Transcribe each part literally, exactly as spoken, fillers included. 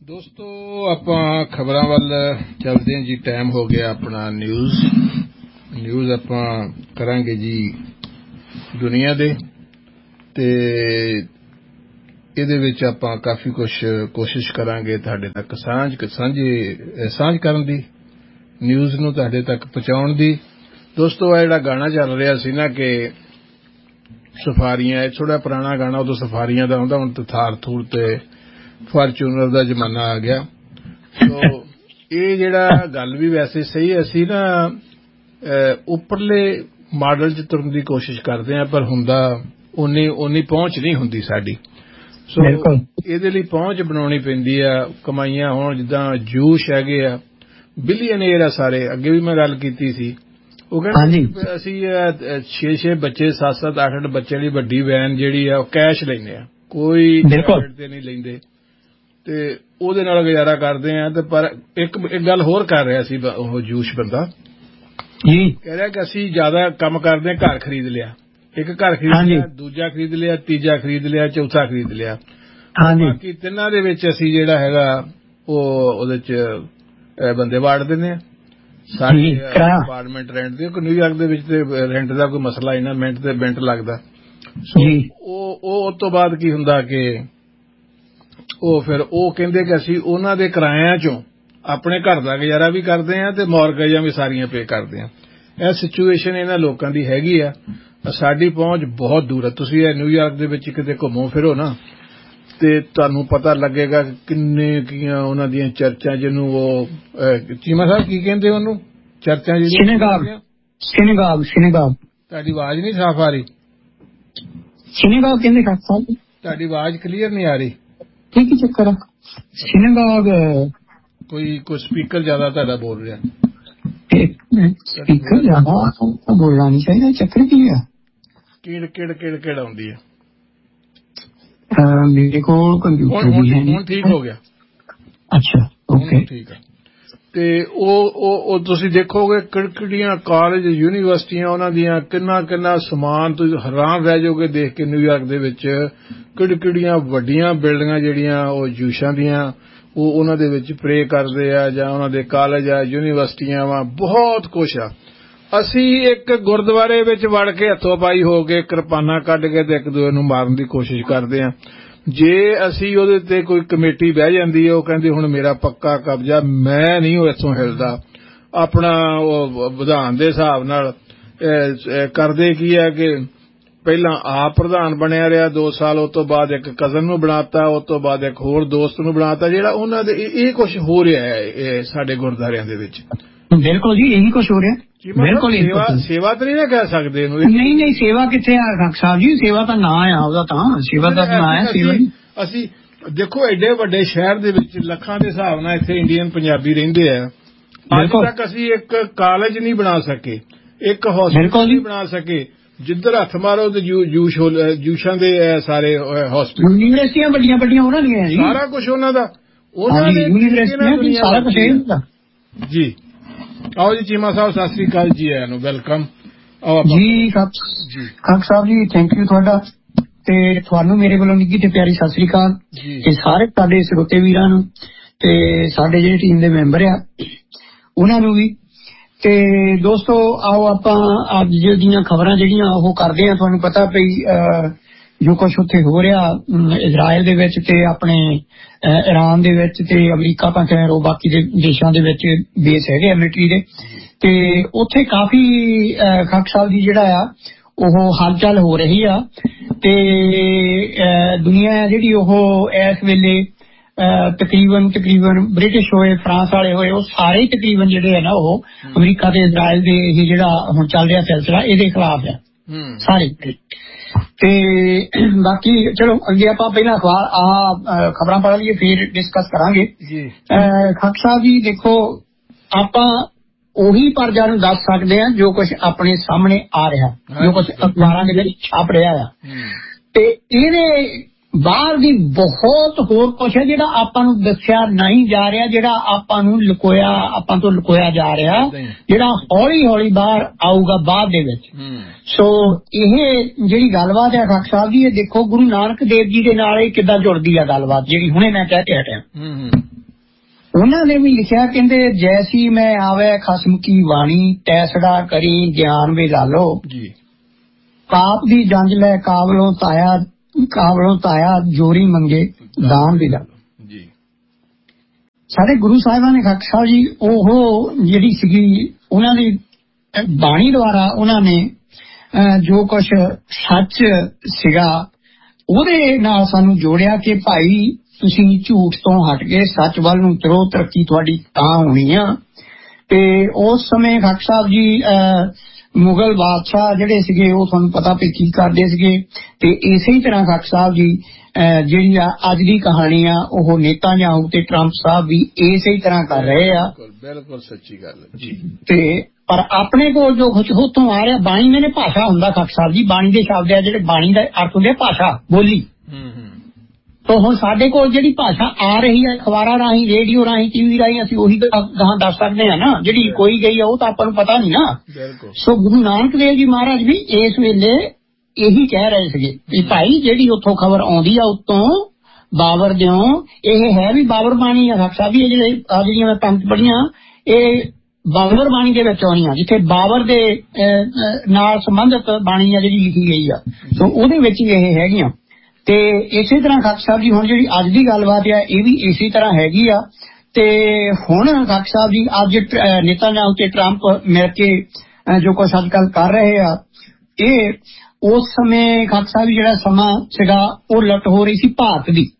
ਦੋਸਤੋ ਆਪਾਂ ਖਬਰਾਂ ਵੱਲ ਚੱਲਦੇ ਹਾਂ ਜੀ। ਟਾਈਮ ਹੋ ਗਿਆ ਆਪਣਾ ਨਿਊਜ਼ ਨਿਊਜ਼ ਆਪਾਂ ਕਰਾਂਗੇ ਜੀ ਦੁਨੀਆ ਦੇ, ਤੇ ਇਹਦੇ ਵਿੱਚ ਆਪਾਂ ਕਾਫੀ ਕੁਛ ਕੋਸ਼ਿਸ਼ ਕਰਾਂਗੇ ਤੁਹਾਡੇ ਤੱਕ ਸਾਂਝ ਸਾਂਝੇ ਸਾਂਝ ਕਰਨ ਦੀ, ਨਿਊਜ਼ ਨੂੰ ਤੁਹਾਡੇ ਤੱਕ ਪਹੁੰਚਾਉਣ ਦੀ। ਦੋਸਤੋ ਆ ਜਿਹੜਾ ਗਾਣਾ ਚੱਲ ਰਿਹਾ ਸੀ ਨਾ ਕਿ ਸਫਾਰੀਆਂ, ਇਹ ਥੋੜਾ ਪੁਰਾਣਾ ਗਾਣਾ, ਉਦੋਂ ਸਫਾਰੀਆਂ ਦਾ ਹੁੰਦਾ, ਹੁਣ ਤੇ ਥਾਰ ਥੂਰ ਤੇ ਫਾਰਚੂਨਰ ਦਾ ਜ਼ਮਾਨਾ ਆ ਗਿਆ। ਸੋ ਇਹ ਜਿਹੜਾ ਗੱਲ ਵੀ ਵੈਸੇ ਸਹੀ, ਅਸੀਂ ਨਾ ਉੱਪਰਲੇ ਮਾਡਲ 'ਚ ਤੁਰਨ ਦੀ ਕੋਸ਼ਿਸ਼ ਕਰਦੇ ਹਾਂ, ਪਰ ਹੁੰਦਾ ਉਨੀ ਉਨੀ ਪਹੁੰਚ ਨਹੀਂ ਹੁੰਦੀ ਸਾਡੀ। ਸੋ ਇਹਦੇ ਲਈ ਪਹੁੰਚ ਬਣਾਉਣੀ ਪੈਂਦੀ ਆ। ਕਮਾਈਆਂ ਹੋਣ, ਜਿੱਦਾਂ ਜੂਸ਼ ਹੈਗੇ ਆ, ਬਿਲੀਅਨੇਰ ਆ ਸਾਰੇ। ਅੱਗੇ ਵੀ ਮੈਂ ਗੱਲ ਕੀਤੀ ਸੀ, ਉਹ ਕਹਿੰਦੇ ਅਸੀਂ ਛੇ ਛੇ ਬੱਚੇ, ਸੱਤ ਸੱਤ ਅੱਠ ਅੱਠ ਬੱਚੇ ਦੀ ਵੱਡੀ ਵੈਨ ਜਿਹੜੀ ਆ ਉਹ ਕੈਸ਼ ਲੈਂਦੇ ਆ, ਕੋਈ ਕ੍ਰੈਡਿਟ ਤੇ ਨਹੀਂ ਲੈਂਦੇ, ਤੇ ਉਹਦੇ ਨਾਲ ਗੁਜ਼ਾਰਾ ਕਰਦੇ ਆ। ਤੇ ਪਰ ਇੱਕ ਇੱਕ ਗੱਲ ਹੋਰ ਕਰ ਰਿਹਾ ਸੀ ਉਹ ਜੂਸ਼ ਬੰਦਾ, ਕਹਿ ਰਿਹਾ ਕਿ ਅਸੀਂ ਜ਼ਿਆਦਾ ਕੰਮ ਕਰਦੇ, ਘਰ ਖਰੀਦ ਲਿਆ, ਇੱਕ ਘਰ ਖਰੀਦ ਲਿਆ, ਦੂਜਾ ਖਰੀਦ ਲਿਆ, ਤੀਜਾ ਖਰੀਦ ਲਿਆ, ਚੌਥਾ ਖਰੀਦ ਲਿਆ, ਬਾਕੀ ਤਿੰਨਾਂ ਦੇ ਵਿੱਚ ਅਸੀਂ ਜਿਹੜਾ ਹੈਗਾ ਉਹ ਉਹਦੇ ਚ ਬੰਦੇ ਵਾੜ ਦਿੰਦੇ ਆ। ਸਾਰੇ ਅਪਾਰਟਮੈਂਟ ਰੈਂਟ ਦੇ, ਨਿਊਯਾਰਕ ਦੇ ਵਿੱਚ ਤੇ ਰੈਂਟ ਦਾ ਕੋਈ ਮਸਲਾ ਹੀ ਨਾ, ਮਿੰਟ ਤੇ ਮਿੰਟ ਲੱਗਦਾ। ਸੋ ਉਹ ਉਹ ਤੋਂ ਬਾਅਦ ਕੀ ਹੁੰਦਾ ਕਿ ਉਹ ਫਿਰ ਉਹ ਕਹਿੰਦੇ ਕਿ ਅਸੀਂ ਉਹਨਾਂ ਦੇ ਕਿਰਾਇਆਂ ਚੋਂ ਆਪਣੇ ਘਰ ਦਾ ਗੁਜ਼ਾਰਾ ਵੀ ਕਰਦੇ ਹਾਂ ਤੇ ਮੌਰਗੇਜਾਂ ਵੀ ਸਾਰੀਆਂ ਪੇ ਕਰਦੇ ਹਾਂ। ਇਹ ਸਿਚੁਏਸ਼ਨ ਇਹਨਾਂ ਲੋਕਾਂ ਦੀ ਹੈਗੀ ਆ। ਸਾਡੀ ਪਹੁੰਚ ਬਹੁਤ ਦੂਰ ਹੈ। ਤੁਸੀਂ ਇਹ ਨਿਊਯਾਰਕ ਦੇ ਵਿੱਚ ਕਿਤੇ ਘੁੰਮੋ ਫਿਰੋ ਨਾ, ਤੇ ਤੁਹਾਨੂੰ ਪਤਾ ਲੱਗੇਗਾ ਕਿੰਨੇ ਕੀਆਂ ਉਹਨਾਂ ਦੀਆਂ ਚਰਚਾਂ, ਜਿਹਨੂੰ ਉਹ ਚੀਮਾ ਸਾਹਿਬ ਕੀ ਕਹਿੰਦੇ ਉਹਨੂੰ, ਚਰਚਾਂ ਜਿਹੜੀਆਂ ਸਿਨੇਗਾਗ ਸਿਨੇਗਾਗ ਤੁਹਾਡੀ ਆਵਾਜ਼ ਨਹੀਂ ਸਾਫ਼ ਆ ਰਹੀ। ਸਿਨੇਗਾਗ ਕਹਿੰਦੇ ਤੁਹਾਡੀ ਆਵਾਜ਼ ਕਲੀਅਰ ਨਹੀਂ ਆ ਰਹੀ। ਕੀ ਕੀ ਚੱਕਰ ਸਿਨੇਗਾਗ? ਕੋਈ ਕੋਈ ਸਪੀਕਰ ਜ਼ਿਆਦਾ ਤੁਹਾਡਾ ਬੋਲ ਰਿਹਾ। ਸਪੀਕਰ ਜ਼ਿਆਦਾ ਬੋਲਣਾ ਨਹੀਂ ਚਾਹੀਦਾ, ਚੱਕਰ ਕੀ ਹੈ? ਕਿੜ ਕਿੜ ਕਿੜ ਕਿੜ ਆਉਂਦੀ ਹੈ ਮੇਰੇ ਕੋਲ ਕੰਪਿਊਟਰ ਵੀ ਹੈ। ਹੁਣ ਠੀਕ ਹੋ ਗਿਆ। ਅੱਛਾ, ਓਕੇ, ਠੀਕ ਹੈ। ਤੇ ਉਹ ਉਹ ਤੁਸੀਂ ਦੇਖੋਗੇ ਕਿੜਕਿੜੀਆਂ ਕਾਲਜ, ਯੂਨੀਵਰਸਿਟੀਆਂ, ਉਹਨਾਂ ਦੀਆਂ ਕਿੰਨਾ ਕਿੰਨਾ ਸਮਾਨ, ਤੁਸੀਂ ਹੈਰਾਨ ਰਹਿ ਜਾਓਗੇ ਦੇਖ ਕੇ। ਨਿਊਯਾਰਕ ਦੇ ਵਿੱਚ ਕਿੜਕਿੜੀਆਂ ਵੱਡੀਆਂ ਬਿਲਡਿੰਗਾਂ ਜਿਹੜੀਆਂ ਉਹ ਜੂਸ਼ਾਂ ਦੀਆਂ, ਉਹ ਉਹਨਾਂ ਦੇ ਵਿੱਚ ਪ੍ਰੇ ਕਰਦੇ ਆ, ਜਾਂ ਉਹਨਾਂ ਦੇ ਕਾਲਜ ਆ, ਯੂਨੀਵਰਸਿਟੀਆਂ ਵਾ, ਬਹੁਤ ਕੁਛ ਆ। ਅਸੀਂ ਇੱਕ ਗੁਰਦੁਆਰੇ ਵਿੱਚ ਵੜ ਕੇ ਹੱਥੋਂ ਪਾਈ ਹੋ ਕੇ ਕਿਰਪਾਨਾਂ ਕੱਢ ਕੇ ਤੇ ਇੱਕ ਦੂਜੇ ਨੂੰ ਮਾਰਨ ਦੀ ਕੋਸ਼ਿਸ਼ ਕਰਦੇ ਹਾਂ। ਜੇ ਅਸੀਂ ਉਹਦੇ ਤੇ ਕੋਈ ਕਮੇਟੀ ਬਹਿ ਜਾਂਦੀ ਹੈ, ਉਹ ਕਹਿੰਦੇ ਹੁਣ ਮੇਰਾ ਪੱਕਾ ਕਬਜ਼ਾ, ਮੈਂ ਨਹੀਂ ਉਹ ਇੱਥੋਂ ਹਿਲਦਾ, ਆਪਣਾ ਉਹ ਵਿਧਾਨ ਦੇ ਹਿਸਾਬ ਨਾਲ ਕਰਦੇ ਕੀ ਹੈ ਕਿ ਪਹਿਲਾਂ ਆਪ ਪ੍ਰਧਾਨ ਬਣਿਆ ਰਿਹਾ ਦੋ ਸਾਲ, ਉਸ ਤੋਂ ਬਾਅਦ ਇੱਕ ਕਜ਼ਨ ਨੂੰ ਬਣਾਤਾ, ਉਸ ਤੋਂ ਬਾਅਦ ਇੱਕ ਹੋਰ ਦੋਸਤ ਨੂੰ ਬਣਾਤਾ, ਜਿਹੜਾ ਉਹਨਾਂ ਦੇ ਇਹ ਕੁਛ ਹੋ ਰਿਹਾ ਹੈ ਸਾਡੇ ਗੁਰਦੁਆਰਿਆਂ ਦੇ ਵਿੱਚ। ਬਿਲਕੁਲ ਜੀ, ਇਹੀ ਕੁਛ ਹੋ ਰਿਹਾ। ਬਿਲਕੁਲ ਸੇਵਾ ਸੇਵਾ ਤਾਂ ਨਹੀਂ ਨਾ ਕਹਿ ਸਕਦੇ ਇਹਨੂੰ। ਨਹੀਂ ਨਹੀਂ, ਸੇਵਾ ਕਿੱਥੇ ਆ ਡਾਕਟਰ ਸਾਹਿਬ ਜੀ, ਸੇਵਾ ਤਾਂ ਨਾਂ ਆ ਉਹਦਾ, ਤਾਂ ਸੇਵਾ ਦਾ ਨਾਂ ਆ ਸੇਵਾ। ਅਸੀਂ ਦੇਖੋ ਐਡੇ ਵੱਡੇ ਸ਼ਹਿਰ ਦੇ ਵਿੱਚ ਲੱਖਾਂ ਦੇ ਹਿਸਾਬ ਨਾਲ ਇੱਥੇ ਇੰਡੀਅਨ ਪੰਜਾਬੀ ਰਹਿੰਦੇ ਆ, ਅੱਜ ਤੱਕ ਅਸੀਂ ਇੱਕ ਕਾਲਜ ਨਹੀਂ ਬਣਾ ਸਕੇ, ਇੱਕ ਹੌਸਪੀਟਲ ਨਹੀਂ ਬਣਾ ਸਕੇ। ਜਿੱਧਰ ਹੱਥ ਮਾਰੋ ਤੇ ਜੂਸ਼ ਜੂਸ਼ਾਂ ਦੇ ਸਾਰੇ ਹੌਸਪੀਟਲ, ਯੂਨੀਵਰਸਿਟੀਆਂ ਵੱਡੀਆਂ ਵੱਡੀਆਂ ਉਹਨਾਂ ਦੀਆਂ, ਸਾਰਾ ਕੁਛ ਉਹਨਾਂ ਦਾ, ਉਹਨਾਂ ਦੇ ਸਾਰਾ ਕੁਛ ਜੀ। ਆਓ ਜੀ ਚੀਮਾ ਸਾਹਿਬ, ਸਤਿ ਸ੍ਰੀ ਅਕਾਲ ਜੀ, ਆਇਆਂ ਨੂੰ ਵੈਲਕਮ ਜੀ। ਖਾਕ ਸਾਹਿਬ ਜੀ, ਥੈਂਕ ਯੂ ਤੁਹਾਡਾ, ਤੇ ਤੁਹਾਨੂੰ ਮੇਰੇ ਵੱਲੋਂ ਨਿੱਘੀ ਤੇ ਪਿਆਰੀ ਸਤਿ ਸ੍ਰੀ ਅਕਾਲ, ਤੇ ਸਾਰੇ ਸਾਡੇ ਸਰੋਤੇ ਵੀਰਾਂ ਨੂੰ, ਤੇ ਸਾਡੇ ਜਿਹੜੇ ਟੀਮ ਦੇ ਮੈਂਬਰ ਆ ਉਹਨਾਂ ਨੂੰ ਵੀ। ਤੇ ਦੋਸਤੋ ਆਓ ਆਪਾਂ ਅੱਜ ਦੀਆਂ ਖਬਰਾਂ ਜਿਹੜੀਆਂ ਉਹ ਕਰਦੇ ਹਾਂ। ਤੁਹਾਨੂੰ ਪਤਾ ਪਈ ਜੋ ਕੁਛ ਉੱਥੇ ਹੋ ਰਿਹਾ ਇਜ਼ਰਾਈਲ ਦੇ ਵਿੱਚ, ਤੇ ਆਪਣੇ ਈਰਾਨ ਦੇ ਵਿੱਚ, ਤੇ ਅਮਰੀਕਾ ਤਾਂ ਖੈਰ ਉਹ ਬਾਕੀ ਦੇ ਦੇਸ਼ਾਂ ਦੇ ਵਿੱਚ ਬੇਸ ਹੈਗੇ ਮਿਲਟਰੀ ਦੇ, ਤੇ ਉੱਥੇ ਕਾਫੀ ਖਾਕ ਸਾਹਿਬ ਦੀ ਜਿਹੜਾ ਆ ਉਹ ਹਲਚਲ ਹੋ ਰਹੀ ਆ। ਤੇ ਦੁਨੀਆ ਜਿਹੜੀ ਉਹ ਇਸ ਵੇਲੇ ਤਕਰੀਬਨ ਤਕਰੀਬਨ ਬ੍ਰਿਟਿਸ਼ ਹੋਏ, ਫਰਾਂਸ ਵਾਲੇ ਹੋਏ, ਉਹ ਸਾਰੇ ਤਕਰੀਬਨ ਜਿਹੜੇ ਹੈ ਨਾ ਉਹ ਅਮਰੀਕਾ ਤੇ ਇਜ਼ਰਾਈਲ ਦੇ ਇਹ ਜਿਹੜਾ ਹੁਣ ਚੱਲ ਰਿਹਾ ਸਿਲਸਿਲਾ, ਇਹਦੇ ਖਿਲਾਫ ਆ ਸਾਰੇ। ਤੇ ਬਾਕੀ ਚਲੋ ਅੱਗੇ ਆਪਾਂ ਪਹਿਲਾਂ ਅਖਬਾਰ ਆਹ ਖਬਰਾਂ ਪੜ੍ਹ ਲਈਏ, ਫਿਰ ਡਿਸਕਸ ਕਰਾਂਗੇ। ਖਾਕ ਸਾਹਿਬ ਜੀ ਦੇਖੋ, ਆਪਾਂ ਉਹੀ ਪਰਜਾ ਨੂੰ ਦੱਸ ਸਕਦੇ ਹਾਂ ਜੋ ਕੁਛ ਆਪਣੇ ਸਾਹਮਣੇ ਆ ਰਿਹਾ, ਜੋ ਕੁਛ ਅਖਬਾਰਾਂ ਦੇ ਵਿੱਚ ਛਪ ਰਿਹਾ ਆ, ਤੇ ਇਹਦੇ ਬਾਹਰ ਦੀ ਬਹੁਤ ਹੋਰ ਕੁਛ ਹੈ ਜਿਹੜਾ ਆਪਾਂ ਨੂੰ ਦੱਸਿਆ ਨਹੀਂ ਜਾ ਰਿਹਾ, ਜਿਹੜਾ ਆਪਾਂ ਨੂੰ ਲੁਕੋਇਆ ਆਪਾਂ ਤੋਂ ਲੁਕੋਇਆ ਜਾ ਰਿਹਾ, ਜਿਹੜਾ ਹੌਲੀ ਹੌਲੀ ਬਾਹਰ ਆਊਗਾ ਬਾਅਦ ਦੇ ਵਿੱਚ। ਸੋ ਇਹ ਜਿਹੜੀ ਗੱਲਬਾਤ ਹੈ ਖਾਕ ਸਾਹਿਬ ਜੀ, ਇਹ ਦੇਖੋ ਗੁਰੂ ਨਾਨਕ ਦੇਵ ਜੀ ਦੇ ਨਾਲ ਇਹ ਕਿੱਦਾਂ ਜੁੜਦੀ ਆ ਗੱਲਬਾਤ, ਜਿਹੜੀ ਹੁਣੇ ਮੈਂ ਕਹਿ ਕੇ ਹਟਿਆ। ਉਹਨਾਂ ਨੇ ਵੀ ਲਿਖਿਆ, ਕਹਿੰਦੇ ਜੈਸੀ ਮੈਂ ਆਵੇ ਖਸਮ ਕੀ ਬਾਣੀ, ਤੈਸੜਾ ਕਰੀ ਗਿਆਨ ਵੇ ਲਾਲੋ ਜੀ। ਪਾਪ ਦੀ ਜੰਜ ਲੈ ਕਾਬਲੋਂ ਤਾਇਆ, ਕਾਬਲੋਂ ਤਾਇਆ ਜੋਰੀ ਮੰਗੇ ਦਾਨ ਵੀ ਲਾਲੋ ਜੀ। ਸਾਡੇ ਗੁਰੂ ਸਾਹਿਬਾਨ ਨੇ ਖਾਟੂ ਸਾਹਿਬ ਜੀ ਉਹ ਜਿਹੜੀ ਸੀਗੀ ਉਹਨਾਂ ਦੀ ਬਾਣੀ ਦੁਆਰਾ ਉਹਨਾਂ ਨੇ ਜੋ ਕੁਛ ਸੱਚ ਸੀਗਾ ਉਹਦੇ ਨਾਲ ਸਾਨੂੰ ਜੋੜਿਆ ਕਿ ਭਾਈ ਤੁਸੀਂ ਝੂਠ ਤੋਂ ਹਟ ਕੇ ਸੱਚ ਵੱਲ ਨੂੰ ਤੁਰੋ, ਤਰੱਕੀ ਤੁਹਾਡੀ ਤਾਂ ਹੋਣੀ ਆ। ਤੇ ਉਸ ਸਮੇਂ ਖਾਟੂ ਸਾਹਿਬ ਜੀ ਮੁਗਲ ਬਾਦਸ਼ਾਹ ਜਿਹੜੇ ਸੀਗੇ ਉਹ ਤੁਹਾਨੂੰ ਪਤਾ ਵੀ ਕੀ ਕਰਦੇ ਸੀਗੇ। ਤੇ ਇਸੇ ਹੀ ਤਰ੍ਹਾਂ ਖਾਟੂ ਸਾਹਿਬ ਜੀ ਜਿਹੜੀ ਆ ਅੱਜ ਦੀ ਕਹਾਣੀ ਆ ਉਹ ਨੇਤਾਨਯਾਹੂ ਤੇ ਟਰੰਪ ਸਾਹਿਬ ਵੀ ਇਸੇ ਹੀ ਤਰ੍ਹਾਂ ਕਰ ਰਹੇ ਆ। ਬਿਲਕੁਲ ਸੱਚੀ ਗੱਲ ਜੀ। ਤੇ ਪਰ ਆਪਣੇ ਕੋਲ ਜੋ ਉੱਥੋਂ ਆ ਰਿਹਾ ਬਾਣੀ ਮੈਨੇ ਭਾਸ਼ਾ ਹੁੰਦਾ ਖਾਟੂ ਸਾਹਿਬ ਜੀ, ਬਾਣੀ ਦੇ ਸ਼ਬਦ ਆ ਜਿਹੜੇ ਬਾਣੀ ਦਾ ਅਰਥ ਹੁੰਦੇ ਭਾਸ਼ਾ ਬੋਲੀ। ਤਾਂ ਹੁਣ ਸਾਡੇ ਕੋਲ ਜਿਹੜੀ ਭਾਸ਼ਾ ਆ ਰਹੀ ਹੈ ਅਖਬਾਰਾਂ ਰਾਹੀਂ, ਰੇਡੀਓ ਰਾਹੀਂ, ਟੀਵੀ ਰਾਹੀਂ, ਅਸੀਂ ਉਹੀ ਗਾਹਾਂ ਦੱਸ ਸਕਦੇ ਹਾਂ ਨਾ। ਜਿਹੜੀ ਕੋਈ ਗਈ ਆ ਉਹ ਤਾਂ ਆਪਾਂ ਨੂੰ ਪਤਾ ਨਹੀਂ ਨਾ। ਸੋ ਗੁਰੂ ਨਾਨਕ ਦੇਵ ਜੀ ਮਹਾਰਾਜ ਵੀ ਇਸ ਵੇਲੇ ਇਹੀ ਕਹਿ ਰਹੇ ਸੀਗੇ ਵੀ ਭਾਈ ਜਿਹੜੀ ਉੱਥੋਂ ਖਬਰ ਆਉਂਦੀ ਆ ਉੱਤੋਂ ਬਾਬਰ ਦਿਓ, ਇਹ ਹੈ ਵੀ ਬਾਬਰ ਬਾਣੀ ਆ ਖਾਟੂ ਸਾਹਿਬ ਜੀ। ਇਹ ਜਿਹੜੇ ਆ ਜਿਹੜੀਆਂ ਮੈਂ ਪੰਜ ਪੜ੍ਹੀਆਂ ਇਹ ਬਾਬਰ ਬਾਣੀ ਦੇ ਵਿੱਚ ਆਉਣੀਆਂ, ਜਿੱਥੇ ਬਾਬਰ ਦੇ ਨਾਲ ਸੰਬੰਧਿਤ ਬਾਣੀ ਆ ਜਿਹੜੀ ਲਿਖੀ ਗਈ ਆ, ਸੋ ਉਹਦੇ ਵਿੱਚ ਹੀ ਇਹ ਹੈਗੀਆਂ। ਤੇ ਇਸੇ ਤਰ੍ਹਾਂ ਖਾਟੂ ਸਾਹਿਬ ਜੀ ਹੁਣ ਜਿਹੜੀ ਅੱਜ ਦੀ ਗੱਲਬਾਤ ਆ ਇਹ ਵੀ ਇਸੇ ਤਰ੍ਹਾਂ ਹੈਗੀ ਆ। ਤੇ ਹੁਣ ਖਾਟੂ ਸਾਹਿਬ ਜੀ ਅੱਜ ਨੇਤਾਨਯਾਹੂ ਤੇ ਟਰੰਪ ਮਿਲ ਕੇ ਜੋ ਕੁਛ ਅੱਜ ਕੱਲ ਕਰ ਰਹੇ ਆ, ਇਹ ਉਸ ਸਮੇਂ ਖਾਟੂ ਸਾਹਿਬ ਜਿਹੜਾ ਸਮਾਂ ਸੀਗਾ ਉਹ ਲੁੱਟ ਹੋ ਰਹੀ ਸੀ ਭਾਰਤ ਦੀ,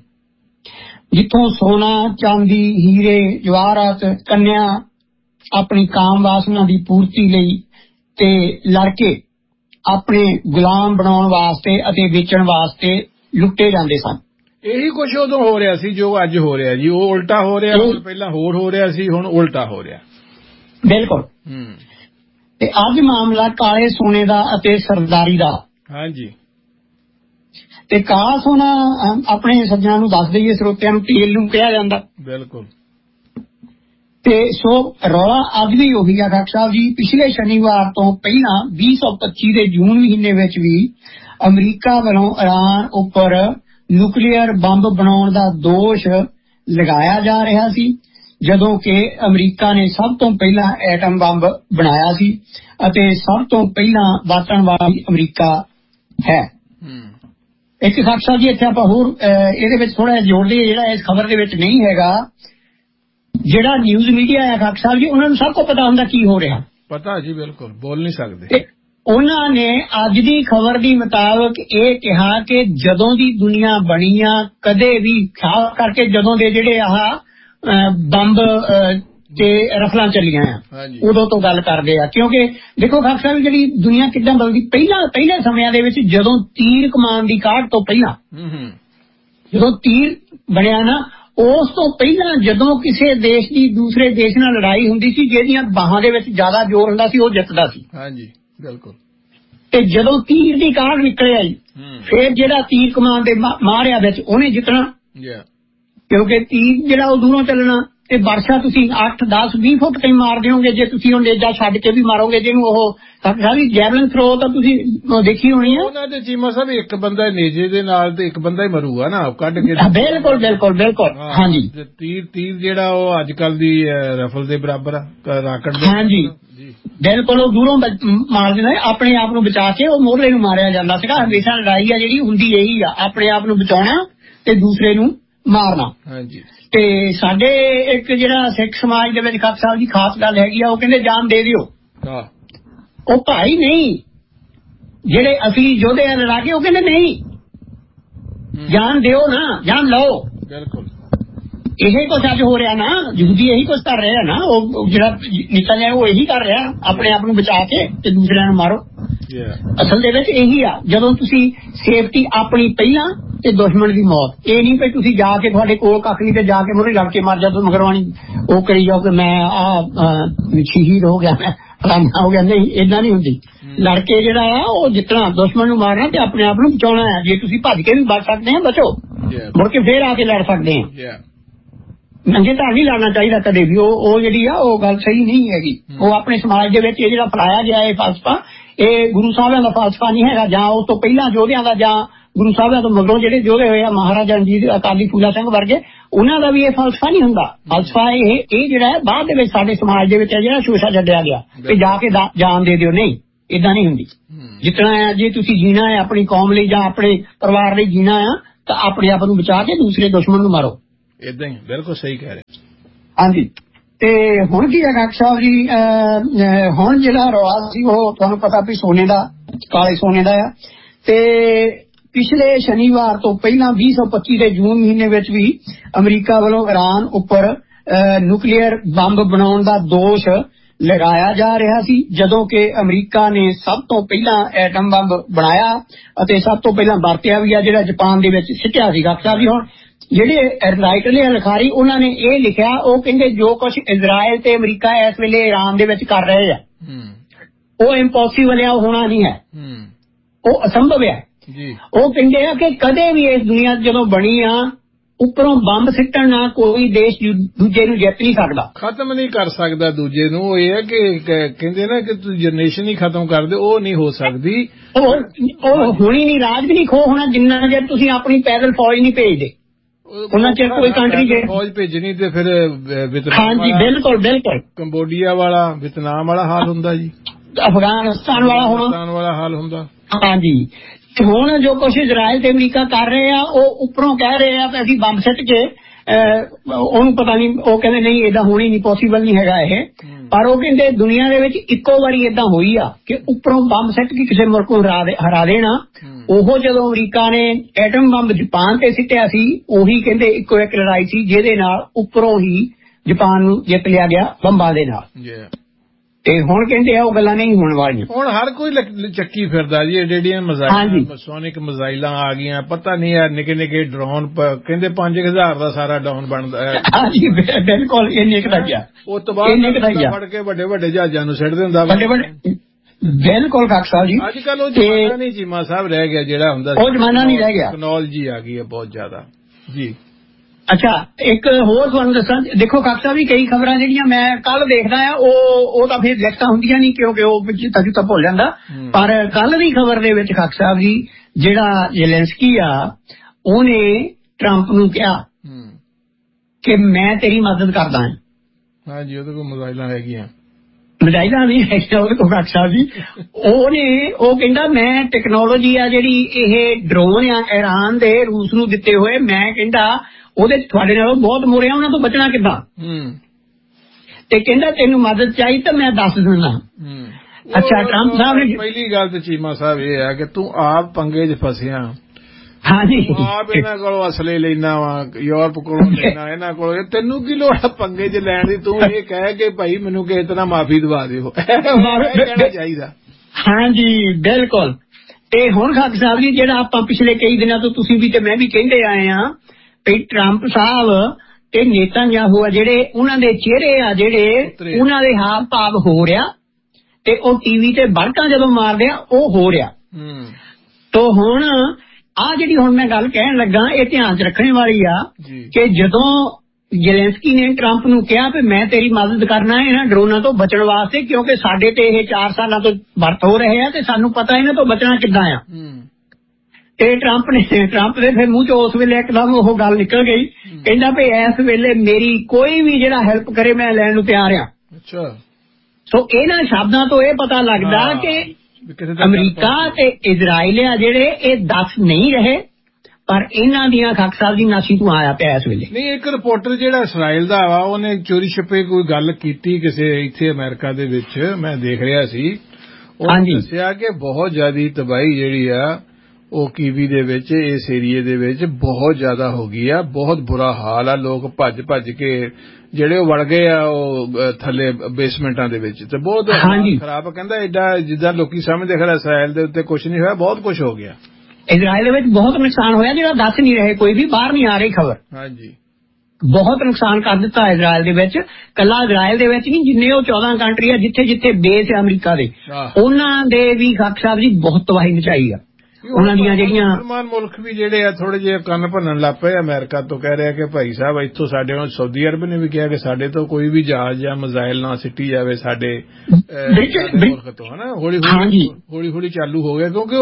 ਜਿੱਥੋਂ ਸੋਨਾ, ਚਾਂਦੀ, ਹੀਰੇ, ਜਵਾਹਰਾਤ, ਕੰਨਿਆ ਆਪਣੀ ਕਾਮ ਵਾਸਨਾ ਦੀ ਪੂਰਤੀ ਲਈ ਤੇ ਲੜ ਕੇ ਆਪਣੇ ਗੁਲਾਮ ਬਣਾਉਣ ਵਾਸਤੇ ਅਤੇ ਵੇਚਣ ਵਾਸਤੇ ਲੁੱਟੇ ਜਾਂਦੇ ਸਨ। ਇਹੀ ਕੁਛ ਉਦੋਂ ਹੋ ਰਿਹਾ ਸੀ ਜੋ ਅੱਜ ਹੋ ਰਿਹਾ ਜੀ, ਉਹ ਉਲਟਾ ਹੋ ਰਿਹਾ। ਹੁਣ ਪਹਿਲਾਂ ਹੋਰ ਹੋ ਰਿਹਾ ਸੀ, ਹੁਣ ਉਲਟਾ ਹੋ ਰਿਹਾ। ਬਿਲਕੁਲ। ਤੇ ਅੱਜ ਮਾਮਲਾ ਕਾਲੇ ਸੋਨੇ ਦਾ ਅਤੇ ਸਰਦਾਰੀ ਦਾ। ਹਾਂਜੀ। ਤੇ ਕਾਲਾ ਸੋਨਾ ਆਪਣੇ ਸੱਜਣਾਂ ਨੂੰ ਦੱਸ ਦਈਏ, ਸਰੋਤਿਆਂ ਨੂੰ, ਤੇਲ ਨੂੰ ਕਿਹਾ ਜਾਂਦਾ। ਬਿਲਕੁਲ। ਤੇ ਸੋ ਰੌਲਾ ਅੱਜ ਵੀ ਉਹੀ ਆ ਖਾਟੂ ਸਾਹਿਬ ਜੀ। ਪਿਛਲੇ ਸ਼ਨੀਵਾਰ ਤੋਂ ਪਹਿਲਾਂ ਵੀਹ ਸੌ ਪੱਚੀ ਦੇ ਜੂਨ ਮਹੀਨੇ ਵਿੱਚ ਵੀ ਅਮਰੀਕਾ ਵੱਲੋਂ ਇਰਾਨ ਉੱਪਰ ਨਿਊਕਲੀਅਰ ਬੰਬ ਬਣਾਉਣ ਦਾ ਦੋਸ਼ ਲਗਾਇਆ ਜਾ ਰਿਹਾ ਸੀ, ਜਦੋਂ ਕਿ ਅਮਰੀਕਾ ਨੇ ਸਭ ਤੋਂ ਪਹਿਲਾਂ ਐਟਮ ਬੰਬ ਬਣਾਇਆ ਸੀ ਅਤੇ ਸਭ ਤੋਂ ਪਹਿਲਾਂ ਵਰਤਣ ਵਾਲੀ ਅਮਰੀਕਾ ਹੈ। ਇੱਕ ਖਾਟੂ ਸਾਹਿਬ ਜੀ ਇੱਥੇ ਆਪਾਂ ਹੋਰ ਇਹਦੇ ਵਿੱਚ ਥੋੜਾ ਜਿਹਾ ਜੋੜ ਦਈਏ, ਜਿਹੜਾ ਇਸ ਖਬਰ ਦੇ ਵਿੱਚ ਨਹੀਂ ਹੈਗਾ। ਜਿਹੜਾ ਨਿਊਜ਼ ਮੀਡੀਆ ਹੈ ਖਾਟੂ ਸਾਹਿਬ ਜੀ, ਉਹਨਾਂ ਨੂੰ ਸਭ ਕੁਝ ਪਤਾ ਹੁੰਦਾ ਕੀ ਹੋ ਰਿਹਾ। ਪਤਾ ਜੀ, ਬਿਲਕੁਲ ਬੋਲ ਨਹੀਂ ਸਕਦੇ। ਉਹਨਾਂ ਨੇ ਅੱਜ ਦੀ ਖਬਰ ਦੀ ਮੁਤਾਬਕ ਇਹ ਕਿਹਾ ਕਿ ਜਦੋਂ ਦੀ ਦੁਨੀਆ ਬਣੀ ਆ ਕਦੇ ਵੀ ਖਾਸ ਕਰਕੇ ਜਦੋਂ ਦੇ ਜਿਹੜੇ ਆਹ ਬੰਬ ਤੇ ਰਫਲਾਂ ਚੱਲੀਆਂ ਆ ਉਦੋਂ ਤੋਂ ਗੱਲ ਕਰਦੇ ਆ। ਕਿਉਂਕਿ ਦੇਖੋ ਖਾਟੂ ਸਾਹਿਬ ਜਿਹੜੀ ਦੁਨੀਆ ਕਿੱਦਾਂ ਬਦਲਦੀ, ਪਹਿਲਾਂ ਪਹਿਲੇ ਸਮਿਆਂ ਦੇ ਵਿੱਚ ਜਦੋਂ ਤੀਰ ਕਮਾਨ ਦੀ ਕਾਢ ਤੋਂ ਪਹਿਲਾਂ, ਜਦੋਂ ਤੀਰ ਬਣਿਆ ਨਾ, ਉਸ ਤੋਂ ਪਹਿਲਾਂ ਜਦੋਂ ਕਿਸੇ ਦੇਸ਼ ਦੀ ਦੂਸਰੇ ਦੇਸ਼ ਨਾਲ ਲੜਾਈ ਹੁੰਦੀ ਸੀ, ਜਿਹਦੀਆਂ ਬਾਹਾਂ ਦੇ ਵਿੱਚ ਜ਼ਿਆਦਾ ਜ਼ੋਰ ਹੁੰਦਾ ਸੀ ਉਹ ਜਿੱਤਦਾ ਸੀ। ਹਾਂਜੀ, ਬਿਲਕੁਲ। ਤੇ ਜਦੋਂ ਤੀਰ ਦੀ ਕਾਢ ਨਿਕਲਿਆ ਜੀ, ਫਿਰ ਜਿਹੜਾ ਤੀਰ ਕਮਾਨ ਦੇ ਮਾਰਿਆ ਵਿੱਚ ਉਹਨੇ ਜਿੱਤਣਾ, ਕਿਉਂਕਿ ਤੀਰ ਜਿਹੜਾ ਉਹ ਦੂਰੋਂ ਚੱਲਣਾ। ਤੇ ਵਰਸ਼ਾ ਤੁਸੀਂ ਅੱਠ ਦਸ ਵੀਹ ਫੁੱਟ ਤੇ ਮਾਰ ਦਿਓਗੇ ਜੇ ਤੁਸੀਂ ਉਹ ਨੇਜਾ ਛੱਡ ਕੇ ਵੀ ਮਾਰੋਗੇ, ਜਿਹਨੂੰ ਉਹ ਸਾਰੀ ਜੈਵਲਿਨ ਥਰੋ ਤਾਂ ਤੁਸੀਂ ਦੇਖੀ ਹੋਣੀ ਆ। ਉਹਨਾਂ ਦੇ ਚੀਮਾ ਸਾਹਿਬ ਇੱਕ ਬੰਦਾ ਨੇਜੇ ਦੇ ਨਾਲ ਤੇ ਇੱਕ ਬੰਦਾ ਹੀ ਮਰੂਗਾ ਨਾ ਕੱਢ ਕੇ। ਬਿਲਕੁਲ ਬਿਲਕੁਲ ਬਿਲਕੁਲ। ਹਾਂਜੀ, ਤੀਰ ਤੀਰ ਜਿਹੜਾ ਉਹ ਅੱਜ ਕੱਲ ਦੀ ਰਫਲ ਦੇ ਬਰਾਬਰ ਆ ਰਾਕਟ ਦੇ। ਹਾਂਜੀ ਬਿਲਕੁਲ, ਉਹ ਦੂਰੋਂ ਮਾਰ ਦਿੰਦਾ, ਆਪਣੇ ਆਪ ਨੂੰ ਬਚਾ ਕੇ ਉਹ ਮੋਹਰੇ ਨੂੰ ਮਾਰਿਆ ਜਾਂਦਾ ਸੀਗਾ। ਹਮੇਸ਼ਾ ਲੜਾਈ ਆ ਜਿਹੜੀ ਹੁੰਦੀ ਇਹੀ ਆ, ਆਪਣੇ ਆਪ ਨੂੰ ਬਚਾਉਣਾ ਤੇ ਦੂਸਰੇ ਨੂੰ ਮਾਰਨਾ। ਹਾਂਜੀ। ਤੇ ਸਾਡੇ ਇੱਕ ਜਿਹੜਾ ਸਿੱਖ ਸਮਾਜ ਦੇ ਵਿੱਚ ਖਾਟੂ ਸਾਹਿਬ ਦੀ ਖਾਸ ਗੱਲ ਹੈਗੀ ਆ, ਉਹ ਕਹਿੰਦੇ ਜਾਨ ਦੇ ਦਿਓ। ਉਹ ਭਾਈ ਨਹੀਂ, ਜਿਹੜੇ ਅਸਲੀ ਯੋਧੇ ਆ ਲੜਾ ਕੇ, ਉਹ ਕਹਿੰਦੇ ਨਹੀਂ ਜਾਨ ਦਿਓ ਨਾ, ਜਾਨ ਲਓ। ਬਿਲਕੁਲ ਇਹੀ ਕੁਛ ਅੱਜ ਹੋ ਰਿਹਾ ਨਾ, ਯਹੂਦੀ ਇਹੀ ਕੁਛ ਕਰ ਰਿਹਾ ਨਾ। ਉਹ ਜਿਹੜਾ ਨੇਤਾਨਯਾਹੂ ਉਹ ਇਹੀ ਕਰ ਰਿਹਾ, ਆਪਣੇ ਆਪ ਨੂੰ ਬਚਾ ਕੇ ਤੇ ਦੂਸਰਿਆਂ ਨੂੰ ਮਾਰੋ। ਅਸਲ ਦੇ ਵਿੱਚ ਇਹੀ ਆ, ਜਦੋਂ ਤੁਸੀਂ ਸੇਫਟੀ ਆਪਣੀ ਪਹਿਲਾਂ ਤੇ ਦੁਸ਼ਮਣ ਦੀ ਮੌਤ। ਇਹ ਨਹੀਂ ਕਿ ਤੁਸੀਂ ਜਾ ਕੇ ਤੁਹਾਡੇ ਕੋਲ ਕੱਖ ਨਹੀਂ ਤੇ ਜਾ ਕੇ ਮੁਰੇ ਲੜ ਕੇ ਮਰ ਜਾ, ਮਗਰਵਾਣੀ ਉਹ ਕਰੀ ਜਾਓ ਕਿ ਮੈਂ ਆਹ ਸ਼ਹੀਦ ਹੋ ਗਿਆ, ਮੈਂ ਫਲਾਨਾ ਹੋ ਗਿਆ। ਨਹੀਂ, ਏਦਾਂ ਨਹੀਂ ਹੁੰਦੀ। ਲੜ ਕੇ ਜਿਹੜਾ ਆ ਉਹ ਜਿੱਤਣਾ, ਦੁਸ਼ਮਣ ਨੂੰ ਮਾਰਨਾ ਤੇ ਆਪਣੇ ਆਪ ਨੂੰ ਬਚਾਉਣਾ ਹੈ। ਜੇ ਤੁਸੀਂ ਭੱਜ ਕੇ ਵੀ ਬਚ ਸਕਦੇ ਆ, ਬਚੋ, ਮੁੜ ਕੇ ਫੇਰ ਆ ਕੇ ਲੜ ਸਕਦੇ ਆ। ਨੰਗੇ ਤਾਂ ਨਹੀਂ ਲੜਨਾ ਚਾਹੀਦਾ ਕਦੇ ਵੀ। ਉਹ ਉਹ ਜਿਹੜੀ ਆ ਉਹ ਗੱਲ ਸਹੀ ਨਹੀਂ ਹੈਗੀ। ਉਹ ਆਪਣੇ ਸਮਾਜ ਦੇ ਵਿੱਚ ਇਹ ਜਿਹੜਾ ਫੈਲਾਇਆ ਗਿਆ ਇਹ ਫਲਸਫਾ, ਇਹ ਗੁਰੂ ਸਾਹਿਬਾਂ ਦਾ ਫਲਸਫਾ ਨਹੀਂ ਹੈਗਾ, ਜਾਂ ਉਸ ਤੋਂ ਪਹਿਲਾਂ ਯੋਧਿਆਂ ਦਾ ਜਾਂ ਗੁਰੂ ਸਾਹਿਬਾਂ ਤੋਂ ਮਗਰੋਂ ਜਿਹੜੇ ਜੋਧੇ ਹੋਏ ਆ ਮਹਾਰਾਜਾ ਰਣਜੀਤ ਅਕਾਲੀ ਫੂਲਾ ਸਿੰਘ ਵਰਗੇ, ਉਹਨਾਂ ਦਾ ਵੀ ਇਹ ਫਲਸਫਾ ਨਹੀਂ ਹੁੰਦਾ। ਫਲਸਫਾ ਇਹ ਇਹ ਜਿਹੜਾ ਹੈ ਬਾਅਦ ਦੇ ਵਿੱਚ ਸਾਡੇ ਸਮਾਜ ਦੇ ਵਿੱਚ ਹੈ ਜਿਹੜਾ ਸ਼ੋਸ਼ਾ ਛੱਡਿਆ ਗਿਆ ਤੇ ਜਾ ਕੇ ਜਾਨ ਦੇ ਦਿਓ, ਨਹੀਂ ਏਦਾਂ ਨਹੀਂ ਹੁੰਦੀ। ਜਿਤਨਾ ਹੈ ਜੇ ਤੁਸੀਂ ਜੀਣਾ ਹੈ ਆਪਣੀ ਕੌਮ ਲਈ ਜਾਂ ਆਪਣੇ ਪਰਿਵਾਰ ਲਈ ਜੀਣਾ ਆ ਤਾਂ ਆਪਣੇ ਆਪ ਨੂੰ ਬਚਾ ਕੇ ਦੂਸਰੇ ਦੁਸ਼ਮਣ ਨੂੰ ਮਾਰੋ। ਏਦਾਂ ਹੀ ਬਿਲਕੁਲ ਸਹੀ ਕਹਿ ਰਹੇ। ਹਾਂਜੀ ਤੇ ਹੁਣ ਕੀ ਹੈ ਡਾਕਟਰ ਸਾਹਿਬ ਜੀ, ਹੁਣ ਜਿਹੜਾ ਰੌਲਾ ਸੀ ਉਹ ਤੁਹਾਨੂੰ ਪਤਾ ਵੀ ਸੋਨੇ ਦਾ, ਕਾਲੇ ਸੋਨੇ ਦਾ ਆ। ਤੇ ਪਿਛਲੇ ਸ਼ਨੀਵਾਰ ਤੋਂ ਪਹਿਲਾਂ ਵੀਹ ਸੌ ਪੱਚੀ ਦੇ ਜੂਨ ਮਹੀਨੇ ਵਿੱਚ ਵੀ ਅਮਰੀਕਾ ਵੱਲੋਂ ਈਰਾਨ ਉੱਪਰ ਨਿਊਕਲੀਅਰ ਬੰਬ ਬਣਾਉਣ ਦਾ ਦੋਸ਼ ਲਗਾਇਆ ਜਾ ਰਿਹਾ ਸੀ, ਜਦੋਂ ਕਿ ਅਮਰੀਕਾ ਨੇ ਸਭ ਤੋਂ ਪਹਿਲਾਂ ਐਟਮ ਬੰਬ ਬਣਾਇਆ ਅਤੇ ਸਭ ਤੋਂ ਪਹਿਲਾਂ ਵਰਤਿਆ ਵੀ ਆ, ਜਿਹੜਾ ਜਾਪਾਨ ਦੇ ਵਿੱਚ ਸਿੱਟਿਆ ਸੀ। ਡਾਕਟਰ ਸਾਹਿਬ ਜੀ ਹੁਣ ਜਿਹੜੇ ਰਾਈਟਰ ਨੇ ਲਿਖਾਰੀ, ਉਹਨਾਂ ਨੇ ਇਹ ਲਿਖਿਆ, ਉਹ ਕਹਿੰਦੇ ਜੋ ਕੁਝ ਇਜ਼ਰਾਈਲ ਤੇ ਅਮਰੀਕਾ ਇਸ ਵੇਲੇ ਈਰਾਨ ਦੇ ਵਿੱਚ ਕਰ ਰਹੇ ਆ ਉਹ ਇੰਪੋਸੀਬਲ ਆ, ਉਹ ਹੋਣਾ ਨਹੀਂ ਹੈ, ਉਹ ਅਸੰਭਵ ਹੈ। ਉਹ ਕਹਿੰਦੇ ਆ ਕਿ ਕਦੇ ਵੀ ਇਸ ਦੁਨੀਆ ਜਦੋਂ ਬਣੀ ਆ ਉੱਪਰੋਂ ਬੰਬ ਸਿੱਟਣ ਨਾਲ ਕੋਈ ਦੇਸ਼ ਦੂਜੇ ਨੂੰ ਜਿੱਤ ਨਹੀਂ ਸਕਦਾ, ਖਤਮ ਨਹੀਂ ਕਰ ਸਕਦਾ ਦੂਜੇ ਨੂੰ। ਉਹ ਇਹ ਹੈ ਕਿ ਕਹਿੰਦੇ ਨਾ ਕਿ ਤੁਸੀਂ ਜਨਰੇਸ਼ਨ ਹੀ ਖਤਮ ਕਰ ਦਿਓ, ਉਹ ਨਹੀਂ ਹੋ ਸਕਦੀ, ਉਹ ਹੋਣੀ ਨਹੀਂ। ਰਾਜ ਵੀ ਨਹੀਂ ਖੋ ਹੋਣਾ ਜਿੰਨਾ ਚਿਰ ਤੁਸੀਂ ਆਪਣੀ ਪੈਦਲ ਫੌਜ ਨਹੀਂ ਭੇਜਦੇ, ਉਹਨਾਂ ਚਿਰ ਕੋਈ ਕੰਟਰੀ ਫੌਜ ਭੇਜਣੀ ਤੇ ਫਿਰ ਹਾਂਜੀ ਬਿਲਕੁਲ ਬਿਲਕੁਲ ਕੰਬੋਡੀਆ ਵਾਲਾ, ਵਿਤਨਾਮ ਵਾਲਾ ਹਾਲ ਹੁੰਦਾ ਜੀ, ਅਫਗਾਨਿਸਤਾਨ ਵਾਲਾ ਹੋਣਾ ਵਾਲਾ ਹਾਲ ਹੁੰਦਾ। ਹਾਂਜੀ ਹੁਣ ਜੋ ਕੁਛ ਇਜ਼ਰਾਈਲ ਤੇ ਅਮਰੀਕਾ ਕਰ ਰਹੇ ਆ ਉਹ ਉੱਪਰੋਂ ਕਹਿ ਰਹੇ ਆ ਕਿ ਅਸੀਂ ਬੰਬ ਸਿੱਟ ਕੇ ਉਹਨੂੰ ਪਤਾ ਨਹੀਂ, ਉਹ ਕਹਿੰਦੇ ਨਹੀਂ ਏਦਾਂ ਹੋਣੀ ਨਹੀਂ, ਪੋਸੀਬਲ ਨਹੀਂ ਹੈਗਾ ਇਹ। ਪਰ ਉਹ ਕਹਿੰਦੇ ਦੁਨੀਆ ਦੇ ਵਿੱਚ ਇੱਕੋ ਵਾਰੀ ਏਦਾਂ ਹੋਈ ਆ ਕਿ ਉੱਪਰੋਂ ਬੰਬ ਸਿੱਟ ਕੇ ਕਿਸੇ ਮੁਲਕ ਨੂੰ ਹਰਾ ਦੇਣਾ। ਉਹ ਜਦੋਂ ਅਮਰੀਕਾ ਨੇ ਐਟਮ ਬੰਬ ਜਾਪਾਨ ਤੇ ਸਿੱਟਿਆ ਸੀ, ਉਹੀ ਕਹਿੰਦੇ ਇੱਕੋ ਇੱਕ ਲੜਾਈ ਸੀ ਜਿਹਦੇ ਨਾਲ ਉੱਪਰੋਂ ਹੀ ਜਾਪਾਨ ਨੂੰ ਜਿੱਤ ਲਿਆ ਗਿਆ ਬੰਬਾਂ ਦੇ ਨਾਲ। ਤੇ ਹੁਣ ਕਹਿੰਦੇ ਆ ਉਹ ਗੱਲਾਂ ਨਹੀਂ ਹੋਣ ਵਾਲੀਆਂ। ਹੁਣ ਹਰ ਕੋਈ ਚੱਕੀ ਫਿਰਦਾ ਜੀ, ਜਿਹੜੀਆਂ ਮਜ਼ਾਈਲਾਂ ਸੋਨਿਕ ਮਜ਼ਾਈਲਾਂ ਆ ਗਈਆਂ, ਪਤਾ ਨਹੀਂ ਯਾਰ ਨਿੱਕੇ ਨਿੱਕੇ ਡਰੋਨ ਕਹਿੰਦੇ ਪੰਜ ਹਜ਼ਾਰ ਦਾ ਸਾਰਾ ਡਰੋਨ ਬਣਦਾ ਹੈ। ਹਾਂਜੀ ਬਿਲਕੁਲ ਇੰਨੇ ਕੁ ਦਾ ਗਿਆ, ਉਹ ਤੋਂ ਬਾਅਦ ਫੜ ਕੇ ਵੱਡੇ ਵੱਡੇ ਜਹਾਜ਼ਾਂ ਨੂੰ ਸਿੱਟ ਦਿੰਦਾ। ਵੱਡੇ ਵੱਡੇ ਬਿਲਕੁਲ ਡਾਕਟਰ ਸਾਹਿਬ ਜੀ, ਅੱਜ ਕੱਲ ਉਹ ਜ਼ਮਾਨਾ ਨਹੀਂ ਚੀਮਾ ਸਾਹਿਬ ਰਹਿ ਗਿਆ ਜਿਹੜਾ ਹੁੰਦਾ, ਉਹ ਜ਼ਮਾਨਾ ਨਹੀਂ ਰਹਿ ਗਿਆ, ਟੈਕਨੋਲੋਜੀ ਆ ਗਈ ਹੈ ਬਹੁਤ ਜ਼ਿਆਦਾ ਜੀ। ਅੱਛਾ ਇੱਕ ਹੋਰ ਤੁਹਾਨੂੰ ਦੱਸਾਂ, ਦੇਖੋ ਡਾਕਟਰ ਸਾਹਿਬ ਵੀ ਕਈ ਖਬਰਾਂ ਜਿਹੜੀਆਂ ਮੈਂ ਕੱਲ ਦੇਖਦਾ ਆ ਉਹ ਉਹ ਤਾਂ ਫਿਰ ਲਿਖਤਾਂ ਹੁੰਦੀਆਂ ਨਹੀਂ ਕਿਉਂਕਿ ਉਹ ਤਜੂ ਤਾਂ ਭੁੱਲ ਜਾਂਦਾ, ਪਰ ਕੱਲ ਦੀ ਖਬਰ ਦੇ ਵਿੱਚ ਡਾਕਟਰ ਸਾਹਿਬ ਜੀ ਜਿਹੜਾ ਜ਼ੈਲੈਂਸਕੀ ਆ ਉਹਨੇ ਟਰੰਪ ਨੂੰ ਕਿਹਾ ਕਿ ਮੈਂ ਤੇਰੀ ਮਦਦ ਕਰਦਾ ਹਾਂ। ਹਾਂਜੀ ਉਹਦੇ ਕੋਲ ਮਜ਼ਾਈਲਾਂ ਹੈਗੀਆਂ, ਮਜ਼ਾਈਲਾਂ ਨਹੀਂ ਹੈਗੀਆਂ ਉਹਦੇ ਕੋਲ ਡਾਕਟਰ ਸਾਹਿਬ ਜੀ। ਉਹਨੇ ਉਹ ਕਹਿੰਦਾ ਮੈਂ ਟੈਕਨੋਲੋਜੀ ਆ ਜਿਹੜੀ ਇਹ ਡਰੋਨ ਆ ਈਰਾਨ ਦੇ ਰੂਸ ਨੂੰ ਦਿੱਤੇ ਹੋਏ, ਮੈਂ ਕਹਿੰਦਾ ਉਹਦੇ ਤੁਹਾਡੇ ਨਾਲੋਂ ਬਹੁਤ ਮੋਰਿਆ, ਉਹਨਾਂ ਤੋਂ ਬਚਣਾ ਕਿੱਦਾਂ। ਤੇ ਕਹਿੰਦਾ ਤੈਨੂੰ ਮਦਦ ਚਾਹੀ ਤਾਂ ਮੈਂ ਦੱਸ ਦਿੰਦਾ। ਅੱਛਾ ਟਰੰਪ ਸਾਹਿਬ ਨੇ ਪਹਿਲੀ ਗੱਲ ਤੇ ਚੀਮਾ ਸਾਹਿਬ ਇਹ ਹੈ ਕਿ ਤੂੰ ਆਪ ਪੰਗੇ 'ਚ ਫਸਿਆ। ਹਾਂਜੀ ਆਪ ਇਹਨਾਂ ਕੋਲੋਂ ਅਸਲੇ ਲੈਣਾ ਵਾ, ਯੂਰਪ ਕੋਲੋਂ ਲੈਣਾ, ਇਹਨਾਂ ਕੋਲੋਂ, ਤੈਨੂੰ ਕੀ ਲੋੜ ਆ ਪੰਗੇ 'ਚ ਲੈਣ ਦੀ। ਤੂੰ ਇਹ ਕਹਿ ਕੇ ਭਾਈ ਮੈਨੂੰ ਕਿਸੇ ਤਰ੍ਹਾਂ ਮਾਫੀ ਦਵਾ ਦਿਓ, ਕਹਿਣਾ ਚਾਹੀਦਾ। ਹਾਂਜੀ ਬਿਲਕੁਲ। ਤੇ ਹੁਣ ਖਾਲਸਾ ਸਾਹਿਬ ਜੀ ਜਿਹੜਾ ਆਪਾਂ ਪਿਛਲੇ ਕਈ ਦਿਨਾਂ ਤੋਂ ਤੁਸੀਂ ਵੀ ਤੇ ਮੈਂ ਵੀ ਕਹਿੰਦੇ ਆਏ ਆ ਵੀ ਟਰੰਪ ਸਾਹਿਬ ਤੇ ਨੇਤਨਯਾਹੂ ਆ ਜਿਹੜੇ ਉਹਨਾਂ ਦੇ ਚਿਹਰੇ ਆ ਜਿਹੜੇ ਉਹਨਾਂ ਦੇ ਹਾਵ ਭਾਵ ਹੋ ਰਿਹਾ ਤੇ ਉਹ ਟੀਵੀ ਤੇ ਬੜਕਾਂ ਜਦੋਂ ਮਾਰਦੇ ਆ ਉਹ ਹੋ ਰਿਹਾ। ਤੋ ਹੁਣ ਆ ਜਿਹੜੀ ਹੁਣ ਮੈਂ ਗੱਲ ਕਹਿਣ ਲੱਗਾ ਇਹ ਧਿਆਨ ਚ ਰੱਖਣ ਵਾਲੀ ਆ ਕਿ ਜਦੋਂ ਜ਼ੈਲੈਂਸਕੀ ਨੇ ਟਰੰਪ ਨੂੰ ਕਿਹਾ ਵੀ ਮੈਂ ਤੇਰੀ ਮਦਦ ਕਰਨਾ ਇਹਨਾਂ ਡਰੋਨਾਂ ਤੋਂ ਬਚਣ ਵਾਸਤੇ, ਕਿਉਂਕਿ ਸਾਡੇ ਤੇ ਇਹ ਚਾਰ ਸਾਲਾਂ ਤੋਂ ਵਰਤ ਹੋ ਰਹੇ ਆ ਤੇ ਸਾਨੂੰ ਪਤਾ ਇਹਨਾਂ ਤੋਂ ਬਚਣਾ ਕਿੱਦਾਂ ਆ। ਤੇ ਟਰੰਪ ਨੇ ਟਰੰਪ ਦੇ ਫਿਰ ਮੂੰਹ ਚੋਂ ਉਸ ਵੇਲੇ ਇੱਕਦਮ ਉਹ ਗੱਲ ਨਿਕਲ ਗਈ, ਕਹਿੰਦਾ ਵੀ ਇਸ ਵੇਲੇ ਮੇਰੀ ਕੋਈ ਵੀ ਜਿਹੜਾ ਹੈਲਪ ਕਰੇ ਮੈਂ ਲੈਣ ਨੂੰ ਤਿਆਰ ਆ। ਅੱਛਾ ਸੋ ਇਹਨਾਂ ਸ਼ਬਦਾਂ ਤੋਂ ਇਹ ਪਤਾ ਲੱਗਦਾ ਕਿ ਅਮਰੀਕਾ ਤੇ ਇਜ਼ਰਾਈਲ ਆ ਜਿਹੜੇ ਇਹ ਦੱਸ ਨਹੀਂ ਰਹੇ, ਪਰ ਇਹਨਾਂ ਦੀਆਂ ਖਾਕ ਸਾਹਿਬ ਦੀ ਨਾਸੀ ਤੋਂ ਆਇਆ ਪਿਆ ਇਸ ਵੇਲੇ। ਨਹੀਂ ਇੱਕ ਰਿਪੋਰਟਰ ਜਿਹੜਾ ਇਸਰਾਈਲ ਦਾ ਵਾ ਉਹਨੇ ਚੋਰੀ ਛਿਪੇ ਕੋਈ ਗੱਲ ਕੀਤੀ ਕਿਸੇ ਇੱਥੇ ਅਮਰੀਕਾ ਦੇ ਵਿੱਚ, ਮੈਂ ਦੇਖ ਰਿਹਾ ਸੀ, ਉਹ ਦੱਸਿਆ ਕਿ ਬਹੁਤ ਜ਼ਿਆਦਾ ਤਬਾਹੀ ਜਿਹੜੀ ਆ ਉਹ ਕੀਵੀ ਦੇ ਵਿੱਚ ਇਸ ਏਰੀਏ ਦੇ ਵਿੱਚ ਬਹੁਤ ਜ਼ਿਆਦਾ ਹੋ ਗਈ ਆ, ਬਹੁਤ ਬੁਰਾ ਹਾਲ ਆ। ਲੋਕ ਭੱਜ ਭੱਜ ਕੇ ਜਿਹੜੇ ਉਹ ਵੜ ਗਏ ਆ ਉਹ ਥੱਲੇ ਬੇਸਮੈਂਟਾਂ ਦੇ ਵਿੱਚ, ਤੇ ਬਹੁਤ ਖਰਾਬ। ਕਹਿੰਦਾ ਏਡਾ ਜਿੱਦਾਂ ਲੋਕੀ ਸਮਝਦੇ ਖਰਾ ਇਸਰਾਈਲ ਦੇ ਉੱਤੇ ਕੁਛ ਨਹੀਂ ਹੋਇਆ, ਬਹੁਤ ਕੁਛ ਹੋ ਗਿਆ। ਇਜ਼ਰਾਈਲ ਦੇ ਵਿੱਚ ਬਹੁਤ ਨੁਕਸਾਨ ਹੋਇਆ ਜਿਹੜਾ ਦੱਸ ਨਹੀਂ ਰਹੇ, ਕੋਈ ਵੀ ਬਾਹਰ ਨਹੀਂ ਆ ਰਹੀ ਖਬਰ। ਹਾਂਜੀ ਬਹੁਤ ਨੁਕਸਾਨ ਕਰ ਦਿੱਤਾ ਇਜ਼ਰਾਈਲ ਦੇ ਵਿੱਚ। ਕੱਲਾ ਇਜ਼ਰਾਈਲ ਦੇ ਵਿੱਚ ਨਹੀਂ, ਜਿੰਨੇ ਉਹ ਚੌਦਾਂ ਕੰਟਰੀ ਆ ਜਿੱਥੇ ਜਿੱਥੇ ਬੇਸ ਹੈ ਅਮਰੀਕਾ ਦੇ, ਉਹਨਾਂ ਦੇ ਵੀ ਖਾਕ ਸਾਹਿਬ ਜੀ ਬਹੁਤ ਤਬਾਹੀ ਮਚਾਈ ਆ। ਉਹਨਾਂ ਦੀਆਂ ਜਿਹੜੀਆਂ ਮੁਸਲਮਾਨ ਮੁਲਕ ਵੀ ਜਿਹੜੇ ਆ ਥੋੜੇ ਜਿਹੇ ਕੰਨ ਭੰਨਣ ਲੱਗ ਪਏ ਅਮਰੀਕਾ ਤੋਂ, ਕਹਿ ਰਿਹਾ ਕਿ ਭਾਈ ਸਾਹਿਬ ਇੱਥੋਂ ਸਾਡੇ ਹੁਣ ਸਾਊਦੀ ਅਰਬ ਨੇ ਵੀ ਕਿਹਾ ਕਿ ਸਾਡੇ ਤੋਂ ਕੋਈ ਵੀ ਜਹਾਜ਼ ਜਾਂ ਮਿਜ਼ਾਈਲ ਨਾ ਸਿੱਟੀ ਜਾਵੇ ਸਾਡੇ ਮੁਲਕ ਤੋਂ, ਹਨਾ। ਹੌਲੀ ਹੌਲੀ ਹੌਲੀ ਹੌਲੀ ਚਾਲੂ ਹੋ ਗਿਆ ਕਿਉਂਕਿ ਉਹ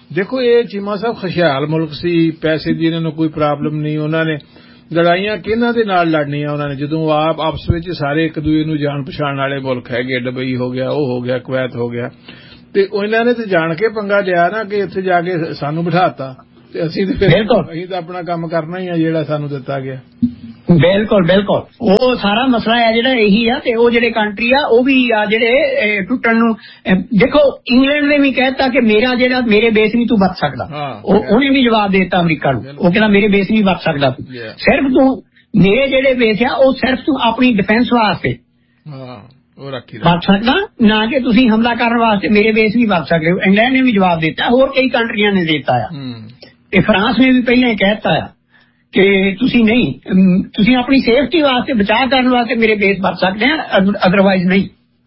ਦੇਖੋ ਇਹ ਚੀਮਾ ਸਾਹਿਬ ਖੁਸ਼ਹਾਲ ਮੁਲਕ ਸੀ, ਪੈਸੇ ਦੀ ਇਹਨਾਂ ਨੂੰ ਕੋਈ ਪ੍ਰੋਬਲਮ ਨਹੀਂ, ਉਹਨਾਂ ਨੇ ਲੜਾਈਆਂ ਕਿਹਨਾਂ ਦੇ ਨਾਲ ਲੜਨੀਆਂ ਉਹਨਾਂ ਨੇ, ਜਦੋਂ ਆਪ ਆਪਸ ਵਿੱਚ ਸਾਰੇ ਇੱਕ ਦੂਜੇ ਨੂੰ ਜਾਣ ਪਛਾਣ ਵਾਲੇ ਮੁਲਕ ਹੈਗੇ, ਦੁਬਈ ਹੋ ਗਿਆ, ਉਹ ਹੋ ਗਿਆ, ਕੁਵੈਤ ਹੋ ਗਿਆ, ਤੇ ਇਹਨਾਂ ਨੇ ਤੇ ਜਾਣ ਕੇ ਪੰਗਾ ਲਿਆ ਨਾ ਕਿ ਇੱਥੇ ਜਾ ਕੇ ਸਾਨੂੰ ਬਿਠਾਤਾ ਤੇ ਅਸੀਂ ਤੇ ਫਿਰ ਅਸੀਂ ਤਾਂ ਆਪਣਾ ਕੰਮ ਕਰਨਾ ਹੀ ਆ ਜਿਹੜਾ ਸਾਨੂੰ ਦਿੱਤਾ ਗਿਆ। ਬਿਲਕੁਲ ਬਿਲਕੁਲ ਉਹ ਸਾਰਾ ਮਸਲਾ ਹੈ ਜਿਹੜਾ ਇਹੀ ਆ। ਤੇ ਉਹ ਜਿਹੜੇ ਕੰਟਰੀ ਆ ਉਹ ਵੀ ਆ ਜਿਹੜੇ ਟੁੱਟਣ ਨੂੰ, ਦੇਖੋ ਇੰਗਲੈਂਡ ਨੇ ਵੀ ਕਹਿਤਾ ਕਿ ਮੇਰਾ ਜਿਹੜਾ ਮੇਰੇ ਬੇਸ ਨਹੀਂ ਤੂੰ ਬਚ ਸਕਦਾ, ਉਹਨੇ ਵੀ ਜਵਾਬ ਦੇ ਦਿੱਤਾ ਅਮਰੀਕਾ ਨੂੰ, ਉਹ ਕਹਿੰਦਾ ਮੇਰੇ ਬੇਸ ਨਹੀਂ ਬਚ ਸਕਦਾ ਤੂੰ, ਸਿਰਫ ਤੂੰ ਮੇਰੇ ਜਿਹੜੇ ਬੇਸ ਆ ਉਹ ਸਿਰਫ ਤੂੰ ਆਪਣੀ ਡਿਫੈਂਸ ਵਾਸਤੇ ਬਚ ਸਕਦਾ, ਨਾ ਕਿ ਤੁਸੀਂ ਹਮਲਾ ਕਰਨ ਵਾਸਤੇ ਮੇਰੇ ਬੇਸ ਨਹੀਂ ਬਚ ਸਕਦੇ। ਇੰਗਲੈਂਡ ਨੇ ਵੀ ਜਵਾਬ ਦਿੱਤਾ, ਹੋਰ ਕਈ ਕੰਟਰੀਆਂ ਨੇ ਦਿੱਤਾ ਆ, ਤੇ ਫਰਾਂਸ ਨੇ ਵੀ ਪਹਿਲਾਂ ਹੀ ਕਹਿ ਦਿੱਤਾ ਆ ਕਿ ਤੁਸੀਂ ਨਹੀਂ, ਤੁਸੀਂ ਆਪਣੀ ਸੇਫਟੀ ਵਾਸਤੇ ਬਚਾਅ ਕਰਨ ਵਾਸਤੇ ਮੇਰੇ ਬੇਸ ਬਚ ਸਕਦੇ ਆ, ਅਦਰਵਾਈਜ਼ ਨਹੀਂ।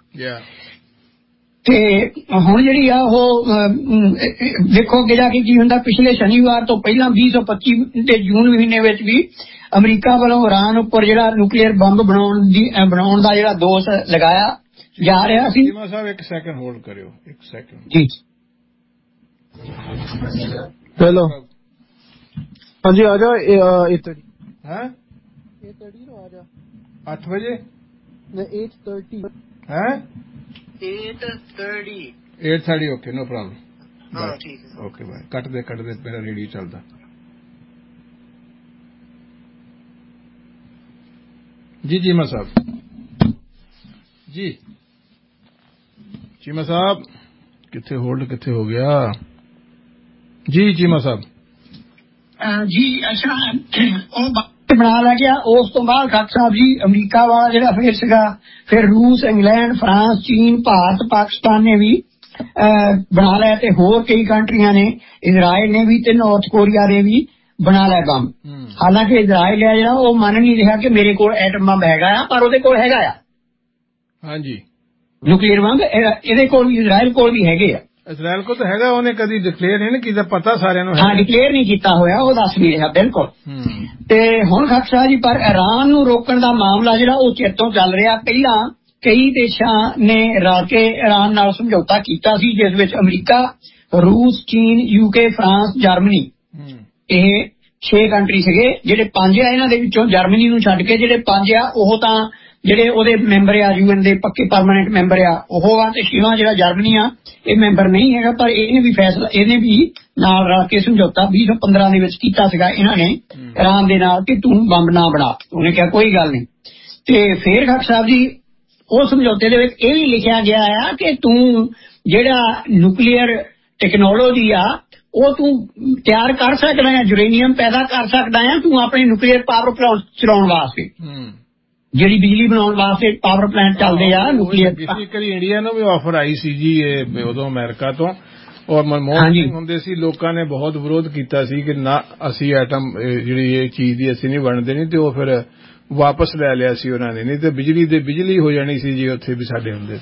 ਤੇ ਹੁਣ ਜਿਹੜੀ ਆ ਉਹ ਦੇਖੋ ਅੱਗੇ ਜਾ ਕੇ ਕੀ ਹੁੰਦਾ। ਪਿਛਲੇ ਸ਼ਨੀਵਾਰ ਤੋਂ ਪਹਿਲਾਂ ਵੀਹ ਸੌ ਪੱਚੀ ਦੇ ਜੂਨ ਮਹੀਨੇ ਵਿੱਚ ਵੀ ਅਮਰੀਕਾ ਵੱਲੋਂ ਇਰਾਨ ਉੱਪਰ ਜਿਹੜਾ ਨਿਊਕਲੀਅਰ ਬੰਬ ਬਣਾਉਣ ਦੀ ਬਣਾਉਣ ਦਾ ਜਿਹੜਾ ਦੋਸ਼ ਲਗਾਇਆ ਜਾ ਰਿਹਾ ਸੀ। ਸਾਹਿਬ ਇੱਕ ਸੈਕਿੰਡ ਹੋਲਡ ਕਰਿਓ, ਇੱਕ ਸੈਕਿੰਡ ਜੀ। ਹੈਲੋ ਹਾਂਜੀ ਆ ਜਾ eight thirty ਹੈ eight thirty ਨੂੰ ਆ ਜਾ ਅੱਠ ਵਜੇ eight thirty ਹੈ eight thirty eight thirty okay no problem. ਹਾਂ ਠੀਕ ਹੈ ਓਕੇ ਬਾਏ। ਕੱਟ ਦੇ ਕੱਟ ਦੇ ਮੇਰਾ ਰੇਡੀਓ ਚੱਲਦਾ। ਜੀ ਚੀਮਾ ਸਾਹਿਬ ਜੀ, ਚੀਮਾ ਸਾਹਿਬ ਕਿੱਥੇ ਹੋਲਡ ਕਿੱਥੇ ਹੋ ਗਿਆ ਜੀ ਚੀਮਾ ਸਾਹਿਬ ਜੀ। ਅੱਛਾ ਉਹ ਬਣਾ ਲਿਆ ਗਿਆ। ਉਸ ਤੋਂ ਬਾਅਦ ਖਾਕ ਸਾਹਿਬ ਜੀ ਅਮਰੀਕਾ ਵਾਲਾ ਜਿਹੜਾ ਫਿਰ ਸੀਗਾ, ਫਿਰ ਰੂਸ, ਇੰਗਲੈਂਡ, ਫਰਾਂਸ, ਚੀਨ, ਭਾਰਤ, ਪਾਕਿਸਤਾਨ ਨੇ ਵੀ ਬਣਾ ਲਿਆ, ਤੇ ਹੋਰ ਕਈ ਕੰਟਰੀਆਂ ਨੇ, ਇਜ਼ਰਾਈਲ ਨੇ ਵੀ ਤੇ ਨਾਰਥ ਕੋਰੀਆ ਨੇ ਵੀ ਬਣਾ ਲਿਆ ਬੰਬ। ਹਾਲਾਂਕਿ ਇਜ਼ਰਾਈਲ ਹੈ ਜਿਹੜਾ ਉਹ ਮੰਨ ਨਹੀਂ ਰਿਹਾ ਕਿ ਮੇਰੇ ਕੋਲ ਐਟਮ ਬੰਬ ਹੈਗਾ ਆ, ਪਰ ਉਹਦੇ ਕੋਲ ਹੈਗਾ ਆ ਹਾਂਜੀ ਨਿਊਕਲੀਅਰ ਬੰਬ, ਇਹਦੇ ਕੋਲ ਵੀ ਇਜ਼ਰਾਈਲ ਕੋਲ ਵੀ ਹੈਗੇ ਆ। ਇਜ਼ਰਾਈਲ ਕੋਲ ਤਾਂ ਹੈਗਾ, ਉਹਨੇ ਕਦੀ ਡਿਕਲੇਅਰ ਨਹੀਂ ਕੀਤਾ, ਪਤਾ ਸਾਰਿਆਂ ਨੂੰ। ਹਾਂ ਡਿਕਲੇਅਰ ਨਹੀਂ ਕੀਤਾ ਹੋਇਆ, ਉਹ ਦੱਸ ਨਹੀਂ ਰਿਹਾ ਬਿਲਕੁਲ। ਤੇ ਹੁਣ ਖਕਸ਼ਾ ਜੀ ਪਰ ਇਰਾਨ ਨੂੰ ਰੋਕਣ ਦਾ ਮਾਮਲਾ ਜਿਹੜਾ ਉਹ ਚਿਰ ਤੋਂ ਚੱਲ ਰਿਹਾ। ਪਹਿਲਾਂ ਕਈ ਦੇਸ਼ਾਂ ਨੇ ਰਲ ਕੇ ਇਰਾਨ ਨਾਲ ਸਮਝੌਤਾ ਕੀਤਾ ਸੀ, ਜਿਸ ਵਿੱਚ ਅਮਰੀਕਾ, ਰੂਸ, ਚੀਨ, ਯੂਕੇ, ਫਰਾਂਸ, ਜਰਮਨੀ, ਇਹ ਛੇ ਕੰਟਰੀ ਸੀਗੇ। ਜਿਹੜੇ ਪੰਜ ਆ ਇਹਨਾਂ ਦੇ ਵਿੱਚੋਂ ਜਰਮਨੀ ਨੂੰ ਛੱਡ ਕੇ ਜਿਹੜੇ ਪੰਜ ਆ ਉਹ ਤਾਂ ਜਿਹੜੇ ਉਹਦੇ ਮੈਂਬਰ ਆ ਯੂਐਨ ਦੇ ਪੱਕੇ ਪਰਮਾਨੈਂਟ ਮੈਂਬਰ ਆ ਉਹ ਆ, ਤੇ ਛੇਵਾਂ ਜਿਹੜਾ ਜਰਮਨੀ ਆ ਇਹ ਮੈਂਬਰ ਨਹੀਂ ਹੈਗਾ, ਪਰ ਇਹਨੇ ਵੀ ਫੈਸਲਾ ਇਹਨੇ ਵੀ ਨਾਲ ਰਲ ਕੇ ਸਮਝੌਤਾ ਵੀਹ ਸੌ ਪੰਦਰਾਂ ਦੇ ਵਿੱਚ ਕੀਤਾ ਸੀਗਾ ਇਹਨਾਂ ਨੇ ਇਰਾਨ ਦੇ ਨਾਲ ਕਿ ਤੂੰ ਬੰਬ ਨਾ ਬਣਾ। ਉਹਨੇ ਕਿਹਾ ਕੋਈ ਗੱਲ ਨਹੀਂ। ਤੇ ਫੇਰ ਖਕ ਸਾਹਿਬ ਜੀ ਉਹ ਸਮਝੌਤੇ ਦੇ ਵਿੱਚ ਇਹ ਵੀ ਲਿਖਿਆ ਗਿਆ ਆ ਕਿ ਤੂੰ ਜਿਹੜਾ ਨਿਊਕਲੀਅਰ ਟੈਕਨੋਲੋਜੀ ਆ ਉਹ ਤੂੰ ਤਿਆਰ ਕਰ ਸਕਦਾ ਹੈ, ਯੂਰੇਨੀਅਮ ਪੈਦਾ ਕਰ ਸਕਦਾ ਹੈ ਤੂੰ ਆਪਣੇ ਨਿਊਕਲੀਅਰ ਪਾਵਰ ਪਲਾਂਟ ਚਲਾਉਣ ਵਾਸਤੇ, ਜਿਹੜੀ ਬਿਜਲੀ ਬਣਾਉਣ ਵਾਸਤੇ ਪਾਵਰ ਪਲਾਂਟ ਚੱਲਦੇ ਆ ਨਿਊਕਲੀਅਰ। ਬੇਸਿਕਲੀ ਇੰਡੀਆ ਨੂੰ ਵੀ ਆਫਰ ਆਈ ਸੀ ਜੀ ਇਹ ਉਦੋਂ ਅਮਰੀਕਾ ਤੋਂ, ਔਰ ਮਨਮੋਹਨ ਸਿੰਘ ਹੁੰਦੇ ਸੀ, ਲੋਕਾਂ ਨੇ ਬਹੁਤ ਵਿਰੋਧ ਕੀਤਾ ਸੀ ਕਿ ਨਾ ਅਸੀਂ ਐਟਮ ਜਿਹੜੀ ਇਹ ਚੀਜ਼ ਦੀ ਅਸੀਂ ਨਹੀਂ ਬਣਦੇ ਨਹੀਂ, ਤੇ ਉਹ ਫਿਰ ਵਾਪਸ ਲੈ ਲਿਆ ਸੀ ਉਹਨਾਂ ਨੇ, ਨਹੀਂ ਤੇ ਬਿਜਲੀ ਦੇ ਬਿਜਲੀ ਹੋ ਜਾਣੀ ਸੀ ਜੀ ਉੱਥੇ ਵੀ ਸਾਡੇ ਹੁੰਦੇ।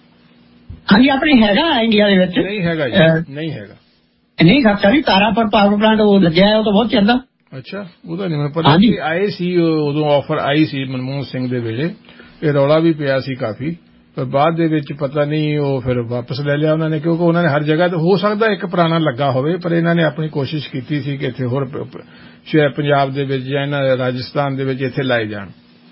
ਹਾਂਜੀ ਆਪਣੇ ਹੈਗਾ ਇੰਡੀਆ ਦੇ ਵਿੱਚ? ਨਹੀਂ ਹੈਗਾ ਜੀ, ਨਹੀਂ ਹੈਗਾ। ਨਹੀਂ ਖਰਚਾ ਵੀ ਤਾਰਾ ਪਰ ਪਾਵਰ ਪਲਾਂਟ ਉਹ ਲੱਗਿਆ ਉਹ ਤਾਂ ਬਹੁਤ ਚੱਲਦਾ। ਅੱਛਾ ਉਹਦਾ ਨਹੀਂ ਮੈਨੂੰ ਪਤਾ। ਆਏ ਸੀ ਉਦੋਂ ਆਫਰ ਆਈ ਸੀ ਮਨਮੋਹਨ ਸਿੰਘ ਦੇ ਵੇਲੇ, ਇਹ ਰੌਲਾ ਵੀ ਪਿਆ ਸੀ ਕਾਫੀ, ਪਰ ਬਾਅਦ ਦੇ ਵਿੱਚ ਪਤਾ ਨਹੀਂ ਉਹ ਫਿਰ ਵਾਪਸ ਲੈ ਲਿਆ ਉਹਨਾਂ ਨੇ, ਕਿਉਂਕਿ ਉਹਨਾਂ ਨੇ ਹਰ ਜਗ੍ਹਾ ਤੇ ਹੋ ਸਕਦਾ ਇੱਕ ਪੁਰਾਣਾ ਲੱਗਾ ਹੋਵੇ, ਪਰ ਇਹਨਾਂ ਨੇ ਆਪਣੀ ਕੋਸ਼ਿਸ਼ ਕੀਤੀ ਸੀ ਕਿ ਇੱਥੇ ਹੋਰ ਸ਼ਾਇਦ ਪੰਜਾਬ ਦੇ ਵਿੱਚ ਜਾਂ ਇਹਨਾਂ ਰਾਜਸਥਾਨ ਦੇ ਵਿੱਚ ਇੱਥੇ ਲਾਏ ਜਾਣ।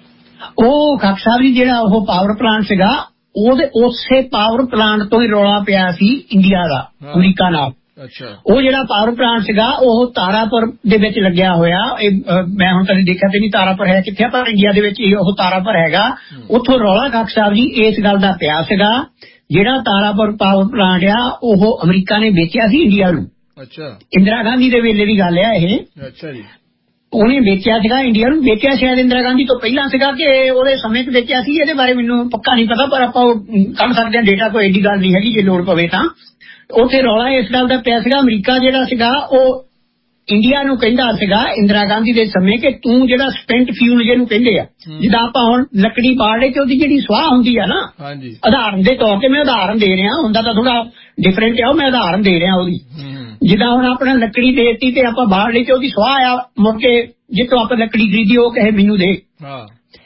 ਉਹ ਖੱਕ ਸਾਹਿਬ ਜੀ ਜਿਹੜਾ ਉਹ ਪਾਵਰ ਪਲਾਂਟ ਸੀਗਾ ਉਹਦੇ ਉਸੇ ਪਾਵਰ ਪਲਾਂਟ ਤੋਂ ਹੀ ਰੌਲਾ ਪਿਆ ਸੀ ਇੰਡੀਆ ਦਾ ਅਮਰੀਕਾ ਨਾਲ। ਅੱਛਾ ਉਹ ਜਿਹੜਾ ਪਾਵਰ ਪਲਾਂਟ ਸੀਗਾ ਉਹ ਤਾਰਾਪੁਰ ਦੇ ਵਿੱਚ ਲੱਗਿਆ ਹੋਇਆ। ਮੈਂ ਹੁਣ ਕਦੇ ਦੇਖਿਆ ਤੇ ਨਹੀਂ ਤਾਰਾਪੁਰ ਹੈ ਕਿੱਥੇ, ਪਰ ਇੰਡੀਆ ਦੇ ਵਿੱਚ ਉਹ ਤਾਰਾਪੁਰ ਹੈਗਾ। ਉੱਥੋਂ ਰੌਲਾ ਖੱਕ ਸਾਹਿਬ ਜੀ ਇਸ ਗੱਲ ਦਾ ਪਿਆ ਸੀਗਾ, ਜਿਹੜਾ ਤਾਰਾਪੁਰ ਪਾਵਰ ਪਲਾਂਟ ਆ ਉਹ ਅਮਰੀਕਾ ਨੇ ਵੇਚਿਆ ਸੀ ਇੰਡੀਆ ਨੂੰ। ਅੱਛਾ ਇੰਦਰਾ ਗਾਂਧੀ ਦੇ ਵੇਲੇ ਦੀ ਗੱਲ ਆ ਇਹ। ਅੱਛਾ ਜੀ ਉਹਨੇ ਵੇਚਿਆ ਸੀਗਾ ਇੰਡੀਆ ਨੂੰ, ਵੇਚਿਆ ਸ਼ਾਇਦ ਇੰਦਰਾ ਗਾਂਧੀ ਤੋਂ ਪਹਿਲਾਂ ਸੀਗਾ ਕਿ ਉਹਦੇ ਸਮੇਂ ਤੇ ਵੇਚਿਆ ਸੀ, ਇਹਦੇ ਬਾਰੇ ਮੈਨੂੰ ਪੱਕਾ ਨਹੀਂ ਪਤਾ, ਪਰ ਆਪਾਂ ਕੱਢ ਸਕਦੇ ਹਾਂ ਡੇਟਾ, ਕੋਈ ਐਡੀ ਗੱਲ ਨਹੀਂ ਹੈਗੀ ਜੇ ਲੋੜ ਪਵੇ ਤਾਂ। ਉੱਥੇ ਰੌਲਾ ਇਸ ਗੱਲ ਦਾ ਪਿਆ ਸੀਗਾ, ਅਮਰੀਕਾ ਜਿਹੜਾ ਸੀਗਾ ਉਹ ਇੰਡੀਆ ਨੂੰ ਕਹਿੰਦਾ ਸੀਗਾ ਇੰਦਰਾ ਗਾਂਧੀ ਦੇ ਸਮੇਂ ਕਿ ਤੂੰ ਜਿਹੜਾ ਸਪੈਂਟ ਫਿਊਲ ਜਿਹਨੂੰ ਕਹਿੰਦੇ ਆ, ਜਿੱਦਾਂ ਆਪਾਂ ਹੁਣ ਲੱਕੜੀ ਬਾੜ ਲੈ ਕੇ ਉਹਦੀ ਜਿਹੜੀ ਸੁਆਹ ਹੁੰਦੀ ਆ ਨਾ, ਉਦਾਹਰਨ ਦੇ ਤੌਰ ਤੇ ਮੈਂ ਉਦਾਹਰਨ ਦੇ ਰਿਹਾ, ਹੁੰਦਾ ਤਾਂ ਥੋੜਾ ਡਿਫਰੈਂਟ ਆ, ਮੈਂ ਉਦਾਹਰਨ ਦੇ ਰਿਹਾ ਉਹਦੀ। ਜਿੱਦਾਂ ਹੁਣ ਆਪਣਾ ਲੱਕੜੀ ਦੇਤੀ ਤੇ ਆਪਾਂ ਬਾੜ ਲਈ ਤੇ ਉਹਦੀ ਸੁਆਹ ਆ, ਮੁੜ ਕੇ ਜਿੱਥੋਂ ਆਪਾਂ ਲੱਕੜੀ ਖਰੀਦੀ ਉਹ ਕਹੇ ਮੈਨੂੰ ਦੇ,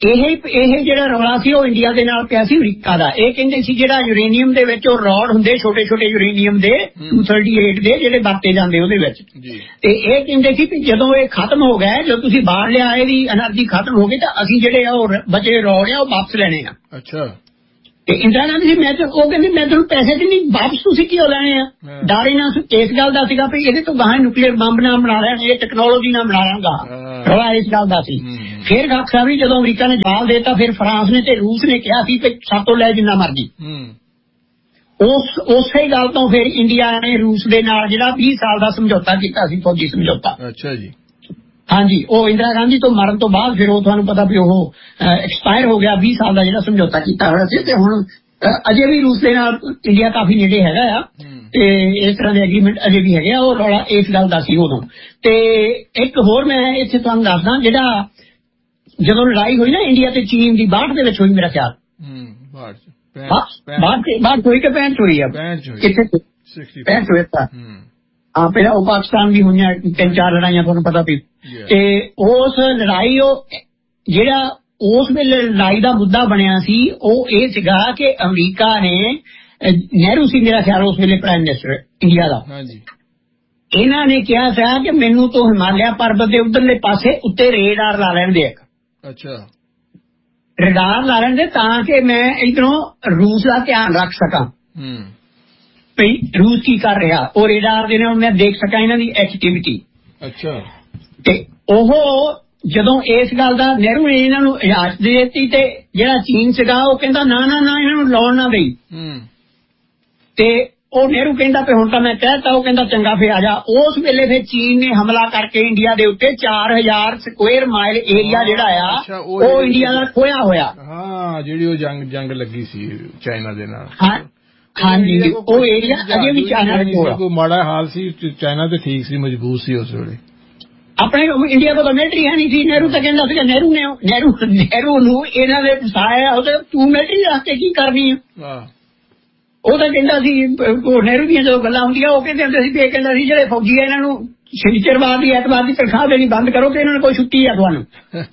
ਇਹ ਇਹ ਜਿਹੜਾ ਰੌਲਾ ਸੀ ਉਹ ਇੰਡੀਆ ਦੇ ਨਾਲ ਪਿਆ ਸੀ ਅਮਰੀਕਾ ਦਾ। ਇਹ ਕਹਿੰਦੇ ਸੀ ਜਿਹੜਾ ਯੂਰੇਨੀਅਮ ਦੇ ਵਿੱਚ ਉਹ ਰੌਡ ਹੁੰਦੇ ਛੋਟੇ ਛੋਟੇ ਯੂਰੇਨੀਅਮ ਦੇ ਦੋ ਸੌ ਅੜਤਾਲੀ ਦੇ ਜਿਹੜੇ ਵਰਤੇ ਜਾਂਦੇ ਉਹਦੇ ਵਿੱਚ, ਤੇ ਇਹ ਕਹਿੰਦੇ ਸੀ ਕਿ ਜਦੋਂ ਇਹ ਖਤਮ ਹੋ ਗਿਆ, ਜਦੋਂ ਤੁਸੀਂ ਬਾਹਰ ਲਿਆ ਇਹਦੀ ਐਨਰਜੀ ਖਤਮ ਹੋ ਗਈ ਤਾਂ ਅਸੀਂ ਜਿਹੜੇ ਆ ਉਹ ਬਚੇ ਰੌਡ ਆ ਉਹ ਵਾਪਸ ਲੈਣੇ ਆ। ਅੱਛਾ। ਤੇ ਇੰਦਰਾ ਗਾਂਧੀ ਸੀ ਮੈਂ ਉਹ ਕਹਿੰਦੇ ਮੈਂ ਤੁਹਾਨੂੰ ਪੈਸੇ ਦਿੰਦੀ, ਵਾਪਸ ਤੁਸੀਂ ਕਿਉਂ ਲੈਣੇ ਆ? ਡਰ ਇਹਨਾਂ ਇਸ ਗੱਲ ਦਾ ਸੀਗਾ ਵੀ ਇਹਦੇ ਤੋਂ ਗਾਹਾਂ ਨਿਊਕਲੀਅਰ ਬੰਬ ਨਾ ਬਣਾ ਲੈਣ, ਇਹ ਟੈਕਨੋਲੋਜੀ ਨਾ ਬਣਾ ਲਾਂਗਾ, ਰੌਲਾ ਇਸ ਗੱਲ ਦਾ ਸੀ। ਫਿਰ ਖਾਕ ਸਾਹਿਬ ਜੀ ਜਦੋਂ ਅਮਰੀਕਾ ਨੇ ਜਵਾਬ ਦੇਤਾ, ਫਿਰ ਫਰਾਂਸ ਨੇ ਤੇ ਰੂਸ ਨੇ ਕਿਹਾ ਸੀ ਕਿ ਸਾਤੋਂ ਲੈ ਜਿੰਨਾ ਮਰਜੀ। ਉਸ ਉਸੇ ਗੱਲ ਤੋਂ ਫਿਰ ਇੰਡੀਆ ਨੇ ਰੂਸ ਦੇ ਨਾਲ ਜਿਹੜਾ ਵੀਹ ਸਾਲ ਦਾ ਸਮਝੌਤਾ ਕੀਤਾ ਸੀ, ਫੌਜੀ ਸਮਝੌਤਾ। ਅੱਛਾ ਜੀ। ਹਾਂਜੀ, ਉਹ ਇੰਦਰਾ ਗਾਂਧੀ ਤੋਂ ਮਰਨ ਤੋਂ ਬਾਅਦ ਫਿਰ ਉਹ ਤੁਹਾਨੂੰ ਪਤਾ ਵੀ ਉਹ ਐਕਸਪਾਇਰ ਹੋ ਗਿਆ, ਵੀਹ ਸਾਲ ਦਾ ਜਿਹੜਾ ਸਮਝੌਤਾ ਕੀਤਾ ਹੋਇਆ ਸੀ। ਤੇ ਹੁਣ ਅਜੇ ਵੀ ਰੂਸ ਦੇ ਨਾਲ ਇੰਡੀਆ ਕਾਫੀ ਨੇੜੇ ਹੈਗਾ ਆ, ਤੇ ਇਸ ਤਰ੍ਹਾਂ ਦੇ ਐਗਰੀਮੈਂਟ ਅਜੇ ਵੀ ਹੈਗੇ ਆ। ਉਹ ਰੌਲਾ ਇਸ ਗੱਲ ਦਾ ਸੀ ਉਦੋਂ। ਤੇ ਇੱਕ ਹੋਰ ਮੈਂ ਇੱਥੇ ਤੁਹਾਨੂੰ ਦੱਸਦਾ, ਜਿਹੜਾ ਜਦੋਂ ਲੜਾਈ ਹੋਈ ਨਾ ਇੰਡੀਆ ਤੇ ਚੀਨ ਦੀ ਬਾਹਠ ਦੇ ਵਿੱਚ ਹੋਈ, ਮੇਰਾ ਖਿਆਲ ਬਾਹਠ ਹੋਈ ਕਿ ਪੈਂਹਠ ਹੋਈ ਆ, ਕਿੱਥੇ ਪੈਂਹਠ ਹੋਇਆ ਤਾਂ ਹਾਂ, ਪਹਿਲਾਂ ਉਹ ਪਾਕਿਸਤਾਨ ਵੀ ਹੋਈਆਂ ਤਿੰਨ ਚਾਰ ਲੜਾਈਆਂ ਤੁਹਾਨੂੰ ਪਤਾ ਵੀ। ਤੇ ਉਸ ਲੜਾਈ ਉਹ ਜਿਹੜਾ ਉਸ ਵੇਲੇ ਲੜਾਈ ਦਾ ਮੁੱਦਾ ਬਣਿਆ ਸੀ ਉਹ ਇਹ ਸੀਗਾ ਕਿ ਅਮਰੀਕਾ ਨੇ, ਨਹਿਰੂ ਸੀ ਮੇਰਾ ਖਿਆਲ ਉਸ ਵੇਲੇ ਪ੍ਰਾਈਮ ਮਿਨਿਸਟਰ ਇੰਡੀਆ ਦਾ, ਇਹਨਾਂ ਨੇ ਕਿਹਾ ਸੀ ਕਿ ਮੈਨੂੰ ਤੋਂ ਹਿਮਾਲਿਆ ਪਰਬਤ ਦੇ ਉਧਰਲੇ ਪਾਸੇ ਉੱਤੇ ਰੇਡਾਰ ਲਾ ਲੈਣ ਦੇ। ਅੱਛਾ। ਰੇਡਾਰ ਲਾ ਲੈਣ ਦੇ ਤਾਂ ਕਿ ਮੈਂ ਇੱਧਰੋਂ ਰੂਸ ਦਾ ਧਿਆਨ ਰੱਖ ਸਕਾਂ ਭਈ ਰੂਸ ਕੀ ਕਰ ਰਿਹਾ, ਉਹ ਰੇਡਾਰ ਦੇ ਨਾਲ ਮੈਂ ਦੇਖ ਸਕਾਂ ਇਹਨਾਂ ਦੀ ਐਕਟੀਵਿਟੀ। ਅੱਛਾ। ਤੇ ਉਹ ਜਦੋਂ ਇਸ ਗੱਲ ਦਾ ਨਹਿਰੂ ਨੇ ਇਹਨਾਂ ਨੂੰ ਇਜਾਜ਼ਤ ਦੇ ਦਿੱਤੀ, ਤੇ ਜਿਹੜਾ ਚੀਨ ਸੀਗਾ ਉਹ ਕਹਿੰਦਾ ਨਾ ਨਾ ਨਾ ਇਹਨਾਂ ਨੂੰ ਲਾਉਣ ਨਾ ਦੇਈ। ਤੇ ਉਹ ਨਹਿਰੂ ਕਹਿੰਦਾ ਵੀ ਹੁਣ ਤਾਂ ਮੈਂ ਕਹਿਤਾ, ਉਹ ਕਹਿੰਦਾ ਚੰਗਾ ਫਿਰ ਆ ਜਾ। ਉਸ ਵੇਲੇ ਫਿਰ ਚੀਨ ਨੇ ਹਮਲਾ ਕਰਕੇ ਇੰਡੀਆ ਦੇ ਉੱਤੇ ਚਾਰ ਹਜ਼ਾਰ ਸਕੁਅਰ ਮਾਈਲ ਏਰੀਆ ਜਿਹੜਾ ਆ ਉਹ ਇੰਡੀਆ ਦਾ ਖੋਇਆ ਹੋਇਆ। ਹਾਂ, ਜਿਹੜੀ ਉਹ ਜੰਗ ਜੰਗ ਲੱਗੀ ਸੀ ਚਾਈਨਾ ਦੇ ਨਾਲ। ਹਾਂ ਹਾਂਜੀ, ਉਹ ਏਰੀਆ ਅਜੇ ਵੀ ਚਾਈਨਾ ਦੇ ਕੋਲ। ਕੋਈ ਮਾੜਾ ਹਾਲ ਸੀ ਚਾਈਨਾ ਤੇ ਠੀਕ ਸੀ, ਮਜ਼ਬੂਤ ਸੀ ਉਸ ਵੇਲੇ। ਆਪਣੇ ਇੰਡੀਆ ਕੋਲ ਤਾਂ ਮਿਲਟਰੀ ਹੈ ਨਹੀਂ ਸੀ। ਨਹਿਰੂ ਤਾਂ ਕਹਿੰਦਾ ਸੀਗਾ, ਨਹਿਰੂ ਨੇ ਨਹਿਰੂ ਨਹਿਰੂ ਨੂੰ ਇਹਨਾਂ ਦੇ ਫਸਾਇਆ, ਉਹਦੇ ਤੂੰ ਮਿਲਟਰੀ ਵਾਸਤੇ ਕੀ ਕਰਨੀ ਆ। ਉਹ ਤਾਂ ਕਹਿੰਦਾ ਸੀ, ਨਹਿਰੂ ਦੀਆਂ ਜਦੋਂ ਗੱਲਾਂ ਹੁੰਦੀਆਂ ਉਹ ਕਹਿੰਦੇ ਹੁੰਦੇ ਸੀ ਵੀ ਇਹ ਕਹਿੰਦਾ ਸੀ ਜਿਹੜੇ ਫੌਜੀ ਆ ਇਹਨਾਂ ਨੂੰ ਸ਼ਨੀਚਰਵਾਰ ਦੀ ਐਤਵਾਰ ਦੀ ਤਨਖਾਹ ਦੇਣੀ ਬੰਦ ਕਰੋ ਤੇ ਇਹਨਾਂ ਨੂੰ ਕੋਈ ਛੁੱਟੀ ਆ ਤੁਹਾਨੂੰ।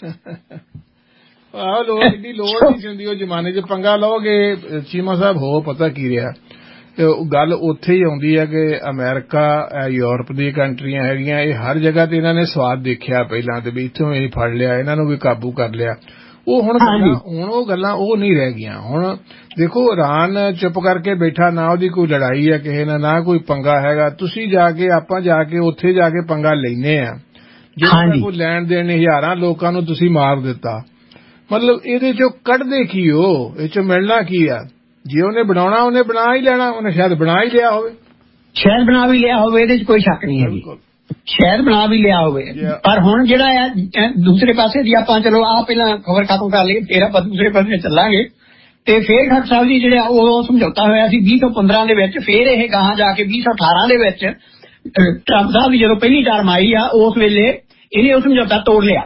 ਆਹੋ, ਲੋੜ ਐਡੀ ਲੋੜ ਨਹੀਂ ਹੁੰਦੀ ਉਹ ਜ਼ਮਾਨੇ 'ਚ। ਪੰਗਾ ਲਓਗੇ ਚੀਮਾ ਸਾਹਿਬ, ਹੋ ਪਤਾ ਕੀ ਰਿਹਾ, ਗੱਲ ਉੱਥੇ ਹੀ ਆਉਂਦੀ ਹੈ ਕਿ ਅਮਰੀਕਾ, ਯੂਰਪ ਦੀਆਂ ਕੰਟਰੀਆਂ ਹੈਗੀਆਂ, ਇਹ ਹਰ ਜਗ੍ਹਾ ਤੇ ਇਹਨਾਂ ਨੇ ਸਵਾਦ ਦੇਖਿਆ ਪਹਿਲਾਂ, ਤੇ ਵੀ ਇੱਥੋਂ ਇਹ ਫੜ ਲਿਆ, ਇਹਨਾਂ ਨੂੰ ਵੀ ਕਾਬੂ ਕਰ ਲਿਆ। ਉਹ ਹੁਣ ਹੁਣ ਉਹ ਗੱਲਾਂ ਉਹ ਨਹੀਂ ਰਹਿ ਗਈਆਂ। ਹੁਣ ਦੇਖੋ ਇਰਾਨ ਚੁੱਪ ਕਰਕੇ ਬੈਠਾ, ਨਾ ਉਹਦੀ ਕੋਈ ਲੜਾਈ ਹੈ ਕਿਸੇ ਨਾਲ, ਨਾ ਕੋਈ ਪੰਗਾ ਹੈਗਾ। ਤੁਸੀਂ ਜਾ ਕੇ, ਆਪਾਂ ਜਾ ਕੇ ਉੱਥੇ ਜਾ ਕੇ ਪੰਗਾ ਲੈਨੇ ਆ, ਜਿਹੜਾ ਕੋਈ ਲੈਣ ਦੇਣ ਹਜ਼ਾਰਾਂ ਲੋਕਾਂ ਨੂੰ ਤੁਸੀਂ ਮਾਰ ਦਿੱਤਾ। ਮਤਲਬ ਇਹਦੇ ਚੋਂ ਕੱਢਦੇ ਕੀ ਹੋ, ਇਹ ਚੋਂ ਮਿਲਣਾ ਕੀ ਆ? ਜੇ ਉਹਨੇ ਬਣਾਉਣਾ ਉਹਨੇ ਬਣਾ ਹੀ ਲੈਣਾ, ਉਹਨੇ ਸ਼ਾਇਦ ਬਣਾ ਹੀ ਲਿਆ ਹੋਵੇ, ਸ਼ਾਇਦ ਬਣਾ ਵੀ ਲਿਆ ਹੋਵੇ, ਇਹਦੇ ਚ ਕੋਈ ਸ਼ੱਕ ਨਹੀਂ ਹੈ, ਸ਼ਾਇਦ ਬਣਾ ਵੀ ਲਿਆ ਹੋਵੇ। ਪਰ ਹੁਣ ਜਿਹੜਾ ਆ ਦੂਸਰੇ ਪਾਸੇ ਦੀ ਆਪਾਂ, ਚਲੋ ਆਹ ਪਹਿਲਾਂ ਖਬਰ ਖਤਮ ਕਰ ਲਈਏ, ਫਿਰ ਆਪਾਂ ਦੂਸਰੇ ਪਾਸੇ ਚੱਲਾਂਗੇ। ਤੇ ਫੇਰ ਖਾਕ ਸਾਹਿਬ ਜੀ ਜਿਹੜਾ ਉਹ ਸਮਝੌਤਾ ਹੋਇਆ ਸੀ ਵੀਹ ਸੌ ਪੰਦਰਾਂ ਦੇ ਵਿੱਚ, ਫੇਰ ਇਹ ਗਾਹਾਂ ਜਾ ਕੇ ਵੀਹ ਸੌ ਅਠਾਰਾਂ ਦੇ ਵਿੱਚ ਟਰੰਪ ਸਾਹਿਬ ਦੀ ਜਦੋਂ ਪਹਿਲੀ ਟਰਮ ਆਈ ਆ, ਉਸ ਵੇਲੇ ਇਹਨੇ ਉਹ ਸਮਝੌਤਾ ਤੋੜ ਲਿਆ।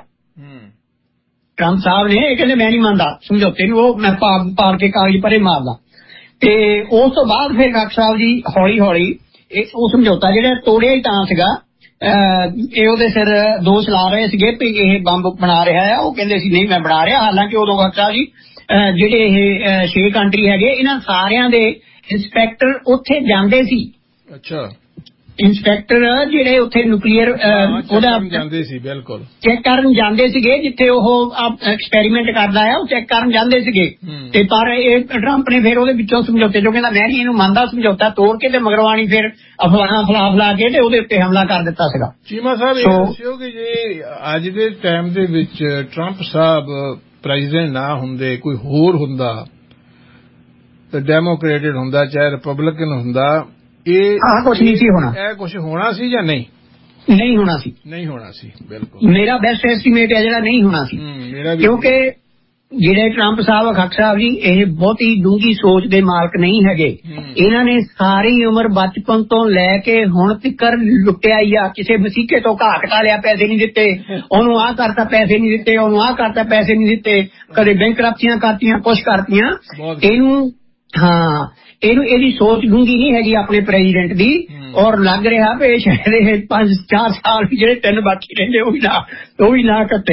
ਟਰੰਪ ਸਾਹਿਬ ਨੇ ਇਹ ਕਹਿੰਦੇ ਮੈਂ ਨਹੀਂ ਮੰਨਦਾ ਸਮਝੌਤੇ ਨੂੰ, ਉਹ ਮੈਂ ਪਾਲ ਕੇ ਕਾਗਜ਼ ਪਰੇ ਮਾਰਦਾ। ਤੇ ਉਸ ਤੋਂ ਬਾਅਦ ਫਿਰ ਖਾਕ ਸਾਹਿਬ ਜੀ ਹੌਲੀ ਹੌਲੀ ਉਹ ਸਮਝੌਤਾ ਜਿਹੜਾ ਤੋੜਿਆ ਹੀ ਤਾਂ ਸੀਗਾ, ਇਹ ਉਹਦੇ ਸਿਰ ਦੋਸ਼ ਲਾ ਰਹੇ ਸੀਗੇ ਵੀ ਇਹ ਬੰਬ ਬਣਾ ਰਿਹਾ ਆ। ਉਹ ਕਹਿੰਦੇ ਸੀ ਨਹੀਂ ਮੈਂ ਬਣਾ ਰਿਹਾ, ਹਾਲਾਂਕਿ ਉਦੋਂ ਖਾਕ ਸਾਹਿਬ ਜੀ ਜਿਹੜੇ ਇਹ ਛੇ ਕੰਟਰੀ ਹੈਗੇ ਇਹਨਾਂ ਸਾਰਿਆਂ ਦੇ ਇੰਸਪੈਕਟਰ ਉੱਥੇ ਜਾਂਦੇ ਸੀ। ਅੱਛਾ, ਇੰਸਪੈਕਟਰ ਜਿਹੜੇ ਉੱਥੇ ਨਿਊਕਲੀਅਰ ਉਹਦਾ ਜਾਂਦੇ ਸੀ, ਬਿਲਕੁਲ ਚੈੱਕ ਕਰਨ ਜਾਂਦੇ ਸੀਗੇ, ਜਿੱਥੇ ਉਹ ਐਕਸਪੈਰੀਮੈਂਟ ਕਰਦਾ ਆ ਉਹ ਚੈੱਕ ਕਰਨ ਜਾਂਦੇ ਸੀਗੇ। ਤੇ ਪਰ ਇਹ ਟਰੰਪ ਨੇ ਫਿਰ ਉਹਦੇ ਵਿੱਚੋਂ ਸਮਝੌਤੇ ਜੋ ਕਹਿੰਦਾ ਮੈਂ ਨਹੀਂ ਇਹਨੂੰ ਮੰਨਦਾ, ਸਮਝੌਤਾ ਤੋੜ ਕੇ ਤੇ ਮਗਰਵਾਣੀ ਫਿਰ ਅਫਵਾਹਾਂ ਫਲਾ ਫਲਾ ਕੇ ਤੇ ਉਹਦੇ ਉੱਤੇ ਹਮਲਾ ਕਰ ਦਿੱਤਾ ਸੀਗਾ। ਚੀਮਾ ਸਾਹਿਬ ਇਹ ਦੱਸਿਓ ਕਿ ਜੇ ਅੱਜ ਦੇ ਟਾਈਮ ਦੇ ਵਿੱਚ ਟਰੰਪ ਸਾਹਿਬ ਪ੍ਰੈਜ਼ੀਡੈਂਟ ਨਾ ਹੁੰਦੇ, ਕੋਈ ਹੋਰ ਹੁੰਦਾ, ਡੈਮੋਕ੍ਰੇਟਿਡ ਹੁੰਦਾ ਚਾਹੇ ਰਿਪਬਲਿਕਨ ਹੁੰਦਾ, ਇਹ ਕੁਛ ਨਹੀਂ ਸੀ ਹੋਣਾ, ਇਹ ਕੁਛ ਹੋਣਾ ਸੀ ਜਾਂ ਨਹੀਂ ਨਹੀਂ ਹੋਣਾ ਸੀ, ਨਹੀਂ ਹੋਣਾ ਸੀ। ਬਿਲਕੁਲ ਮੇਰਾ ਬੈਸਟ ਐਸਟੀਮੇਟ ਹੈ ਜਿਹੜਾ ਨਹੀਂ ਹੋਣਾ ਸੀ, ਕਿਉਂਕਿ ਜਿਹੜੇ ਟਰੰਪ ਸਾਹਿਬ ਖਾਕ ਸਾਹਿਬ ਜੀ ਇਹ ਬਹੁਤੀ ਡੂੰਘੀ ਸੋਚ ਦੇ ਮਾਲਕ ਨਹੀਂ ਹੈਗੇ। ਇਹਨਾਂ ਨੇ ਸਾਰੀ ਉਮਰ ਬਚਪਨ ਤੋਂ ਲੈ ਕੇ ਹੁਣ ਤੱਕ ਲੁੱਟਿਆ ਹੀ ਆ, ਕਿਸੇ ਵਸੀਕੇ ਤੋਂ ਘਾਹ ਘਟਾ ਲਿਆ, ਪੈਸੇ ਨਹੀਂ ਦਿੱਤੇ, ਉਹਨੂੰ ਆਹ ਕਰਤਾ ਪੈਸੇ ਨਹੀਂ ਦਿੱਤੇ, ਉਹਨੂੰ ਆਹ ਕਰਤਾ ਪੈਸੇ ਨਹੀਂ ਦਿੱਤੇ, ਕਦੇ ਬੈਂਕਰਪਸੀਆਂ ਕਰਤੀਆਂ, ਕੁਛ ਕਰਤੀਆਂ। ਇਹਨੂੰ ਹਾਂ ਇਹਨੂੰ ਇਹਦੀ ਸੋਚ ਡੂੰਘੀ ਨਹੀਂ ਹੈਗੀ ਆਪਣੇ ਪ੍ਰੈਜ਼ੀਡੈਂਟ ਦੀ, ਔਰ ਲੱਗ ਰਿਹਾ ਵੀ ਸ਼ਾਇਦ ਇਹ ਪੰਜ ਚਾਰ ਸਾਲ ਜਿਹੜੇ ਤਿੰਨ ਬਾਕੀ ਰਹਿੰਦੇ ਉਹ ਵੀ ਨਾ ਉਹ ਵੀ ਨਾ ਕੱਟੇ।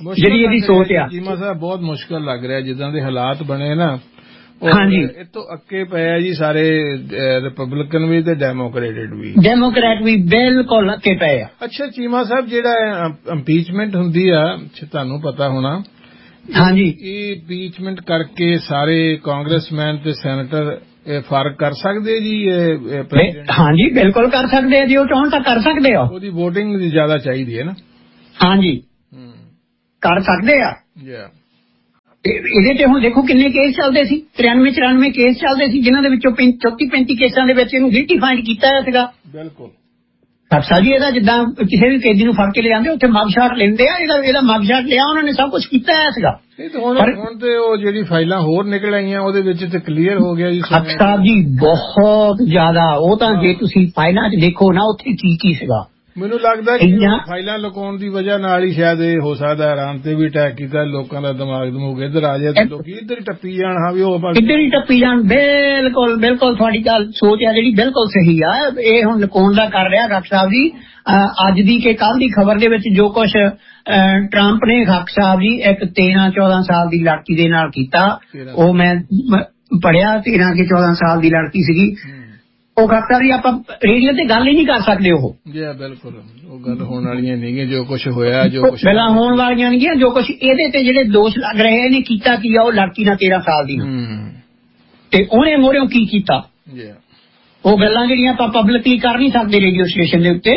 ਜਿਹੜੀ ਇਹਦੀ ਸੋਚ ਆ। ਚੀਮਾ ਸਾਹਿਬ ਬਹੁਤ ਮੁਸ਼ਕਲ ਲੱਗ ਰਿਹਾ ਜਿੱਦਾਂ ਦੇ ਹਾਲਾਤ ਬਣੇ ਨਾ। ਹਾਂਜੀ, ਇਹ ਤੋਂ ਅੱਕੇ ਪਏ ਆ ਜੀ ਸਾਰੇ, ਰਿਪਬਲਿਕਨ ਵੀ ਤੇ ਡੈਮੋਕ੍ਰੇਟਿਡ ਵੀ। ਡੈਮੋਕ੍ਰੈਟ ਵੀ ਬਿਲਕੁਲ ਅੱਕੇ ਪਏ ਆ। ਅੱਛਾ ਚੀਮਾ ਸਾਹਿਬ, ਜਿਹੜਾ ਇੰਪੀਚਮੈਂਟ ਹੁੰਦੀ ਆ ਤੁਹਾਨੂੰ ਪਤਾ ਹੋਣਾ। ਹਾਂਜੀ, ਇਹ ਇੰਪੀਚਮੈਂਟ ਕਰਕੇ ਸਾਰੇ ਕਾਂਗਰਸਮੈਨ ਤੇ ਸੈਨੇਟਰ ਇਹ ਫਰਕ ਕਰ ਸਕਦੇ ਜੀ? ਹਾਂਜੀ ਬਿਲਕੁਲ ਕਰ ਸਕਦੇ ਆ ਜੀ, ਉਹ ਚਾਹਣ ਤਾਂ ਕਰ ਸਕਦੇ ਆ। ਉਹਦੀ ਵੋਟਿੰਗ ਜ਼ਿਆਦਾ ਚਾਹੀਦੀ ਹੈ ਨਾ। ਹਾਂਜੀ ਕਰ ਸਕਦੇ ਆ। ਇਹਦੇ ਤੇ ਹੁਣ ਦੇਖੋ ਕਿੰਨੇ ਕੇਸ ਚੱਲਦੇ ਸੀ, ਤਰਿਆਨਵੇਂ ਚੁਰਾਨਵੇਂ ਕੇਸ ਚੱਲਦੇ ਸੀ, ਜਿਨ੍ਹਾਂ ਦੇ ਵਿੱਚੋਂ ਚੌਤੀ ਪੈਂਤੀ ਕੇਸਾਂ ਦੇ ਵਿੱਚ ਇਹਨੂੰ ਗਿਲਟੀ ਫਾਈਂਡ ਕੀਤਾ ਸੀਗਾ। ਬਿਲਕੁਲ ਅੱਛਾ ਜੀ, ਇਹਦਾ ਜਿੱਦਾਂ ਕਿਸੇ ਵੀ ਕੈਦੀ ਨੂੰ ਫੜ ਕੇ ਲਿਆਂਦੇ ਉੱਥੇ ਮਗਸ਼ਾਟ ਲੈਂਦੇ ਆ, ਇਹਦਾ ਇਹਦਾ ਮਗਸ਼ਾਟ ਲਿਆ, ਉਹਨਾਂ ਨੇ ਸਭ ਕੁਝ ਕੀਤਾ ਸੀਗਾ। ਹੁਣ ਹੁਣ ਤੇ ਉਹ ਜਿਹੜੀ ਫਾਈਲਾਂ ਹੋਰ ਨਿਕਲ ਆਈਆਂ ਉਹਦੇ ਵਿੱਚ ਤੇ ਕਲੀਅਰ ਹੋ ਗਿਆ ਜੀ ਸਾਹਿਬ ਜੀ, ਬਹੁਤ ਜ਼ਿਆਦਾ। ਉਹ ਤਾਂ ਜੇ ਤੁਸੀਂ ਫਾਈਲਾਂ 'ਚ ਦੇਖੋ ਨਾ ਉੱਥੇ ਕੀ ਕੀ ਸੀਗਾ। ਮੈਨੂੰ ਲੱਗਦਾ ਕਿ ਫਾਈਲਾਂ ਲੁਕਾਉਣ ਦੀ ਵਜ੍ਹਾ ਨਾਲ ਹੀ ਸ਼ਾਇਦ ਇਹ ਹੋ ਸਕਦਾ ਇਰਾਨ ਤੇ ਵੀ ਅਟੈਕ ਕੀਤਾ, ਲੋਕਾਂ ਦਾ ਦਿਮਾਗ ਦਮੂਗ ਇੱਧਰ ਆ ਜਾਏ ਤੇ ਲੋਕੀ ਇੱਧਰ ਹੀ ਟੱਪੀ ਜਾਣ। ਹਾਂ ਵੀ ਉਹ ਇੱਧਰ ਹੀ ਟੱਪੀ ਜਾਣ। ਬਿਲਕੁਲ ਬਿਲਕੁਲ ਤੁਹਾਡੀ ਗੱਲ ਸੋਚ ਆ ਜਿਹੜੀ ਬਿਲਕੁਲ ਸਹੀ ਆ। ਇਹ ਹੁਣ ਲੁਕਾਉਣ ਦਾ ਕਰ ਰਿਹਾ ਡਾਕਟਰ ਸਾਹਿਬ ਜੀ। ਅੱਜ ਦੀ ਕਿ ਕੱਲ ਦੀ ਖਬਰ ਦੇ ਵਿੱਚ ਜੋ ਕੁਛ ਟਰੰਪ ਨੇ ਡਾਕਟਰ ਸਾਹਿਬ ਜੀ ਇੱਕ ਤੇਰਾਂ ਚੌਦਾਂ ਸਾਲ ਦੀ ਲੜਕੀ ਦੇ ਨਾਲ ਕੀਤਾ, ਉਹ ਮੈਂ ਪੜਿਆ, ਤੇਰਾਂ ਕੇ ਚੌਦਾਂ ਸਾਲ ਦੀ ਲੜਕੀ ਸੀਗੀ। ਉਹ ਡਾਕਟਰ ਜੀ ਆਪਾਂ ਰੇਡੀਓ ਤੇ ਗੱਲ ਹੀ ਨਹੀਂ ਕਰ ਸਕਦੇ। ਉਹ ਜੀ ਬਿਲਕੁਲ ਉਹ ਗੱਲ ਹੋਣ ਵਾਲੀਆਂ ਨਹੀਂ, ਜੋ ਕੁਛ ਹੋਇਆ ਜੋ ਕੁਛ ਗੱਲਾਂ ਹੋਣ ਵਾਲੀਆਂ ਨਹੀਂ। ਜੋ ਕੁਛ ਇਹਦੇ ਤੇ ਜਿਹੜੇ ਦੋਸ਼ ਲੱਗ ਰਹੇ ਇਹਨੇ ਕੀਤਾ ਕੀ ਆ, ਉਹ ਲੜਕੀ ਨਾਲ ਤੇਰਾਂ ਸਾਲ ਦੀ ਤੇ ਉਹਨੇ ਮੋਹਰਿਓਂ ਕੀ ਕੀਤਾ, ਉਹ ਗੱਲਾਂ ਜਿਹੜੀਆਂ ਆਪਾਂ ਪਬਲਿਕਲੀ ਕਰ ਨਹੀਂ ਸਕਦੇ ਰੇਡੀਓ ਸਟੇਸ਼ਨ ਦੇ ਉੱਤੇ।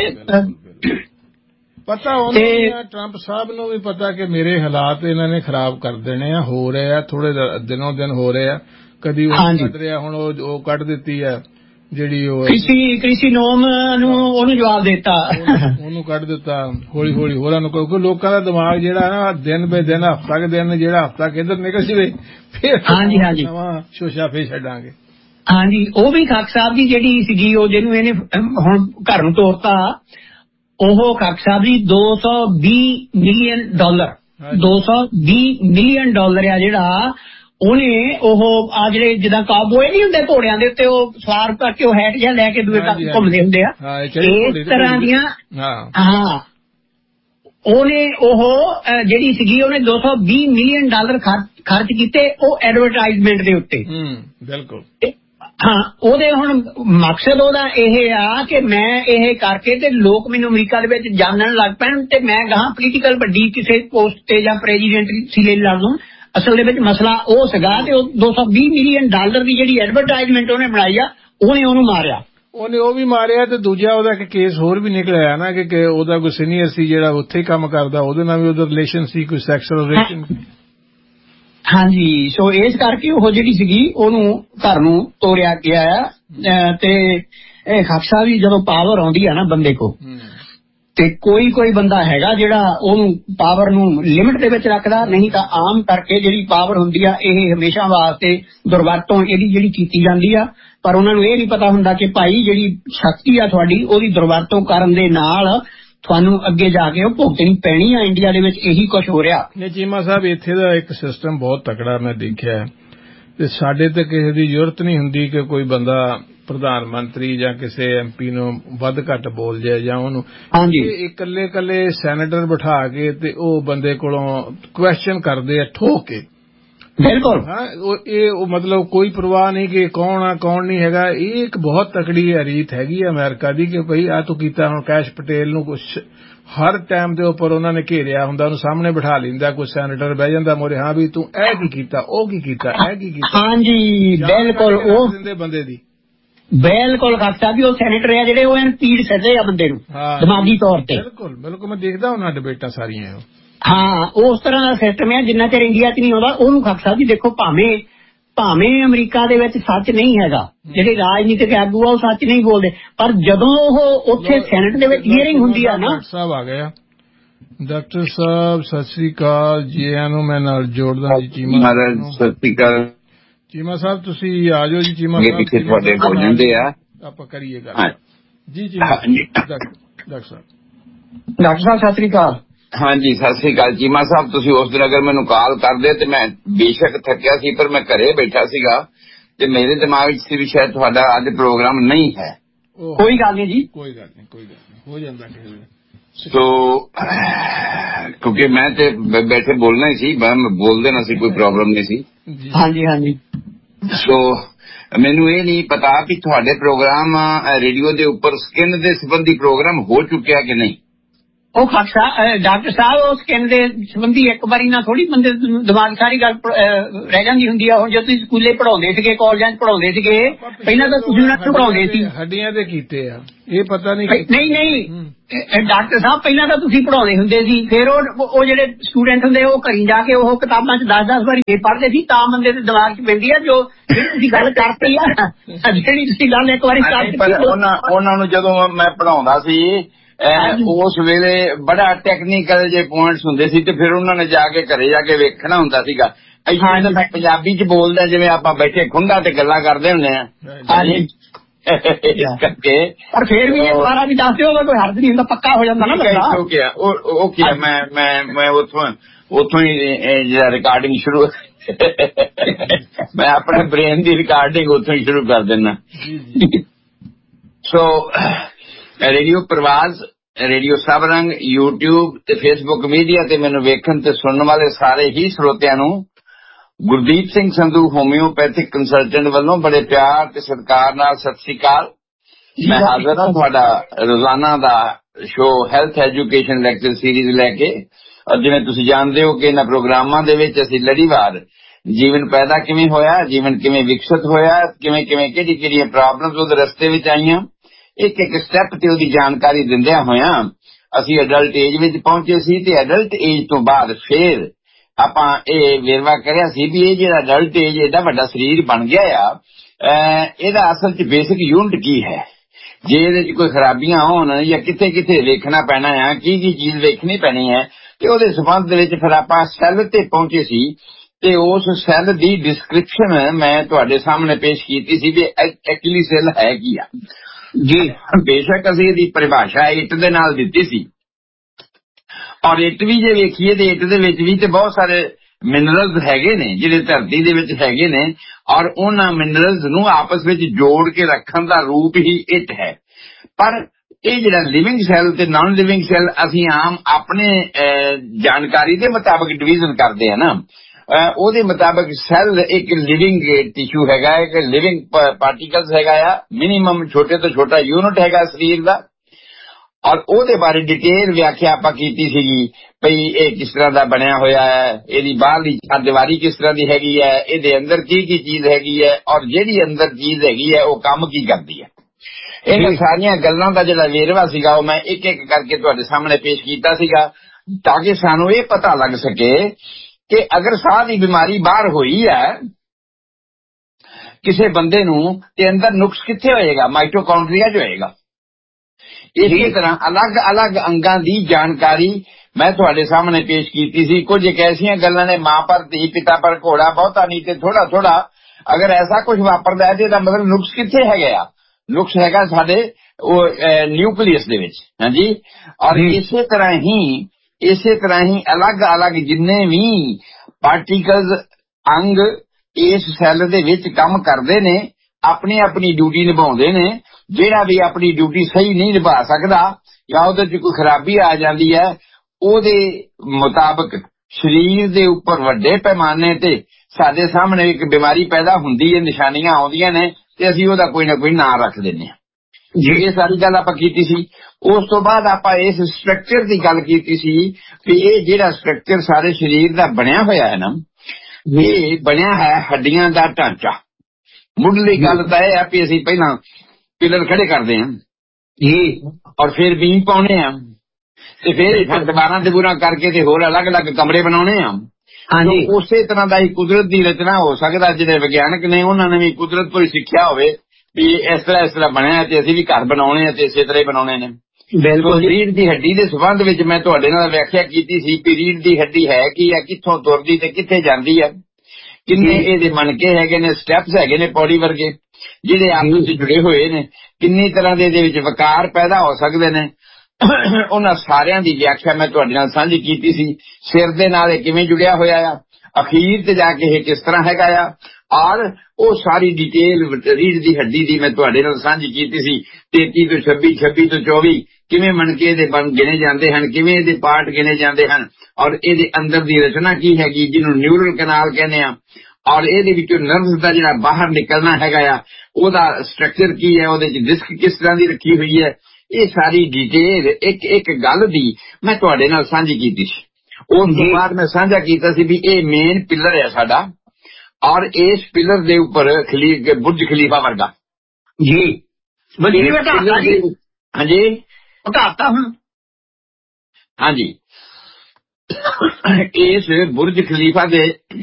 ਪਤਾ ਉਹਨੂੰ ਟਰੰਪ ਸਾਹਿਬ ਨੂੰ ਵੀ ਪਤਾ ਕਿ ਮੇਰੇ ਹਾਲਾਤ ਇਹਨਾਂ ਨੇ ਖਰਾਬ ਕਰ ਦੇਣੇ ਆ, ਹੋ ਰਹੇ ਆ ਥੋੜੇ ਦਿਨੋਂ ਦਿਨ ਹੋ ਰਹੇ ਆ। ਕਦੀ ਉਹ ਕੱਢ ਰਿਹਾ, ਹੁਣ ਉਹ ਕੱਢ ਦਿੱਤੀ ਆ ਜਿਹੜੀ ਉਹ ਕ੍ਰਿਸ਼ੀ ਕ੍ਰਿਸ਼ੀ ਨੋਮ ਨੂੰ, ਉਹਨੂੰ ਜਵਾਬ ਦਿੱਤਾ, ਉਹਨੂੰ ਕੱਢ ਦਿੱਤਾ ਹੌਲੀ ਹੌਲੀ ਹੋਰਾਂ ਨੂੰ, ਕਿਉਂਕਿ ਲੋਕਾਂ ਦਾ ਦਿਮਾਗ ਜਿਹੜਾ ਨਾ ਦਿਨ ਬੇ ਦਿਨ ਹਫ਼ਤਾ ਕੁ ਦਿਨ ਜਿਹੜਾ ਹਫ਼ਤਾ ਕਿੱਧਰ ਨਿਕਲ ਜਾਵੇ ਫਿਰ ਹਾਂਜੀ ਹਾਂਜੀ ਨਵਾਂ ਸ਼ੋਸ਼ਾ ਫੇਰ ਛੱਡਾਂਗੇ। ਹਾਂਜੀ ਉਹ ਵੀ ਖਾਕ ਸਾਹਿਬ ਦੀ ਜਿਹੜੀ ਸੀਗੀ ਉਹ ਜਿਹਨੂੰ ਇਹਨੇ ਹੁਣ ਘਰ ਨੂੰ ਤੋਰਤਾ, ਉਹ ਖਾਕ ਸਾਹਿਬ ਦੀ ਦੋ ਸੌ ਵੀਹ ਮਿਲੀਅਨ ਡਾਲਰ ਦੋ ਸੌ ਵੀਹ ਮਿਲੀਅਨ ਡਾਲਰ ਆ ਜਿਹੜਾ ਉਹਨੇ ਉਹ ਆ ਜਿਹੜੇ ਜਿੱਦਾਂ ਕਾਬੋਏ ਨਹੀਂ ਹੁੰਦੇ ਘੋੜਿਆਂ ਦੇ ਉੱਤੇ ਉਹ ਸਵਾਰ ਕਰਕੇ ਉਹ ਹੈਟ ਜਾਂ ਲੈ ਕੇ ਦੂਏ ਤੱਕ ਘੁੰਮਦੇ ਹੁੰਦੇ ਆ, ਇਸ ਤਰ੍ਹਾਂ ਦੀਆਂ। ਹਾਂ ਉਹਨੇ ਉਹ ਜਿਹੜੀ ਸੀਗੀ ਉਹਨੇ ਦੋ ਸੌ ਵੀਹ ਮਿਲੀਅਨ ਡਾਲਰ ਖਰਚ ਕੀਤੇ ਉਹ ਐਡਵਰਟਾਈਜ਼ਮੈਂਟ ਦੇ ਉੱਤੇ। ਬਿਲਕੁਲ ਹਾਂ ਉਹਦੇ ਹੁਣ ਮਕਸਦ ਉਹਦਾ ਇਹ ਆ ਕਿ ਮੈਂ ਇਹ ਕਰਕੇ ਤੇ ਲੋਕ ਮੈਨੂੰ ਅਮਰੀਕਾ ਦੇ ਵਿੱਚ ਜਾਣਨ ਲੱਗ ਪੈਣ ਤੇ ਮੈਂ ਗਾਹਾਂ ਪੋਲੀਟੀਕਲ ਵੱਡੀ ਕਿਸੇ ਪੋਸਟ ਤੇ ਜਾਂ ਪ੍ਰੈਜ਼ੀਡੈਂਟ ਲਈ ਲੜ ਲੂੰ। ਅਸਲ ਦੇ ਵਿੱਚ ਮਸਲਾ ਉਹ ਸੀਗਾ ਤੇ ਉਹ ਦੋ ਸੌ ਵੀਹ ਮਿਲੀਅਨ ਡਾਲਰ ਦੀ ਜਿਹੜੀ ਐਡਵਰਟਾਈਜ਼ਮੈਂਟ ਉਹਨੇ ਬਣਾਈ ਆ ਉਹਨੇ ਉਹਨੂੰ ਮਾਰਿਆ। ਉਹਨੇ ਉਹ ਵੀ ਮਾਰਿਆ ਤੇ ਦੂਜਾ ਉਹਦਾ ਇੱਕ ਕੇਸ ਹੋਰ ਵੀ ਨਿਕਲਿਆ ਨਾ ਕਿ ਉਹਦਾ ਕੋਈ ਸੀਨੀਅਰ ਸੀ ਜਿਹੜਾ ਉੱਥੇ ਕੰਮ ਕਰਦਾ, ਉਹਦੇ ਨਾਲ ਵੀ ਉਹਦਾ ਰਿਲੇਸ਼ਨ ਸੀ, ਕੋਈ ਸੈਕਸ਼ੂਅਲ ਰਿਲੇਸ਼ਨ। ਹਾਂਜੀ ਸੋ ਇਸ ਕਰਕੇ ਉਹ ਜਿਹੜੀ ਸੀਗੀ ਉਹਨੂੰ ਘਰ ਨੂੰ ਤੋਰਿਆ ਗਿਆ ਆ। ਤੇ ਇਹ ਖਾਕਸਾ ਵੀ ਜਦੋਂ ਪਾਵਰ ਆਉਂਦੀ ਆ ਨਾ ਬੰਦੇ ਕੋ ਤੇ ਕੋਈ ਕੋਈ ਬੰਦਾ ਹੈਗਾ ਜਿਹੜਾ ਉਹਨੂੰ ਪਾਵਰ ਨੂੰ ਲਿਮਿਟ ਦੇ ਵਿੱਚ ਰੱਖਦਾ, ਨਹੀਂ ਤਾਂ ਆਮ ਕਰਕੇ ਜਿਹੜੀ ਪਾਵਰ ਹੁੰਦੀ ਆ ਇਹ ਹਮੇਸ਼ਾ ਵਾਸਤੇ ਦੁਰਵਰਤੋਂ ਇਹਦੀ ਜਿਹੜੀ ਕੀਤੀ ਜਾਂਦੀ ਆ। ਪਰ ਉਹਨਾਂ ਨੂੰ ਇਹ ਨਹੀਂ ਪਤਾ ਹੁੰਦਾ ਕਿ ਭਾਈ ਜਿਹੜੀ ਸ਼ਕਤੀ ਆ ਤੁਹਾਡੀ ਉਹਦੀ ਦੁਰਵਰਤੋਂ ਕਰਨ ਦੇ ਨਾਲ ਤੁਹਾਨੂੰ ਅੱਗੇ ਜਾ ਕੇ ਉਹ ਭੁਗਤਣੀ ਪੈਣੀ ਆ। ਇੰਡੀਆ ਦੇ ਵਿੱਚ ਇਹੀ ਕੁਝ ਹੋ ਰਿਹਾ। ਨਹੀਂ ਚੀਮਾ ਸਾਹਿਬ ਇੱਥੇ ਦਾ ਇੱਕ ਸਿਸਟਮ ਬਹੁਤ ਤਕੜਾ ਮੈਂ ਦੇਖਿਆ ਤੇ ਸਾਡੇ ਤੇ ਕਿਸੇ ਦੀ ਜ਼ਰੂਰਤ ਨਹੀਂ ਹੁੰਦੀ ਕਿ ਕੋਈ ਬੰਦਾ ਪ੍ਰਧਾਨ ਮੰਤਰੀ ਜਾਂ ਕਿਸੇ ਐਮਪੀ ਨੂੰ ਵੱਧ ਘੱਟ ਬੋਲ ਜਾਏ ਜਾਂ ਉਹਨੂੰ ਇਕੱਲੇ ਇਕੱਲੇ ਸੈਨੇਟਰ ਬਿਠਾ ਕੇ ਤੇ ਉਹ ਬੰਦੇ ਕੋਲੋਂ ਕੁਐਸਚਨ ਕਰਦੇ ਆ ਠੋਕ ਕੇ। ਬਿਲਕੁਲ ਹਾਂ ਇਹ ਮਤਲਬ ਕੋਈ ਪਰਵਾਹ ਨਹੀਂ ਕਿ ਕੌਣ ਆ ਕੌਣ ਨਹੀਂ ਹੈਗਾ। ਇਹ ਇੱਕ ਬਹੁਤ ਤਕੜੀ ਰੀਤ ਹੈਗੀ ਅਮਰੀਕਾ ਦੀ ਕਿ ਭਈ ਆ ਤੂੰ ਕੀਤਾ। ਹੁਣ ਕੈਸ਼ ਪਟੇਲ ਨੂੰ ਕੁਛ ਹਰ ਟਾਈਮ ਦੇ ਉੱਪਰ ਉਹਨਾਂ ਨੇ ਘੇਰਿਆ ਹੁੰਦਾ, ਉਹਨੂੰ ਸਾਹਮਣੇ ਬਿਠਾ ਲੈਂਦਾ, ਕੋਈ ਸੈਨੇਟਰ ਬਹਿ ਜਾਂਦਾ ਮੋਰੇ, ਹਾਂ ਵੀ ਤੂੰ ਇਹ ਕੀ ਕੀਤਾ, ਉਹ ਕੀ ਕੀਤਾ, ਇਹ ਕੀ ਕੀਤਾ। ਹਾਂਜੀ ਬਿਲਕੁਲ ਉਹ ਦਿੰਦੇ ਬੰਦੇ ਦੀ ਬਿਲਕੁਲ ਖਾਕਸਾ ਵੀ ਉਹ ਸੈਨੇਟਰ ਆ ਜਿਹੜੇ ਉਹ ਪੀੜ ਸੱਦੇ ਆ ਬੰਦੇ ਨੂੰ ਦਿਮਾਗੀ ਤੌਰ ਤੇ। ਬਿਲਕੁਲ ਬਿਲਕੁਲ ਮੈਂ ਦੇਖਦਾ ਉਹਨਾਂ ਡਿਬੇਟਾਂ ਸਾਰੀਆਂ। ਹਾਂ ਉਸ ਤਰ੍ਹਾਂ ਦਾ ਸਿਸਟਮ ਹੈ ਜਿੰਨਾ ਚਿਰ ਇੰਡੀਆ 'ਚ ਨਹੀਂ ਆਉਂਦਾ ਉਹਨੂੰ ਖਾਕਸਾ ਜੀ ਦੇਖੋ ਭਾਵੇਂ ਭਾਵੇਂ ਅਮਰੀਕਾ ਦੇ ਵਿੱਚ ਸੱਚ ਨਹੀਂ ਹੈਗਾ, ਜਿਹੜੇ ਰਾਜਨੀਤਿਕ ਆਗੂ ਆ ਉਹ ਸੱਚ ਨਹੀਂ ਬੋਲਦੇ, ਪਰ ਜਦੋਂ ਉਹ ਉੱਥੇ ਸੈਨੇਟ ਦੇ ਵਿੱਚ ਹੀਅਰਿੰਗ ਹੁੰਦੀ ਆ ਨਾ। ਸਾਹਿਬ ਆ ਗਏ ਡਾਕਟਰ ਸਾਹਿਬ ਸਤਿ ਸ੍ਰੀ ਅਕਾਲ ਜੀ, ਇਹਨੂੰ ਮੈਂ ਨਾਲ ਜੋੜਦਾ ਜੀ। ਚੀਮਾ ਸਤਿ ਸ੍ਰੀ ਅਕਾਲ ਚੀਮਾ ਸਾਹਿਬ ਤੁਸੀਂ ਆ ਜਾਓ ਜੀ। ਚੀਮਾ ਸਾਹਿਬ ਤੁਹਾਡੇ ਹੋ ਜਾਂਦੇ ਆ ਆਪਾਂ ਕਰੀਏ ਗੱਲ ਜੀ। ਚੀਮਾ ਡਾਕਟਰ ਸਾਹਿਬ ਡਾਕਟਰ ਸਾਹਿਬ ਸਤਿ ਸ੍ਰੀ ਅਕਾਲ। ਹਾਂਜੀ ਸਤਿ ਸ੍ਰੀ ਅਕਾਲ ਚੀਮਾ ਸਾਹਿਬ। ਤੁਸੀਂ ਉਸ ਦਿਨ ਅਗਰ ਮੈਨੂੰ ਕਾਲ ਕਰਦੇ ਤੇ ਮੈਂ ਬੇਸ਼ੱਕ ਥੱਕਿਆ ਸੀ ਪਰ ਮੈਂ ਘਰੇ ਬੈਠਾ ਸੀਗਾ ਤੇ ਮੇਰੇ ਦਿਮਾਗ ਵਿੱਚ ਸੀ ਵੀ ਸ਼ਾਇਦ ਤੁਹਾਡਾ ਅੱਜ ਪ੍ਰੋਗਰਾਮ ਨਹੀਂ ਹੈ। ਕੋਈ ਗੱਲ ਨਹੀਂ ਜੀ, ਕੋਈ ਗੱਲ ਨਹੀਂ ਕੋਈ ਗੱਲ ਨਹੀਂ ਹੋ ਜਾਂਦਾ ਕਿਸੇ ਵੇਲੇ। ਸੋ ਕਿਉਂਕਿ ਮੈਂ ਤੇ ਬੈਠੇ ਬੋਲਣਾ ਹੀ ਸੀ, ਬੋਲ ਦੇਣਾ ਸੀ, ਕੋਈ ਪ੍ਰੋਬਲਮ ਨਹੀਂ ਸੀ। ਹਾਂਜੀ ਹਾਂਜੀ। ਸੋ ਮੈਨੂੰ ਇਹ ਨਹੀਂ ਪਤਾ ਕਿ ਤੁਹਾਡੇ ਪ੍ਰੋਗਰਾਮ ਰੇਡੀਓ ਦੇ ਉੱਪਰ ਸਕਿਨ ਦੇ ਸੰਬੰਧੀ ਪ੍ਰੋਗਰਾਮ ਹੋ ਚੁੱਕਿਆ ਕਿ ਨਹੀਂ। ਉਹ ਖਾਸਾ ਡਾਕਟਰ ਸਾਹਿਬ ਉਹ ਸਕਿਨ ਦੇ ਸੰਬੰਧੀ ਇੱਕ ਵਾਰੀ ਨਾਲ ਥੋੜੀ ਬੰਦੇ ਦਿਮਾਗ ਸਾਰੀ ਗੱਲ ਰਹਿ ਜਾਂਦੀ ਹੁੰਦੀ ਆ। ਹੁਣ ਜਦੋਂ ਤੁਸੀਂ ਸਕੂਲੇ ਪੜਾਉਂਦੇ ਸੀਗੇ, ਕਾਲਜਾਂ 'ਚ ਪੜਾਉਂਦੇ ਸੀਗੇ, ਪਹਿਲਾਂ ਤਾਂ ਤੁਸੀਂ ਉਹਨਾਂ ਨੂੰ ਪੜਾਉਂਦੇ ਸੀ, ਹੱਡੀਆਂ ਦੇ ਕੀਤੇ ਆ, ਇਹ ਪਤਾ ਨਹੀਂ। ਨਹੀਂ ਨਹੀਂ ਡਾਕਟਰ ਸਾਹਿਬ ਪਹਿਲਾਂ ਤਾਂ ਤੁਸੀਂ ਪੜਾਉਂਦੇ ਹੁੰਦੇ ਸੀ, ਫਿਰ ਉਹ ਉਹ ਜਿਹੜੇ ਸਟੂਡੈਂਟ ਹੁੰਦੇ ਉਹ ਘਰੀ ਜਾ ਕੇ ਉਹ ਕਿਤਾਬਾਂ 'ਚ ਦਸ ਦਸ ਵਾਰੀ ਪੜ੍ਹਦੇ ਸੀ, ਤਾਂ ਬੰਦੇ ਦੇ ਦਿਮਾਗ 'ਚ ਪੈਂਦੀ ਆ ਜੋ ਤੁਸੀਂ ਗੱਲ ਕਰਤੀ ਆ, ਜਿਹੜੀ ਤੁਸੀਂ ਗੱਲ ਇੱਕ ਵਾਰੀ ਕਰ। ਉਹਨਾਂ ਨੂੰ ਜਦੋਂ ਮੈਂ ਪੜਾਉਂਦਾ ਸੀ ਉਸ ਵੇਲੇ ਬੜਾ ਟੈਕਨੀਕਲ ਜੇ ਪੁਆਇੰਟਸ ਹੁੰਦੇ ਸੀ, ਤੇ ਫਿਰ ਉਹਨਾਂ ਨੇ ਜਾ ਕੇ ਘਰੇ ਜਾ ਕੇ ਵੇਖਣਾ ਹੁੰਦਾ ਸੀਗਾ। ਇੱਥੇ ਤਾਂ ਮੈਂ ਪੰਜਾਬੀ 'ਚ ਬੋਲਦਾ ਜਿਵੇਂ ਆਪਾਂ ਬੈਠੇ ਖੁੰਡਾ ਤੇ ਗੱਲਾਂ ਕਰਦੇ ਹੁੰਦੇ ਆ। ਕਰਕੇ ਪਰ ਫਿਰ ਵੀ ਇੱਕ ਵਾਰ ਵੀ ਦੱਸ ਦਿਓ, ਕੋਈ ਹਰਜ ਨਹੀਂ ਹੁੰਦਾ, ਪੱਕਾ ਹੋ ਜਾਂਦਾ ਨਾ। ਓਕੇ ਮੈਂ ਮੈਂ ਮੈਂ ਉੱਥੋਂ ਉੱਥੋਂ ਹੀ ਜਿਹੜਾ ਰਿਕਾਰਡਿੰਗ ਸ਼ੁਰੂ ਮੈਂ ਆਪਣੇ ਬ੍ਰੇਨ ਦੀ ਰਿਕਾਰਡਿੰਗ ਉੱਥੋਂ ਹੀ ਸ਼ੁਰੂ ਕਰ ਦਿੰਦਾ। ਸੋ ਰੇਡੀਓ ਪ੍ਰਵਾਜ਼, ਰੇਡੀਓ ਸਬਰੰਗ, ਯੂਟਿਊਬ ਤੇ ਫੇਸਬੁੱਕ ਮੀਡੀਆ ਤੇ ਮੈਨੂੰ ਵੇਖਣ ਤੇ ਸੁਣਨ ਵਾਲੇ ਸਾਰੇ ਹੀ ਸਰੋਤਿਆਂ ਨੂੰ ਗੁਰਦੀਪ ਸਿੰਘ ਸੰਧੂ ਹੋਮਿਓਪੈਥਿਕ ਕੰਸਲਟੈਂਟ ਵੱਲੋਂ ਬੜੇ ਪਿਆਰ ਤੇ ਸਤਿਕਾਰ ਨਾਲ ਸਤਿ ਸ੍ਰੀ ਅਕਾਲ। ਮੈਂ ਹਾਜ਼ਰ ਹਾਂ ਤੁਹਾਡਾ ਰੋਜ਼ਾਨਾ ਦਾ show health education lecture series ਲੈ ਕੇ। ਜਿਵੇਂ ਤੁਸੀਂ ਜਾਣਦੇ ਹੋ ਕਿ ਇਹਨਾਂ ਪ੍ਰੋਗਰਾਮਾਂ ਦੇ ਵਿੱਚ ਅਸੀਂ ਲੜੀਵਾਰ ਜੀਵਨ ਪੈਦਾ ਕਿਵੇਂ ਹੋਇਆ, ਜੀਵਨ ਕਿਵੇਂ ਵਿਕਸਿਤ ਹੋਇਆ, ਕਿਵੇਂ ਕਿਵੇਂ ਕਿਹੜੀ ਕਿਹੜੀਆਂ ਪ੍ਰੋਬਲਮਸ ਉਹਦੇ ਰਸਤੇ ਵਿੱਚ ਆਈਆਂ, ਇੱਕ ਇੱਕ ਸਟੈਪ ਤੇ ਉਹਦੀ ਜਾਣਕਾਰੀ ਦਿੰਦਿਆਂ ਹੋਇਆਂ ਅਸੀਂ ਅਡਲਟ ਏਜ ਵਿੱਚ ਪਹੁੰਚੇ ਸੀ। ਤੇ ਅਡਲਟ ਏਜ ਤੋਂ ਬਾਅਦ ਫਿਰ ਆਪਾਂ ਇਹ ਵੇਰਵਾ ਕਰਿਆ ਸੀ ਵੀ ਇਹ ਜਿਹੜਾ ਅਡਲਟ ਏਜ ਏਡਾ ਵੱਡਾ ਸਰੀਰ ਬਣ ਗਿਆ ਆ, ਇਹਦਾ ਅਸਲ 'ਚ ਬੇਸਿਕ ਯੂਨਿਟ ਕੀ ਹੈ, ਜੇ ਇਹਦੇ 'ਚ ਕੋਈ ਖਰਾਬੀਆਂ ਹੋਣ ਜਾਂ ਕਿੱਥੇ ਕਿੱਥੇ ਵੇਖਣਾ ਪੈਣਾ ਆ, ਕੀ ਕੀ ਚੀਜ਼ ਵੇਖਣੀ ਪੈਣੀ ਹੈ, ਤੇ ਉਹਦੇ ਸੰਬੰਧ ਦੇ ਵਿੱਚ ਫਿਰ ਆਪਾਂ ਸੈੱਲ ਤੇ ਪਹੁੰਚੇ ਸੀ। ਤੇ ਉਸ ਸੈੱਲ ਦੀ ਡਿਸਕ੍ਰਿਪਸ਼ਨ ਮੈਂ ਤੁਹਾਡੇ ਸਾਹਮਣੇ ਪੇਸ਼ ਕੀਤੀ ਸੀ ਵੀ ਐਕਚੁਅਲੀ ਸੈੱਲ ਹੈ ਕੀ ਆ। ਜੀ ਬੇਸ਼ੱਕ ਅਸੀਂ ਇਹਦੀ ਪਰਿਭਾਸ਼ਾ ਇੱਟ ਦੇ ਨਾਲ ਦਿੱਤੀ ਸੀ, ਔਰ ਇੱਟ ਵੀ ਜੇ ਵੇਖੀਏ ਤੇ ਇੱਟ ਦੇ ਵਿੱਚ ਵੀ ਤੇ ਬਹੁਤ ਸਾਰੇ ਮਿਨਰਲਸ ਹੈਗੇ ਨੇ ਜਿਹੜੇ ਧਰਤੀ ਦੇ ਵਿੱਚ ਹੈਗੇ ਨੇ, ਔਰ ਉਹਨਾਂ ਮਿਨਰਲਸ ਨੂੰ ਆਪਸ ਵਿੱਚ ਜੋੜ ਕੇ ਰੱਖਣ ਦਾ ਰੂਪ ਹੀ ਇੱਟ ਹੈ। ਪਰ ਇਹ ਜਿਹੜਾ ਲਿਵਿੰਗ ਸੈੱਲ ਤੇ ਨਾਨ ਲਿਵਿੰਗ ਸੈੱਲ ਅਸੀਂ ਆਮ ਆਪਣੇ ਜਾਣਕਾਰੀ ਦੇ ਮੁਤਾਬਕ ਡਿਵੀਜ਼ਨ ਕਰਦੇ ਆ ਨਾ, ਉਹਦੇ ਮੁਤਾਬਕ ਸੈੱਲ ਇੱਕ ਲਿਵਿੰਗ ਟਿਸ਼ੂ ਹੈਗਾ, ਇੱਕ ਲਿਵਿੰਗ ਪਾਰਟੀਕਲਸ ਹੈਗਾ ਆ, ਮਿਨੀਮਮ ਛੋਟੇ ਤੋਂ ਛੋਟਾ ਯੂਨਿਟ ਹੈਗਾ ਸਰੀਰ ਦਾ। ਔਰ ਉਹਦੇ ਬਾਰੇ ਡਿਟੇਲ ਵਿਆਖਿਆ ਆਪਾਂ ਕੀਤੀ ਸੀਗੀ ਭਈ ਇਹ ਕਿਸ ਤਰ੍ਹਾਂ ਦਾ ਬਣਿਆ ਹੋਇਆ ਹੈ, ਇਹਦੀ ਬਾਹਰਲੀ ਚਾਰਦੀਵਾਰੀ ਕਿਸ ਤਰ੍ਹਾਂ ਦੀ ਹੈਗੀ ਹੈ, ਇਹਦੇ ਅੰਦਰ ਕੀ ਕੀ ਚੀਜ਼ ਹੈਗੀ ਹੈ, ਔਰ ਜਿਹੜੀ ਅੰਦਰ ਚੀਜ਼ ਹੈਗੀ ਹੈ ਉਹ ਕੰਮ ਕੀ ਕਰਦੀ ਹੈ। ਇਹਨਾਂ ਸਾਰੀਆਂ ਗੱਲਾਂ ਦਾ ਜਿਹੜਾ ਵੇਰਵਾ ਸੀਗਾ ਉਹ ਮੈਂ ਇੱਕ ਇੱਕ ਕਰਕੇ ਤੁਹਾਡੇ ਸਾਹਮਣੇ ਪੇਸ਼ ਕੀਤਾ ਸੀਗਾ, ਤਾਂ ਕਿ ਸਾਨੂੰ ਇਹ ਪਤਾ ਲੱਗ ਸਕੇ ਕਿ ਅਗਰ ਸਾਹ ਦੀ ਬਿਮਾਰੀ ਬਾਹਰ ਹੋਈ ਹੈ ਕਿਸੇ ਬੰਦੇ ਨੂੰ ਤੇ ਅੰਦਰ ਨੁਕਸ ਕਿੱਥੇ ਹੋਏਗਾ, ਮਾਈਟੋਕੌਂਡਰੀਆ 'ਚ ਹੋਏਗਾ। ਇਸੇ ਤਰ੍ਹਾਂ ਅਲੱਗ-ਅਲੱਗ ਅੰਗਾਂ ਦੀ ਜਾਣਕਾਰੀ ਮੈਂ ਤੁਹਾਡੇ ਸਾਹਮਣੇ ਪੇਸ਼ ਕੀਤੀ ਸੀ। ਕੁਝ ਇੱਕ ਐਸੀਆਂ ਗੱਲਾਂ ਨੇ, ਮਾਂ ਪਰ ਧੀ, ਪਿਤਾ ਪਰ ਘੋੜਾ, ਬਹੁਤਾ ਨਹੀਂ ਤੇ ਥੋੜਾ ਥੋੜਾ, ਅਗਰ ਐਸਾ ਕੁਝ ਵਾਪਰਦਾ ਹੈ ਤੇ ਇਹਦਾ ਮਤਲਬ ਨੁਕਸ ਕਿੱਥੇ ਹੈਗਾ ਆ, ਨੁਕਸ ਹੈਗਾ ਸਾਡੇ ਉਹ ਨਿਊਕਲੀਅਸ ਦੇ ਵਿੱਚ। ਹਾਂਜੀ, ਔਰ ਇਸੇ ਤਰ੍ਹਾਂ ਹੀ ਇਸੇ ਤਰ੍ਹਾਂ ਹੀ ਅਲੱਗ-ਅਲੱਗ ਜਿੰਨੇ ਵੀ ਪਾਰਟੀਕਲਸ ਅੰਗ ਇਸ ਸੈੱਲ ਦੇ ਵਿੱਚ ਕੰਮ ਕਰਦੇ ਨੇ, ਆਪਣੀ ਆਪਣੀ ਡਿਊਟੀ ਨਿਭਾਉਂਦੇ ਨੇ। ਜਿਹੜਾ ਵੀ ਆਪਣੀ ਡਿਊਟੀ ਸਹੀ ਨਹੀਂ ਨਿਭਾ ਸਕਦਾ ਜਾਂ ਉਹਦੇ 'ਚ ਕੋਈ ਖਰਾਬੀ ਆ ਜਾਂਦੀ ਹੈ, ਉਹਦੇ ਮੁਤਾਬਕ ਸਰੀਰ ਦੇ ਉੱਪਰ ਵੱਡੇ ਪੈਮਾਨੇ ਤੇ ਸਾਡੇ ਸਾਹਮਣੇ ਇੱਕ ਬਿਮਾਰੀ ਪੈਦਾ ਹੁੰਦੀ ਹੈ, ਨਿਸ਼ਾਨੀਆਂ ਆਉਂਦੀਆਂ ਨੇ ਤੇ ਅਸੀਂ ਉਹਦਾ ਕੋਈ ਨਾ ਕੋਈ ਨਾਂ ਰੱਖ ਦਿੰਦੇ ਹਾਂ। ਜੀ ਇਹ ਸਾਰੀ ਗੱਲ ਆਪਾਂ ਕੀਤੀ ਸੀ। ਉਸ ਤੋਂ ਬਾਅਦ ਆਪਾਂ ਇਸ ਸਟਰਕਚਰ ਦੀ ਗੱਲ ਕੀਤੀ ਸੀ ਕਿ ਇਹ ਜਿਹੜਾ ਸਟਰਕਚਰ ਸਾਰੇ ਸਰੀਰ ਦਾ ਬਣਿਆ ਹੋਇਆ ਹੈ ਨਾ, ਇਹ ਬਣਿਆ ਹੈ ਹੱਡੀਆਂ ਦਾ ਢਾਂਚਾ। ਮੁੱਢਲੀ ਗੱਲ ਤਾਂ ਇਹ ਹੈ ਵੀ ਅਸੀਂ ਪਹਿਲਾਂ ਪਿਲਰ ਖੜੇ ਕਰਦੇ ਹਾਂ ਜੀ, ਔਰ ਫਿਰ ਬੀਮ ਪਾਉਣੇ ਆ, ਤੇ ਫਿਰ ਦੀਵਾਰਾਂ ਤੇ ਬੁਰਾ ਕਰਕੇ ਤੇ ਹੋਰ ਅਲੱਗ-ਅਲੱਗ ਕਮਰੇ ਬਣਾਉਣੇ ਆ। ਹਾਂਜੀ, ਉਸੇ ਤਰ੍ਹਾਂ ਦਾ ਹੀ ਕੁਦਰਤ ਦੀ ਰਚਨਾ ਹੋ ਸਕਦਾ। ਜਿਹੜੇ ਵਿਗਿਆਨਕ ਨੇ ਉਹਨਾਂ ਨੇ ਵੀ ਕੁਦਰਤ ਤੋਂ ਹੀ ਸਿੱਖਿਆ ਹੋਵੇ ਵੀ ਇਸ ਤਰ੍ਹਾਂ ਇਸ ਤਰ੍ਹਾਂ ਬਣਿਆ ਤੇ ਅਸੀਂ ਵੀ ਘਰ ਬਣਾਉਣੇ ਆ ਤੇ ਇਸੇ ਤਰ੍ਹਾਂ ਹੀ ਬਣਾਉਣੇ ਨੇ। ਬਿਲਕੁਲ। ਰੀੜ੍ਹ ਦੀ ਹੱਡੀ ਦੇ ਸੰਬੰਧ ਵਿੱਚ ਮੈਂ ਤੁਹਾਡੇ ਨਾਲ ਵਿਆਖਿਆ ਕੀਤੀ ਸੀ ਕਿ ਰੀੜ੍ਹ ਦੀ ਹੱਡੀ ਹੈ ਕੀ ਹੈ, ਕਿੱਥੋਂ ਤੁਰਦੀ ਤੇ ਕਿੱਥੇ ਜਾਂਦੀ ਹੈ, ਕਿੰਨੇ ਇਹਦੇ ਮਣਕੇ ਹੈਗੇ ਨੇ, ਸਟੈਪਸ ਹੈਗੇ ਨੇ ਪੌੜੀ ਵਰਗੇ ਜਿਹੜੇ ਆਪਸ ਵਿੱਚ ਜੁੜੇ ਹੋਏ ਨੇ, ਕਿੰਨੀ ਤਰ੍ਹਾਂ ਦੇ ਇਹਦੇ ਵਿੱਚ ਵਿਕਾਰ ਪੈਦਾ ਹੋ ਸਕਦੇ ਨੇ, ਉਹਨਾਂ ਸਾਰਿਆਂ ਦੀ ਵਿਆਖਿਆ ਮੈਂ ਤੁਹਾਡੇ ਨਾਲ ਸਾਂਝੀ ਕੀਤੀ ਸੀ। ਸਿਰ ਦੇ ਨਾਲ ਇਹ ਕਿਵੇਂ ਜੁੜਿਆ ਹੋਇਆ ਆ, ਅਖੀਰ ਤੇ ਜਾ ਕੇ ਇਹ ਕਿਸ ਤਰ੍ਹਾਂ ਹੈਗਾ ਆ, ਔਰ ਉਹ ਸਾਰੀ ਡਿਟੇਲ ਰੀੜ ਦੀ ਹੱਡੀ ਦੀ ਮੈਂ ਤੁਹਾਡੇ ਨਾਲ ਸਾਂਝੀ ਕੀਤੀ ਸੀ। ਤੇਤੀ ਤੋਂ ਛੱਬੀ, ਛੱਬੀ ਤੋਂ ਚੌਵੀ ਕਿਵੇਂ ਮਣਕੇ ਇਹਦੇ ਬਣ ਗਿਣੇ ਜਾਂਦੇ ਹਨ, ਕਿਵੇਂ ਇਹਦੇ ਪਾਰਟ ਗਿਣੇ ਜਾਂਦੇ ਹਨ, ਔਰ ਇਹਦੇ ਅੰਦਰ ਦੀ ਰਚਨਾ ਕੀ ਹੈਗੀ ਜਿਹਨੂੰ ਨਿਊਰਲ ਕਨਾਲ ਕਹਿੰਦੇ ਆ, ਔਰ ਇਹਦੇ ਵਿੱਚੋਂ ਨਰਵਸ ਦਾ ਜਿਹੜਾ ਬਾਹਰ ਨਿਕਲਣਾ ਹੈਗਾ ਆ ਉਹਦਾ ਸਟਰਕਚਰ ਕੀ ਹੈ, ਉਹਦੇ ਚ ਡਿਸਕ ਕਿਸ ਤਰ੍ਹਾਂ ਦੀ ਰੱਖੀ ਹੋਈ ਹੈ, ਇਹ ਸਾਰੀ ਡਿਟੇਲ ਇੱਕ ਇੱਕ ਗੱਲ ਦੀ ਮੈਂ ਤੁਹਾਡੇ ਨਾਲ ਸਾਂਝੀ ਕੀਤੀ ਸੀ। ਉਸ ਤੋਂ ਬਾਅਦ ਮੈਂ ਸਾਂਝਾ ਕੀਤਾ ਸੀ ਵੀ ਇਹ ਮੇਨ ਪਿਲਰ ਹੈ ਸਾਡਾ, ਔਰ ਇਸ ਪਿਲਰ ਦੇ ਉੱਪਰ ਖਲੀਫ ਬੁਰਜ ਖਲੀਫਾ ਵਰਗਾ ਜੀ ਹਾਂਜੀ ਘਟਾਤਾ ਹੁਣ ਹਾਂਜੀ ਇਸ ਬੁਰਜ ਖਲੀਫਾ ਦੇ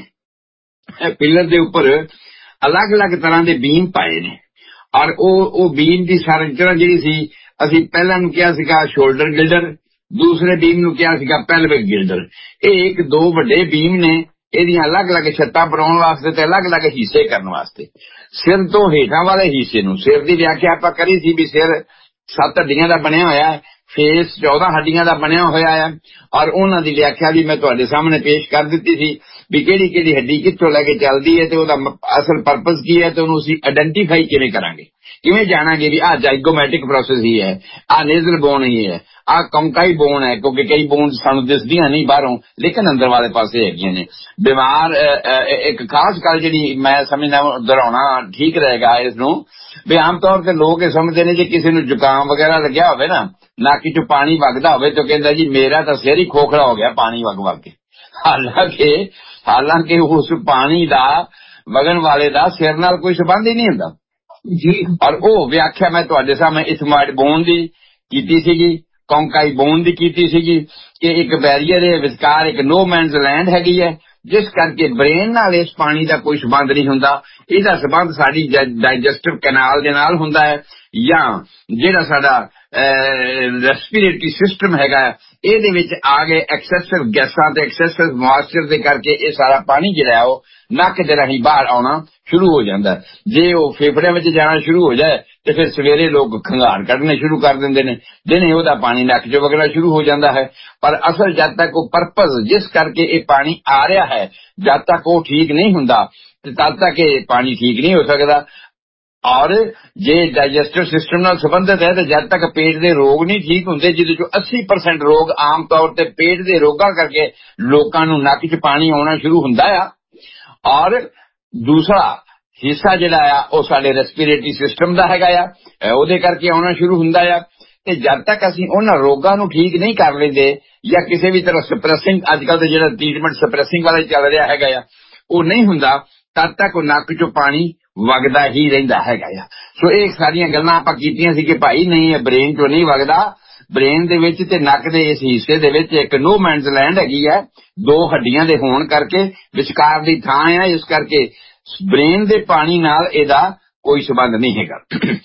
ਪਿਲਰ ਦੇ ਉੱਪਰ ਅਲੱਗ-ਅਲੱਗ ਤਰ੍ਹਾਂ ਦੇ ਬੀਮ ਪਾਏ ਨੇ, ਔਰ ਉਹ ਉਹ ਬੀਮ ਦੀ ਸੰਰਚਨਾ ਜਿਹੜੀ ਸੀ ਅਸੀਂ ਪਹਿਲਾਂ ਨੂੰ ਕਿਹਾ ਸੀਗਾ ਸ਼ੋਲਡਰ ਗਿਲਡਰ, ਦੂਸਰੇ ਬੀਮ ਨੂੰ ਕਿਹਾ ਸੀਗਾ ਪੈਲਵਿਕ ਗਿਲਡਰ। ਇਹ ਇੱਕ ਦੋ ਵੱਡੇ ਬੀਮ ਨੇ, ਇਹਦੀਆਂ ਅਲੱਗ-ਅਲੱਗ ਛੱਤਾਂ ਬਣਾਉਣ ਵਾਸਤੇ ਤੇ ਅਲੱਗ-ਅਲੱਗ ਹਿੱਸੇ ਕਰਨ ਵਾਸਤੇ। ਸਿਰ ਤੋਂ ਹੇਠਾਂ ਵਾਲੇ ਹਿੱਸੇ ਨੂੰ, ਸਿਰ ਦੀ ਵਿਆਖਿਆ ਆਪਾਂ ਕਰੀ ਸੀ ਵੀ ਸਿਰ ਸੱਤ ਹੱਡੀਆਂ ਦਾ ਬਣਿਆ ਹੋਇਆ ਹੈ, ਫੇਸ ਚੌਦਾਂ ਹੱਡੀਆਂ ਦਾ ਬਣਿਆ ਹੋਇਆ ਹੈ, ਔਰ ਉਹਨਾਂ ਦੀ ਵਿਆਖਿਆ ਵੀ ਮੈਂ ਤੁਹਾਡੇ ਸਾਹਮਣੇ ਪੇਸ਼ ਕਰ ਦਿੱਤੀ ਸੀ ਵੀ ਕਿਹੜੀ ਕਿਹੜੀ ਹੱਡੀ ਕਿੱਥੋਂ ਲੈ ਕੇ ਚੱਲਦੀ ਹੈ ਤੇ ਉਹਦਾ ਅਸਲ ਪਰਪਸ ਕੀ ਹੈ, ਤੇ ਉਹਨੂੰ ਅਸੀਂ ਆਇਡੈਂਟੀਫਾਈ ਕਿਵੇਂ ਕਰਾਂਗੇ, ਕਿਵੇਂ ਜਾਣਾਂਗੇ ਵੀ ਆਹ ਜਾਈਗੋਮੈਟਿਕ ਪ੍ਰੋਸੈਸ ਹੀ ਹੈ, ਆਹ ਨੇਜ਼ਲ ਬੋਨ ਹੀ ਹੈ, ਆਹ ਕੰਕਾਈ ਬੋਨ ਹੈ, ਕਿਉਂਕਿ ਕਈ ਬੋਨ ਸਾਨੂੰ ਦਿਸਦੀਆਂ ਨਹੀਂ ਬਾਹਰੋਂ ਲੇਕਿਨ ਅੰਦਰ ਵਾਲੇ ਪਾਸੇ ਹੈਗੀਆਂ ਨੇ। ਬਿਮਾਰ ਇੱਕ ਖਾਸ ਗੱਲ ਜਿਹੜੀ ਮੈਂ ਸਮਝਦਾ ਦੁਹਰਾਉਣਾ ਠੀਕ ਰਹੇਗਾ ਇਸ ਨੂੰ ਵੀ ਆਮ ਤੌਰ ਤੇ ਲੋਕ ਇਹ ਸਮਝਦੇ ਨੇ ਜੇ ਕਿਸੇ ਨੂੰ ਜ਼ੁਕਾਮ ਵਗੈਰਾ ਲੱਗਿਆ ਹੋਵੇ ਨਾ, ਨਾਕੀ ਚੋਂ ਪਾਣੀ ਵਗਦਾ ਹੋਵੇ ਤਾਂ ਕਹਿੰਦਾ ਜੀ ਮੇਰਾ ਤਾਂ ਸਿਰ ਹੀ ਖੋਖਲਾ ਹੋ ਗਿਆ ਪਾਣੀ ਵਗ ਵਗ ਕੇ, ਹਾਲਾਂਕਿ ਹਾਲਾਂਕਿ ਉਸ ਪਾਣੀ ਦਾ ਵਗਣ ਵਾਲੇ ਦਾ ਸਿਰ ਨਾਲ ਕੋਈ ਸੰਬੰਧ ਹੀ ਨਹੀਂ ਹੁੰਦਾ ਜੀ। ਔਰ ਉਹ ਵਿਆਖਿਆ ਮੈਂ ਤੁਹਾਡੇ ਸਾਹਮਣੇ ਇਥਮਾਇਡ ਬੋਨ ਦੀ ਕੀਤੀ ਸੀਗੀ, ਕੰਕਾਈ ਬੋਨ ਦੀ ਕੀਤੀ ਸੀਗੀ ਕਿ ਇੱਕ ਬੈਰੀਅਰ ਦੇ ਵਿਚਕਾਰ ਇੱਕ ਨੋ ਮੈਨਸ ਲੈਂਡ ਹੈਗੀ ਹੈ, ਜਿਸ ਕਰਕੇ ਬ੍ਰੇਨ ਨਾਲ ਇਸ ਪਾਣੀ ਦਾ ਕੋਈ ਸੰਬੰਧ ਨਹੀਂ ਹੁੰਦਾ। ਇਹਦਾ ਸੰਬੰਧ ਸਾਡੀ ਡਾਈਜੈਸਟਿਵ ਕੈਨਾਲ ਦੇ ਨਾਲ ਹੁੰਦਾ ਹੈ, ਜਾਂ ਜਿਹੜਾ ਸਾਡਾ ਰੈਸਪੀਰੇਟਰੀ ਸਿਸਟਮ ਹੈਗਾ ਇਹਦੇ ਵਿੱਚ ਆ ਗਏ ਐਕਸੈਸਿਵ ਗੈਸਾਂ ਤੇ ਐਕਸੈਸਿਵ ਮੋਇਸਚਰ ਦੇ ਕਰਕੇ ਇਹ ਸਾਰਾ ਪਾਣੀ ਜਿਹੜਾ ਉਹ ਨੱਕ ਦੇ ਰਾਹੀਂ ਬਾਹਰ ਆਉਣਾ ਸ਼ੁਰੂ ਹੋ ਜਾਂਦਾ। ਜੇ ਉਹ ਫੇਫੜਿਆਂ ਵਿੱਚ ਜਾਣਾ ਸ਼ੁਰੂ ਹੋ ਜਾਏ ਤੇ ਫਿਰ ਸਵੇਰੇ ਲੋਕ ਖੰਘਾਰ ਕੱਢਣੇ ਸ਼ੁਰੂ ਕਰ ਦਿੰਦੇ ਨੇ, ਦਿਨੇ ਉਹਦਾ ਪਾਣੀ ਨੱਕ ਚੋਂ ਵਗਣਾ ਸ਼ੁਰੂ ਹੋ ਜਾਂਦਾ ਹੈ। ਪਰ ਅਸਲ ਜਦ ਤੱਕ ਉਹ ਪਰਪਸ ਜਿਸ ਕਰਕੇ ਇਹ ਪਾਣੀ ਆ ਰਿਹਾ ਹੈ ਜਦ ਤੱਕ ਉਹ ਠੀਕ ਨਹੀਂ ਹੁੰਦਾ ਤੇ ਤਦ ਤੱਕ ਇਹ ਪਾਣੀ ਠੀਕ ਨਹੀਂ ਹੋ ਸਕਦਾ। ਔਰ ਜੇ ਡਾਈਜੈਸਟਿਵ ਸਿਸਟਮ ਨਾਲ ਸੰਬੰਧਿਤ ਹੈ ਤਾਂ ਜਦ ਤੱਕ ਪੇਟ ਦੇ ਰੋਗ ਨਹੀਂ ਠੀਕ ਹੁੰਦੇ, ਜਿਹਦੇ ਚੋਂ ਅੱਸੀ ਪਰਸੈਂਟ ਰੋਗ ਆਮ ਤੌਰ ਤੇ ਪੇਟ ਦੇ ਰੋਗਾਂ ਕਰਕੇ ਲੋਕਾਂ ਨੂੰ ਨੱਕ 'ਚ ਪਾਣੀ ਆਉਣਾ ਸ਼ੁਰੂ ਹੁੰਦਾ ਆ। ਔਰ ਦੂਸਰਾ ਹਿੱਸਾ ਜਿਹੜਾ ਆ ਉਹ ਸਾਡੇ ਰੈਸਪੀਰੇਟਰੀ ਸਿਸਟਮ ਦਾ ਹੈਗਾ ਆ, ਉਹਦੇ ਕਰਕੇ ਆਉਣਾ ਸ਼ੁਰੂ ਹੁੰਦਾ ਆ। ਤੇ ਜਦ ਤੱਕ ਅਸੀਂ ਉਹਨਾਂ ਰੋਗਾਂ ਨੂੰ ਠੀਕ ਨਹੀਂ ਕਰ ਲੈਂਦੇ ਜਾਂ ਕਿਸੇ ਵੀ ਤਰ੍ਹਾਂ ਸਪਰੈਸਿੰਗ, ਅੱਜ ਕੱਲ੍ਹ ਤੇ ਜਿਹੜਾ ਟ੍ਰੀਟਮੈਂਟ ਸਪਰੈਸਿੰਗ ਵਾਲਾ ਚੱਲ ਰਿਹਾ ਹੈਗਾ ਆ, ਉਹ ਨਹੀਂ ਹੁੰਦਾ ਤਦ ਤੱਕ ਉਹ ਨੱਕ 'ਚੋਂ ਪਾਣੀ ਵਗਦਾ ਹੀ ਰਹਿੰਦਾ ਹੈਗਾ ਆ। ਸੋ ਇਹ ਸਾਰੀਆਂ ਗੱਲਾਂ ਆਪਾਂ ਕੀਤੀਆਂ ਸੀ ਕਿ ਭਾਈ ਨਹੀਂ ਇਹ ਬ੍ਰੇਨ 'ਚੋਂ ਨਹੀਂ ਵਗਦਾ, ਬ੍ਰੇਨ ਦੇ ਵਿੱਚ ਤੇ ਨੱਕ ਦੇ ਇਸ ਹਿੱਸੇ ਦੇ ਵਿੱਚ ਇੱਕ ਨੋ ਮੈਨਸ ਲੈਂਡ ਹੈਗੀ ਹੈ, ਦੋ ਹੱਡੀਆਂ ਦੇ ਹੋਣ ਕਰਕੇ ਵਿਚਕਾਰ ਦੀ ਥਾਂ ਆ, ਇਸ ਕਰਕੇ ਬ੍ਰੇਨ ਦੇ ਪਾਣੀ ਨਾਲ ਇਹਦਾ ਕੋਈ ਸੰਬੰਧ ਨਹੀਂ ਹੈਗਾ।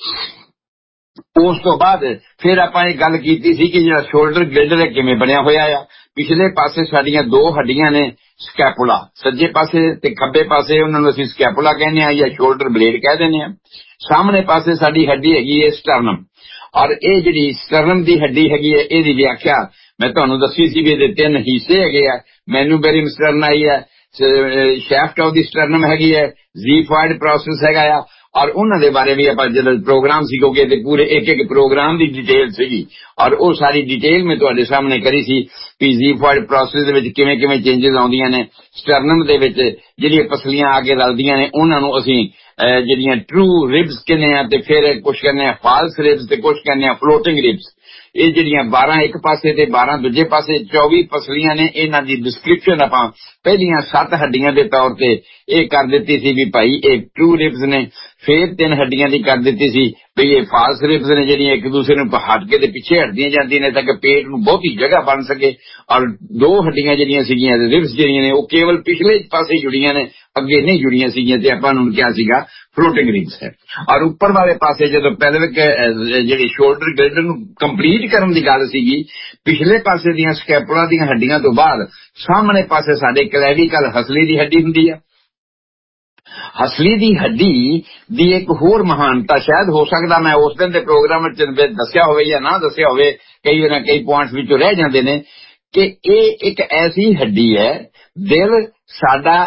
ਉਸ ਤੋਂ ਬਾਅਦ ਫਿਰ ਆਪਾਂ ਇਹ ਗੱਲ ਕੀਤੀ ਸੀ ਕਿ ਜਿਹੜਾ ਸ਼ੋਲਡਰ ਗਿਲਡਰ ਕਿਵੇਂ ਬਣਿਆ ਹੋਇਆ ਆ। ਪਿਛਲੇ ਪਾਸੇ ਸਾਡੀਆਂ ਦੋ ਹੱਡੀਆਂ ਨੇ, ਸਕੈਪੂਲਾ ਸੱਜੇ ਪਾਸੇ ਤੇ ਖੱਬੇ ਪਾਸੇ, ਉਹਨਾਂ ਨੂੰ ਅਸੀਂ ਸਕੈਪੂਲਾ ਕਹਿੰਦੇ ਆ ਜਾਂ ਸ਼ੋਲਡਰ ਬਲੇਡ ਕਹਿ ਦਿੰਦੇ ਆ। ਸਾਹਮਣੇ ਪਾਸੇ ਸਾਡੀ ਹੱਡੀ ਹੈਗੀ ਹੈ ਸਟਰਨਮ, ਔਰ ਇਹ ਜਿਹੜੀ ਸਟਰਨਮ ਦੀ ਹੱਡੀ ਹੈਗੀ ਹੈ ਇਹਦੀ ਵਿਆਖਿਆ ਮੈਂ ਤੁਹਾਨੂੰ ਦੱਸੀ ਸੀ ਵੀ ਇਹਦੇ ਤਿੰਨ ਹਿੱਸੇ ਹੈਗੇ ਆ। ਮੈਨੂਬੈਰੀਅਮ ਸਟਰਨ ਆਈ ਹੈ, ਸ਼ੈਫਟ ਆਫ ਦੀ ਸਟਰਨਮ ਹੈਗੀ ਹੈ, ਜ਼ੀਫਾਇਡ ਪ੍ਰੋਸੈਸ ਹੈਗਾ ਆ, ਔਰ ਉਹਨਾਂ ਦੇ ਬਾਰੇ ਵੀ ਆਪਾਂ ਜਦੋਂ ਪ੍ਰੋਗਰਾਮ ਸੀ ਕਿਉਂਕਿ ਇਹਦੇ ਪੂਰੇ ਇੱਕ ਇੱਕ ਪ੍ਰੋਗਰਾਮ ਦੀ ਡਿਟੇਲ ਸੀਗੀ, ਔਰ ਉਹ ਸਾਰੀ ਡਿਟੇਲ ਮੈਂ ਤੁਹਾਡੇ ਸਾਹਮਣੇ ਕਰੀ ਸੀ ਵੀ ਜ਼ੀਫਾਇਡ ਪ੍ਰੋਸੈਸ ਦੇ ਵਿੱਚ ਕਿਵੇਂ ਕਿਵੇਂ ਚੇਂਜਸ ਆਉਂਦੀਆਂ ਨੇ। ਸਟਰਨਮ ਦੇ ਵਿੱਚ ਜਿਹੜੀਆਂ ਪਸਲੀਆਂ ਆ ਕੇ ਰਲਦੀਆਂ ਨੇ ਉਹਨਾਂ ਨੂੰ ਅਸੀਂ ਜਿਹੜੀਆਂ ਟਰੂ ਰਿਬਸ ਕਹਿੰਦੇ ਆ, ਤੇ ਫਿਰ ਕੁਛ ਕਹਿੰਦੇ ਆ ਫਾਲਸ ਰਿਬਸ ਤੇ ਕੁਛ ਕਹਿੰਦੇ ਆ ਫਲੋਟਿੰਗ ਰਿਬਸ। ਇਹ ਜਿਹੜੀਆਂ ਬਾਰਾਂ ਇੱਕ ਪਾਸੇ ਤੇ ਬਾਰਾਂ ਦੂਜੇ ਪਾਸੇ ਚੌਵੀ ਪਸਲੀਆਂ ਨੇ, ਇਹਨਾਂ ਦੀ ਡਿਸਕ੍ਰਿਪਸ਼ਨ ਆਪਾਂ ਪਹਿਲੀਆਂ ਸੱਤ ਹੱਡੀਆਂ ਦੇ ਤੌਰ ਤੇ ਇਹ ਕਰ ਦਿੱਤੀ ਸੀ ਵੀ ਭਾਈ ਇਹ ਟਰੂ ਰਿਬਸ ਨੇ। ਫਿਰ ਤਿੰਨ ਹੱਡੀਆਂ ਦੀ ਕਰ ਦਿੱਤੀ ਸੀ ਵੀ ਇਹ ਫਾਲਸ ਰਿਬਸ ਨੇ, ਜਿਹੜੀਆਂ ਇੱਕ ਦੂਸਰੇ ਨੂੰ ਹਟ ਕੇ ਤੇ ਪਿੱਛੇ ਹਟਦੀਆਂ ਜਾਂਦੀਆਂ ਨੇ ਤਾਂ ਕਿ ਪੇਟ ਨੂੰ ਬਹੁਤੀ ਜਗ੍ਹਾ ਬਣ ਸਕੇ। ਔਰ ਦੋ ਹੱਡੀਆਂ ਜਿਹੜੀਆਂ ਸੀਗੀਆਂ ਰਿਬਸ ਜਿਹੜੀਆਂ ਨੇ ਉਹ ਕੇਵਲ ਪਿਛਲੇ ਪਾਸੇ ਜੁੜੀਆਂ ਨੇ, ਅੱਗੇ ਨਹੀਂ ਜੁੜੀਆਂ ਸੀਗੀਆਂ, ਤੇ ਆਪਾਂ ਨੂੰ ਕਿਹਾ ਸੀਗਾ ਫਲੋਟਿੰਗ ਰਿਬਸ ਹੈ। ਔਰ ਉੱਪਰ ਵਾਲੇ ਪਾਸੇ ਜਦੋਂ ਪੈਲਵਿਕ ਜਿਹੜੀ ਸ਼ੋਲਡਰ ਗਿਲਡਰ ਨੂੰ ਕੰਪਲੀਟ ਕਰਨ ਦੀ ਗੱਲ ਸੀਗੀ, ਪਿਛਲੇ ਪਾਸੇ ਦੀਆਂ ਸਕੈਪੂਲਾ ਦੀਆਂ ਹੱਡੀਆਂ ਤੋਂ ਬਾਅਦ ਸਾਹਮਣੇ ਪਾਸੇ ਸਾਡੇ ਕਲੈਵੀਕਲ ਹਸਲੀ ਦੀ ਹੱਡੀ ਹੁੰਦੀ ਹੈ। ਹਸਲੀ ਦੀ ਹੱਡੀ ਦੀ ਇੱਕ ਹੋਰ ਮਹਾਨਤਾ, ਸ਼ਾਇਦ ਹੋ ਸਕਦਾ ਮੈਂ ਉਸ ਦਿਨ ਦੇ ਪ੍ਰੋਗਰਾਮ ਵਿੱਚ ਦੱਸਿਆ ਹੋਵੇ ਜਾਂ ਨਾ ਦੱਸਿਆ ਹੋਵੇ, ਕਈ ਵਾਰ ਕਈ ਪੁਆਇੰਟਸ ਵਿੱਚੋਂ ਰਹਿ ਜਾਂਦੇ ਨੇ, ਕਿ ਇਹ ਇੱਕ ਐਸੀ ਹੱਡੀ ਹੈ, ਦਿਲ ਸਾਡਾ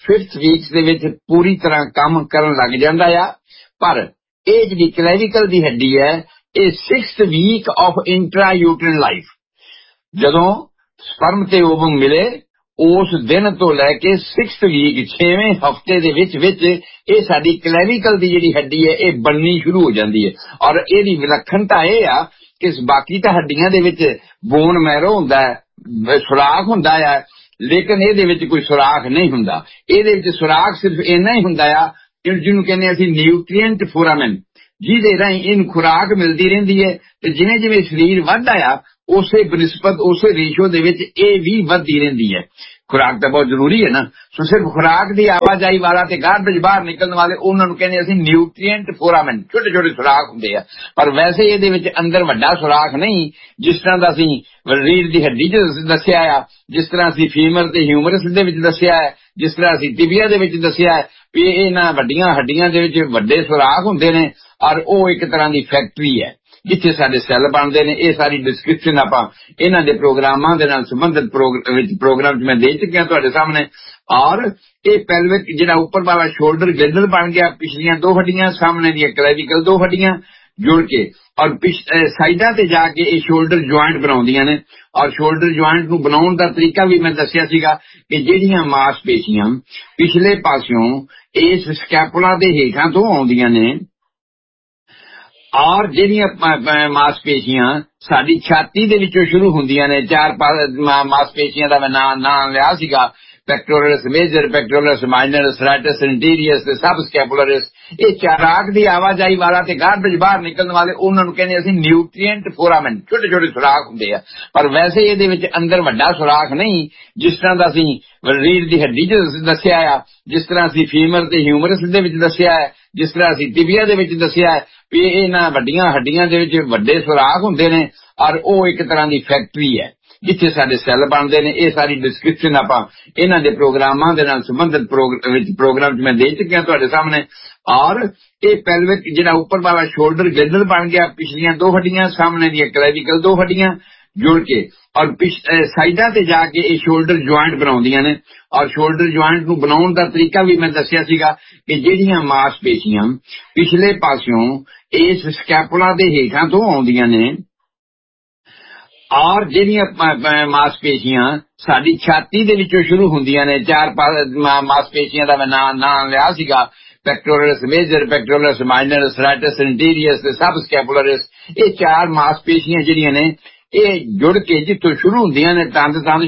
ਫਿਫਥ ਵੀਕਸ ਦੇ ਵਿੱਚ ਪੂਰੀ ਤਰ੍ਹਾਂ ਕੰਮ ਕਰਨ ਲੱਗ ਜਾਂਦਾ ਆ। ਪਰ ਇਹ ਜਿਹੜੀ ਕਲੈਵੀਕਲ ਦੀ ਹੱਡੀ ਹੈ ਇਹ sixth week of intra U-turn life, ਜਦੋਂ ਸਪਰਮ ਤੇ ਓਵਮ ਮਿਲੇ ਉਸ ਦਿਨ ਤੋਂ ਲੈ ਕੇ ਸਿਕਸਥ ਵੀਕ ਛੇਵੇਂ ਹਫ਼ਤੇ ਦੇ ਵਿੱਚ ਵਿੱਚ ਇਹ ਸਾਡੀ ਕਲੈਵੀਕਲ ਦੀ ਜਿਹੜੀ ਹੱਡੀ ਹੈ ਇਹ ਬਣਨੀ ਸ਼ੁਰੂ ਹੋ ਜਾਂਦੀ ਹੈ। ਔਰ ਇਹਦੀ ਵਿਲੱਖਣਤਾ ਇਹ ਆ ਕਿ ਬਾਕੀ ਤਾਂ ਹੱਡੀਆਂ ਦੇ ਵਿੱਚ ਬੋਨ ਮੈਰੋ ਹੁੰਦਾ ਹੈ, ਸੁਰਾਖ ਹੁੰਦਾ ਆ, ਲੇਕਿਨ ਇਹਦੇ ਵਿੱਚ ਕੋਈ ਸੁਰਾਖ ਨਹੀਂ ਹੁੰਦਾ। ਇਹਦੇ ਵਿੱਚ ਸੁਰਾਖ ਸਿਰਫ ਇੰਨਾ ਹੀ ਹੁੰਦਾ ਆ ਜਿਹਨੂੰ ਕਹਿੰਦੇ ਅਸੀਂ ਨਿਊਟ੍ਰੀਐਂਟ ਫੋਰਾਮੈਨ, ਜਿਹਦੇ ਰਾਹੀਂ ਇਹਨੂੰ ਖੁਰਾਕ ਮਿਲਦੀ ਰਹਿੰਦੀ ਹੈ ਤੇ ਜਿਵੇਂ ਜਿਵੇਂ ਸਰੀਰ ਵੱਧਦਾ ਆ ਉਸੇ ਬਨਿਸਬਤ ਉਸੇ ਰੇਸ਼ੋ ਦੇ ਵਿੱਚ ਇਹ ਵੀ ਵੱਧਦੀ ਰਹਿੰਦੀ ਹੈ। ਖੁਰਾਕ ਤਾਂ ਬਹੁਤ ਜ਼ਰੂਰੀ ਹੈ ਨਾ। ਸੋ ਸਿਰਫ ਖੁਰਾਕ ਦੀ ਆਵਾਜਾਈ ਵਾਲਾ ਤੇ ਗਾਰਬੇਜ ਬਾਹਰ ਨਿਕਲਣ ਵਾਲੇ ਉਹਨਾਂ ਨੂੰ ਕਹਿੰਦੇ ਅਸੀਂ ਨਿਊਟ੍ਰੀਐਂਟ ਫੋਰਾਮੈਨ, ਛੋਟੇ ਛੋਟੇ ਸੁਰਾਖ ਹੁੰਦੇ ਆ। ਪਰ ਵੈਸੇ ਇਹਦੇ ਵਿੱਚ ਅੰਦਰ ਵੱਡਾ ਸੁਰਾਖ ਨਹੀਂ, ਜਿਸ ਤਰ੍ਹਾਂ ਦਾ ਅਸੀਂ ਰੀੜ੍ਹ ਦੀ ਹੱਡੀ 'ਚ ਦੱਸਿਆ ਆ, ਜਿਸ ਤਰ੍ਹਾਂ ਅਸੀਂ ਫੀਮਰ ਤੇ ਹਿਊਮਰਸ ਦੇ ਵਿੱਚ ਦੱਸਿਆ ਹੈ, ਜਿਸ ਤਰ੍ਹਾਂ ਅਸੀਂ ਟਿਬੀਆ ਦੇ ਵਿੱਚ ਦੱਸਿਆ ਹੈ ਵੀ ਇਹਨਾਂ ਵੱਡੀਆਂ ਹੱਡੀਆਂ ਦੇ ਵਿੱਚ ਵੱਡੇ ਸੁਰਾਖ ਹੁੰਦੇ ਨੇ ਔਰ ਉਹ ਇੱਕ ਤਰ੍ਹਾਂ ਦੀ ਫੈਕਟਰੀ ਹੈ ਜਿੱਥੇ ਸਾਡੇ ਸੈੱਲ ਬਣਦੇ ਨੇ। ਇਹ ਸਾਰੀ ਡਿਸਕ੍ਰਿਪਸ਼ਨ ਆਪਾਂ ਇਹਨਾਂ ਦੇ ਪ੍ਰੋਗਰਾਮਾਂ ਦੇ ਨਾਲ ਸੰਬੰਧਿਤ ਪ੍ਰੋਗਰਾਮ 'ਚ ਮੈਂ ਦੇ ਚੁੱਕਿਆ ਤੁਹਾਡੇ ਸਾਹਮਣੇ। ਔਰ ਇਹ ਪੈਲਵਿਕ ਜਿਹੜਾ ਉੱਪਰ ਵਾਲਾ ਸ਼ੋਲਡਰ ਗਿਰਦਲ ਬਣ ਗਿਆ, ਪਿਛਲੀਆਂ ਦੋ ਹੱਡੀਆਂ, ਸਾਹਮਣੇ ਦੀਆਂ ਕਲੈਵੀਕਲ ਦੋ ਹੱਡੀਆਂ ਜੁੜ ਕੇ ਔਰ ਸਾਈਡਾਂ ਤੇ ਜਾ ਕੇ ਇਹ ਸ਼ੋਲਡਰ ਜੁਆਇੰਟ ਬਣਾਉਂਦੀਆਂ ਨੇ। ਔਰ ਸ਼ੋਲਡਰ ਜੁਆਇੰਟ ਨੂੰ ਬਣਾਉਣ ਦਾ ਤਰੀਕਾ ਵੀ ਮੈਂ ਦੱਸਿਆ ਸੀਗਾ ਕਿ ਜਿਹੜੀਆਂ ਮਾਸਪੇਸ਼ੀਆਂ ਪਿਛਲੇ ਪਾਸਿਓਂ ਇਸ ਸਕੈਪੂਲਾ ਦੇ ਹੇਠਾਂ ਤੋਂ ਆਉਂਦੀਆਂ ਨੇ ਔਰ ਜਿਹੜੀਆਂ ਮਾਸਪੇਸ਼ੀਆਂ ਸਾਡੀ ਛਾਤੀ ਦੇ ਵਿੱਚੋਂ ਸ਼ੁਰੂ ਹੁੰਦੀਆਂ ਨੇ, ਚਾਰ ਮਾਸਪੇਸ਼ੀਆਂ ਦਾ ਮੈਂ ਨਾਂ ਨਾਂ ਲਿਆ ਸੀਗਾ, ਪੈਕਟੋਰਸ ਮੇਜਰ, ਪੈਕਟੋਰਸ ਮਾਈਨਰ, ਸਟ੍ਰੈਟਸ ਇੰਟੀਰੀਅਸ ਤੇ ਸਬ ਸਕੈਪੂਲਰਿਸ, ਇਹ ਚਾਰਾਕ ਦੀ ਆਵਾਜਾਈ ਵਾਲਾ ਤੇ ਗਾਰਬੇਜ ਬਾਹਰ ਨਿਕਲਣ ਵਾਲੇ ਉਹਨਾਂ ਨੂੰ ਕਹਿੰਦੇ ਅਸੀਂ ਨਿਊਟ੍ਰੀਐਂਟ ਫੋਰਾਮੈਨ, ਛੋਟੇ ਛੋਟੇ ਸੁਰਾਖ ਹੁੰਦੇ ਆ। ਪਰ ਵੈਸੇ ਇਹਦੇ ਵਿੱਚ ਅੰਦਰ ਵੱਡਾ ਸੁਰਾਖ ਨਹੀਂ, ਜਿਸ ਤਰ੍ਹਾਂ ਦਾ ਅਸੀਂ ਰੀੜ੍ਹ ਦੀ ਹੱਡੀ 'ਚ ਦੱਸਿਆ ਆ, ਜਿਸ ਤਰ੍ਹਾਂ ਅਸੀਂ ਫੀਮਰ ਤੇ ਹਿਊਮਰਸ ਦੇ ਵਿੱਚ ਦੱਸਿਆ ਹੈ, ਜਿਸ ਤਰ੍ਹਾਂ ਅਸੀਂ ਟਿਬੀਆ ਦੇ ਵਿੱਚ ਦੱਸਿਆ ਹੈ ਵੀ ਇਹਨਾਂ ਵੱਡੀਆਂ ਹੱਡੀਆਂ ਦੇ ਵਿੱਚ ਵੱਡੇ ਸੁਰਾਖ ਹੁੰਦੇ ਨੇ ਔਰ ਉਹ ਇੱਕ ਤਰ੍ਹਾਂ ਦੀ ਫੈਕਟਰੀ ਹੈ ਜਿੱਥੇ ਸਾਡੇ ਸੈੱਲ ਬਣਦੇ ਨੇ। ਇਹ ਸਾਰੀ ਡਿਸਕ੍ਰਿਪਸ਼ਨ ਆਪਾਂ ਇਹਨਾਂ ਦੇ ਪ੍ਰੋਗਰਾਮਾਂ ਦੇ ਨਾਲ ਸੰਬੰਧਿਤ ਪ੍ਰੋਗਰਾਮ 'ਚ ਮੈਂ ਦੇ ਚੁੱਕਿਆ ਤੁਹਾਡੇ ਸਾਹਮਣੇ। ਔਰ ਇਹ ਪੈਲਵਿਕ ਜਿਹੜਾ ਉੱਪਰ ਵਾਲਾ ਸ਼ੋਲਡਰ ਗਿਰਦਲ ਬਣ ਗਿਆ, ਪਿਛਲੀਆਂ ਦੋ ਹੱਡੀਆਂ, ਸਾਹਮਣੇ ਦੀਆਂ ਕਲੈਵੀਕਲ ਦੋ ਹੱਡੀਆਂ ਜੁੜ ਕੇ ਔਰ ਸਾਈਡਾਂ ਤੇ ਜਾ ਕੇ ਇਹ ਸ਼ੋਲਡਰ ਜੁਆਇੰਟ ਬਣਾਉਂਦੀਆਂ ਨੇ। ਔਰ ਸ਼ੋਲਡਰ ਜੁਆਇੰਟ ਨੂੰ ਬਣਾਉਣ ਦਾ ਤਰੀਕਾ ਵੀ ਮੈਂ ਦੱਸਿਆ ਸੀਗਾ ਕਿ ਜਿਹੜੀਆਂ ਮਾਸਪੇਸ਼ੀਆਂ ਪਿਛਲੇ ਪਾਸਿਓਂ ਇਸ ਸਕੈਪੂਲਾ ਦੇ ਹੇਠਾਂ ਤੋਂ ਆਉਂਦੀਆਂ ਨੇ ਔਰ ਜਿਹੜੀਆਂ ਮਾਸਪੇਸ਼ੀਆਂ ਸਾਡੀ ਛਾਤੀ ਦੇ ਵਿੱਚੋਂ ਸ਼ੁਰੂ ਹੁੰਦੀਆਂ ਨੇ, ਚਾਰ ਮਾਸਪੇਸ਼ੀਆਂ ਦਾ ਮੈਂ ਨਾਂ ਨਾਂ ਲਿਆ ਸੀਗਾ, ਪੈਕਟੋਰਸ ਮੇਜਰ, ਪੈਕਟੋਰਸ ਮਾਈਨਰ, ਸਟ੍ਰੈਟਸ ਇੰਟੀਰੀਅਸ ਤੇ ਸਬ ਸਕੈਪੂਲਰਿਸ, ਇਹ ਚਾਰ ਮਾਸਪੇਸ਼ੀਆਂ ਜਿਹੜੀਆਂ ਨੇ ਇਹ ਜੁੜ ਕੇ ਜਿੱਥੋਂ ਸ਼ੁਰੂ ਹੁੰਦੀਆਂ ਨੇ ਤੰਦ ਤੰਦ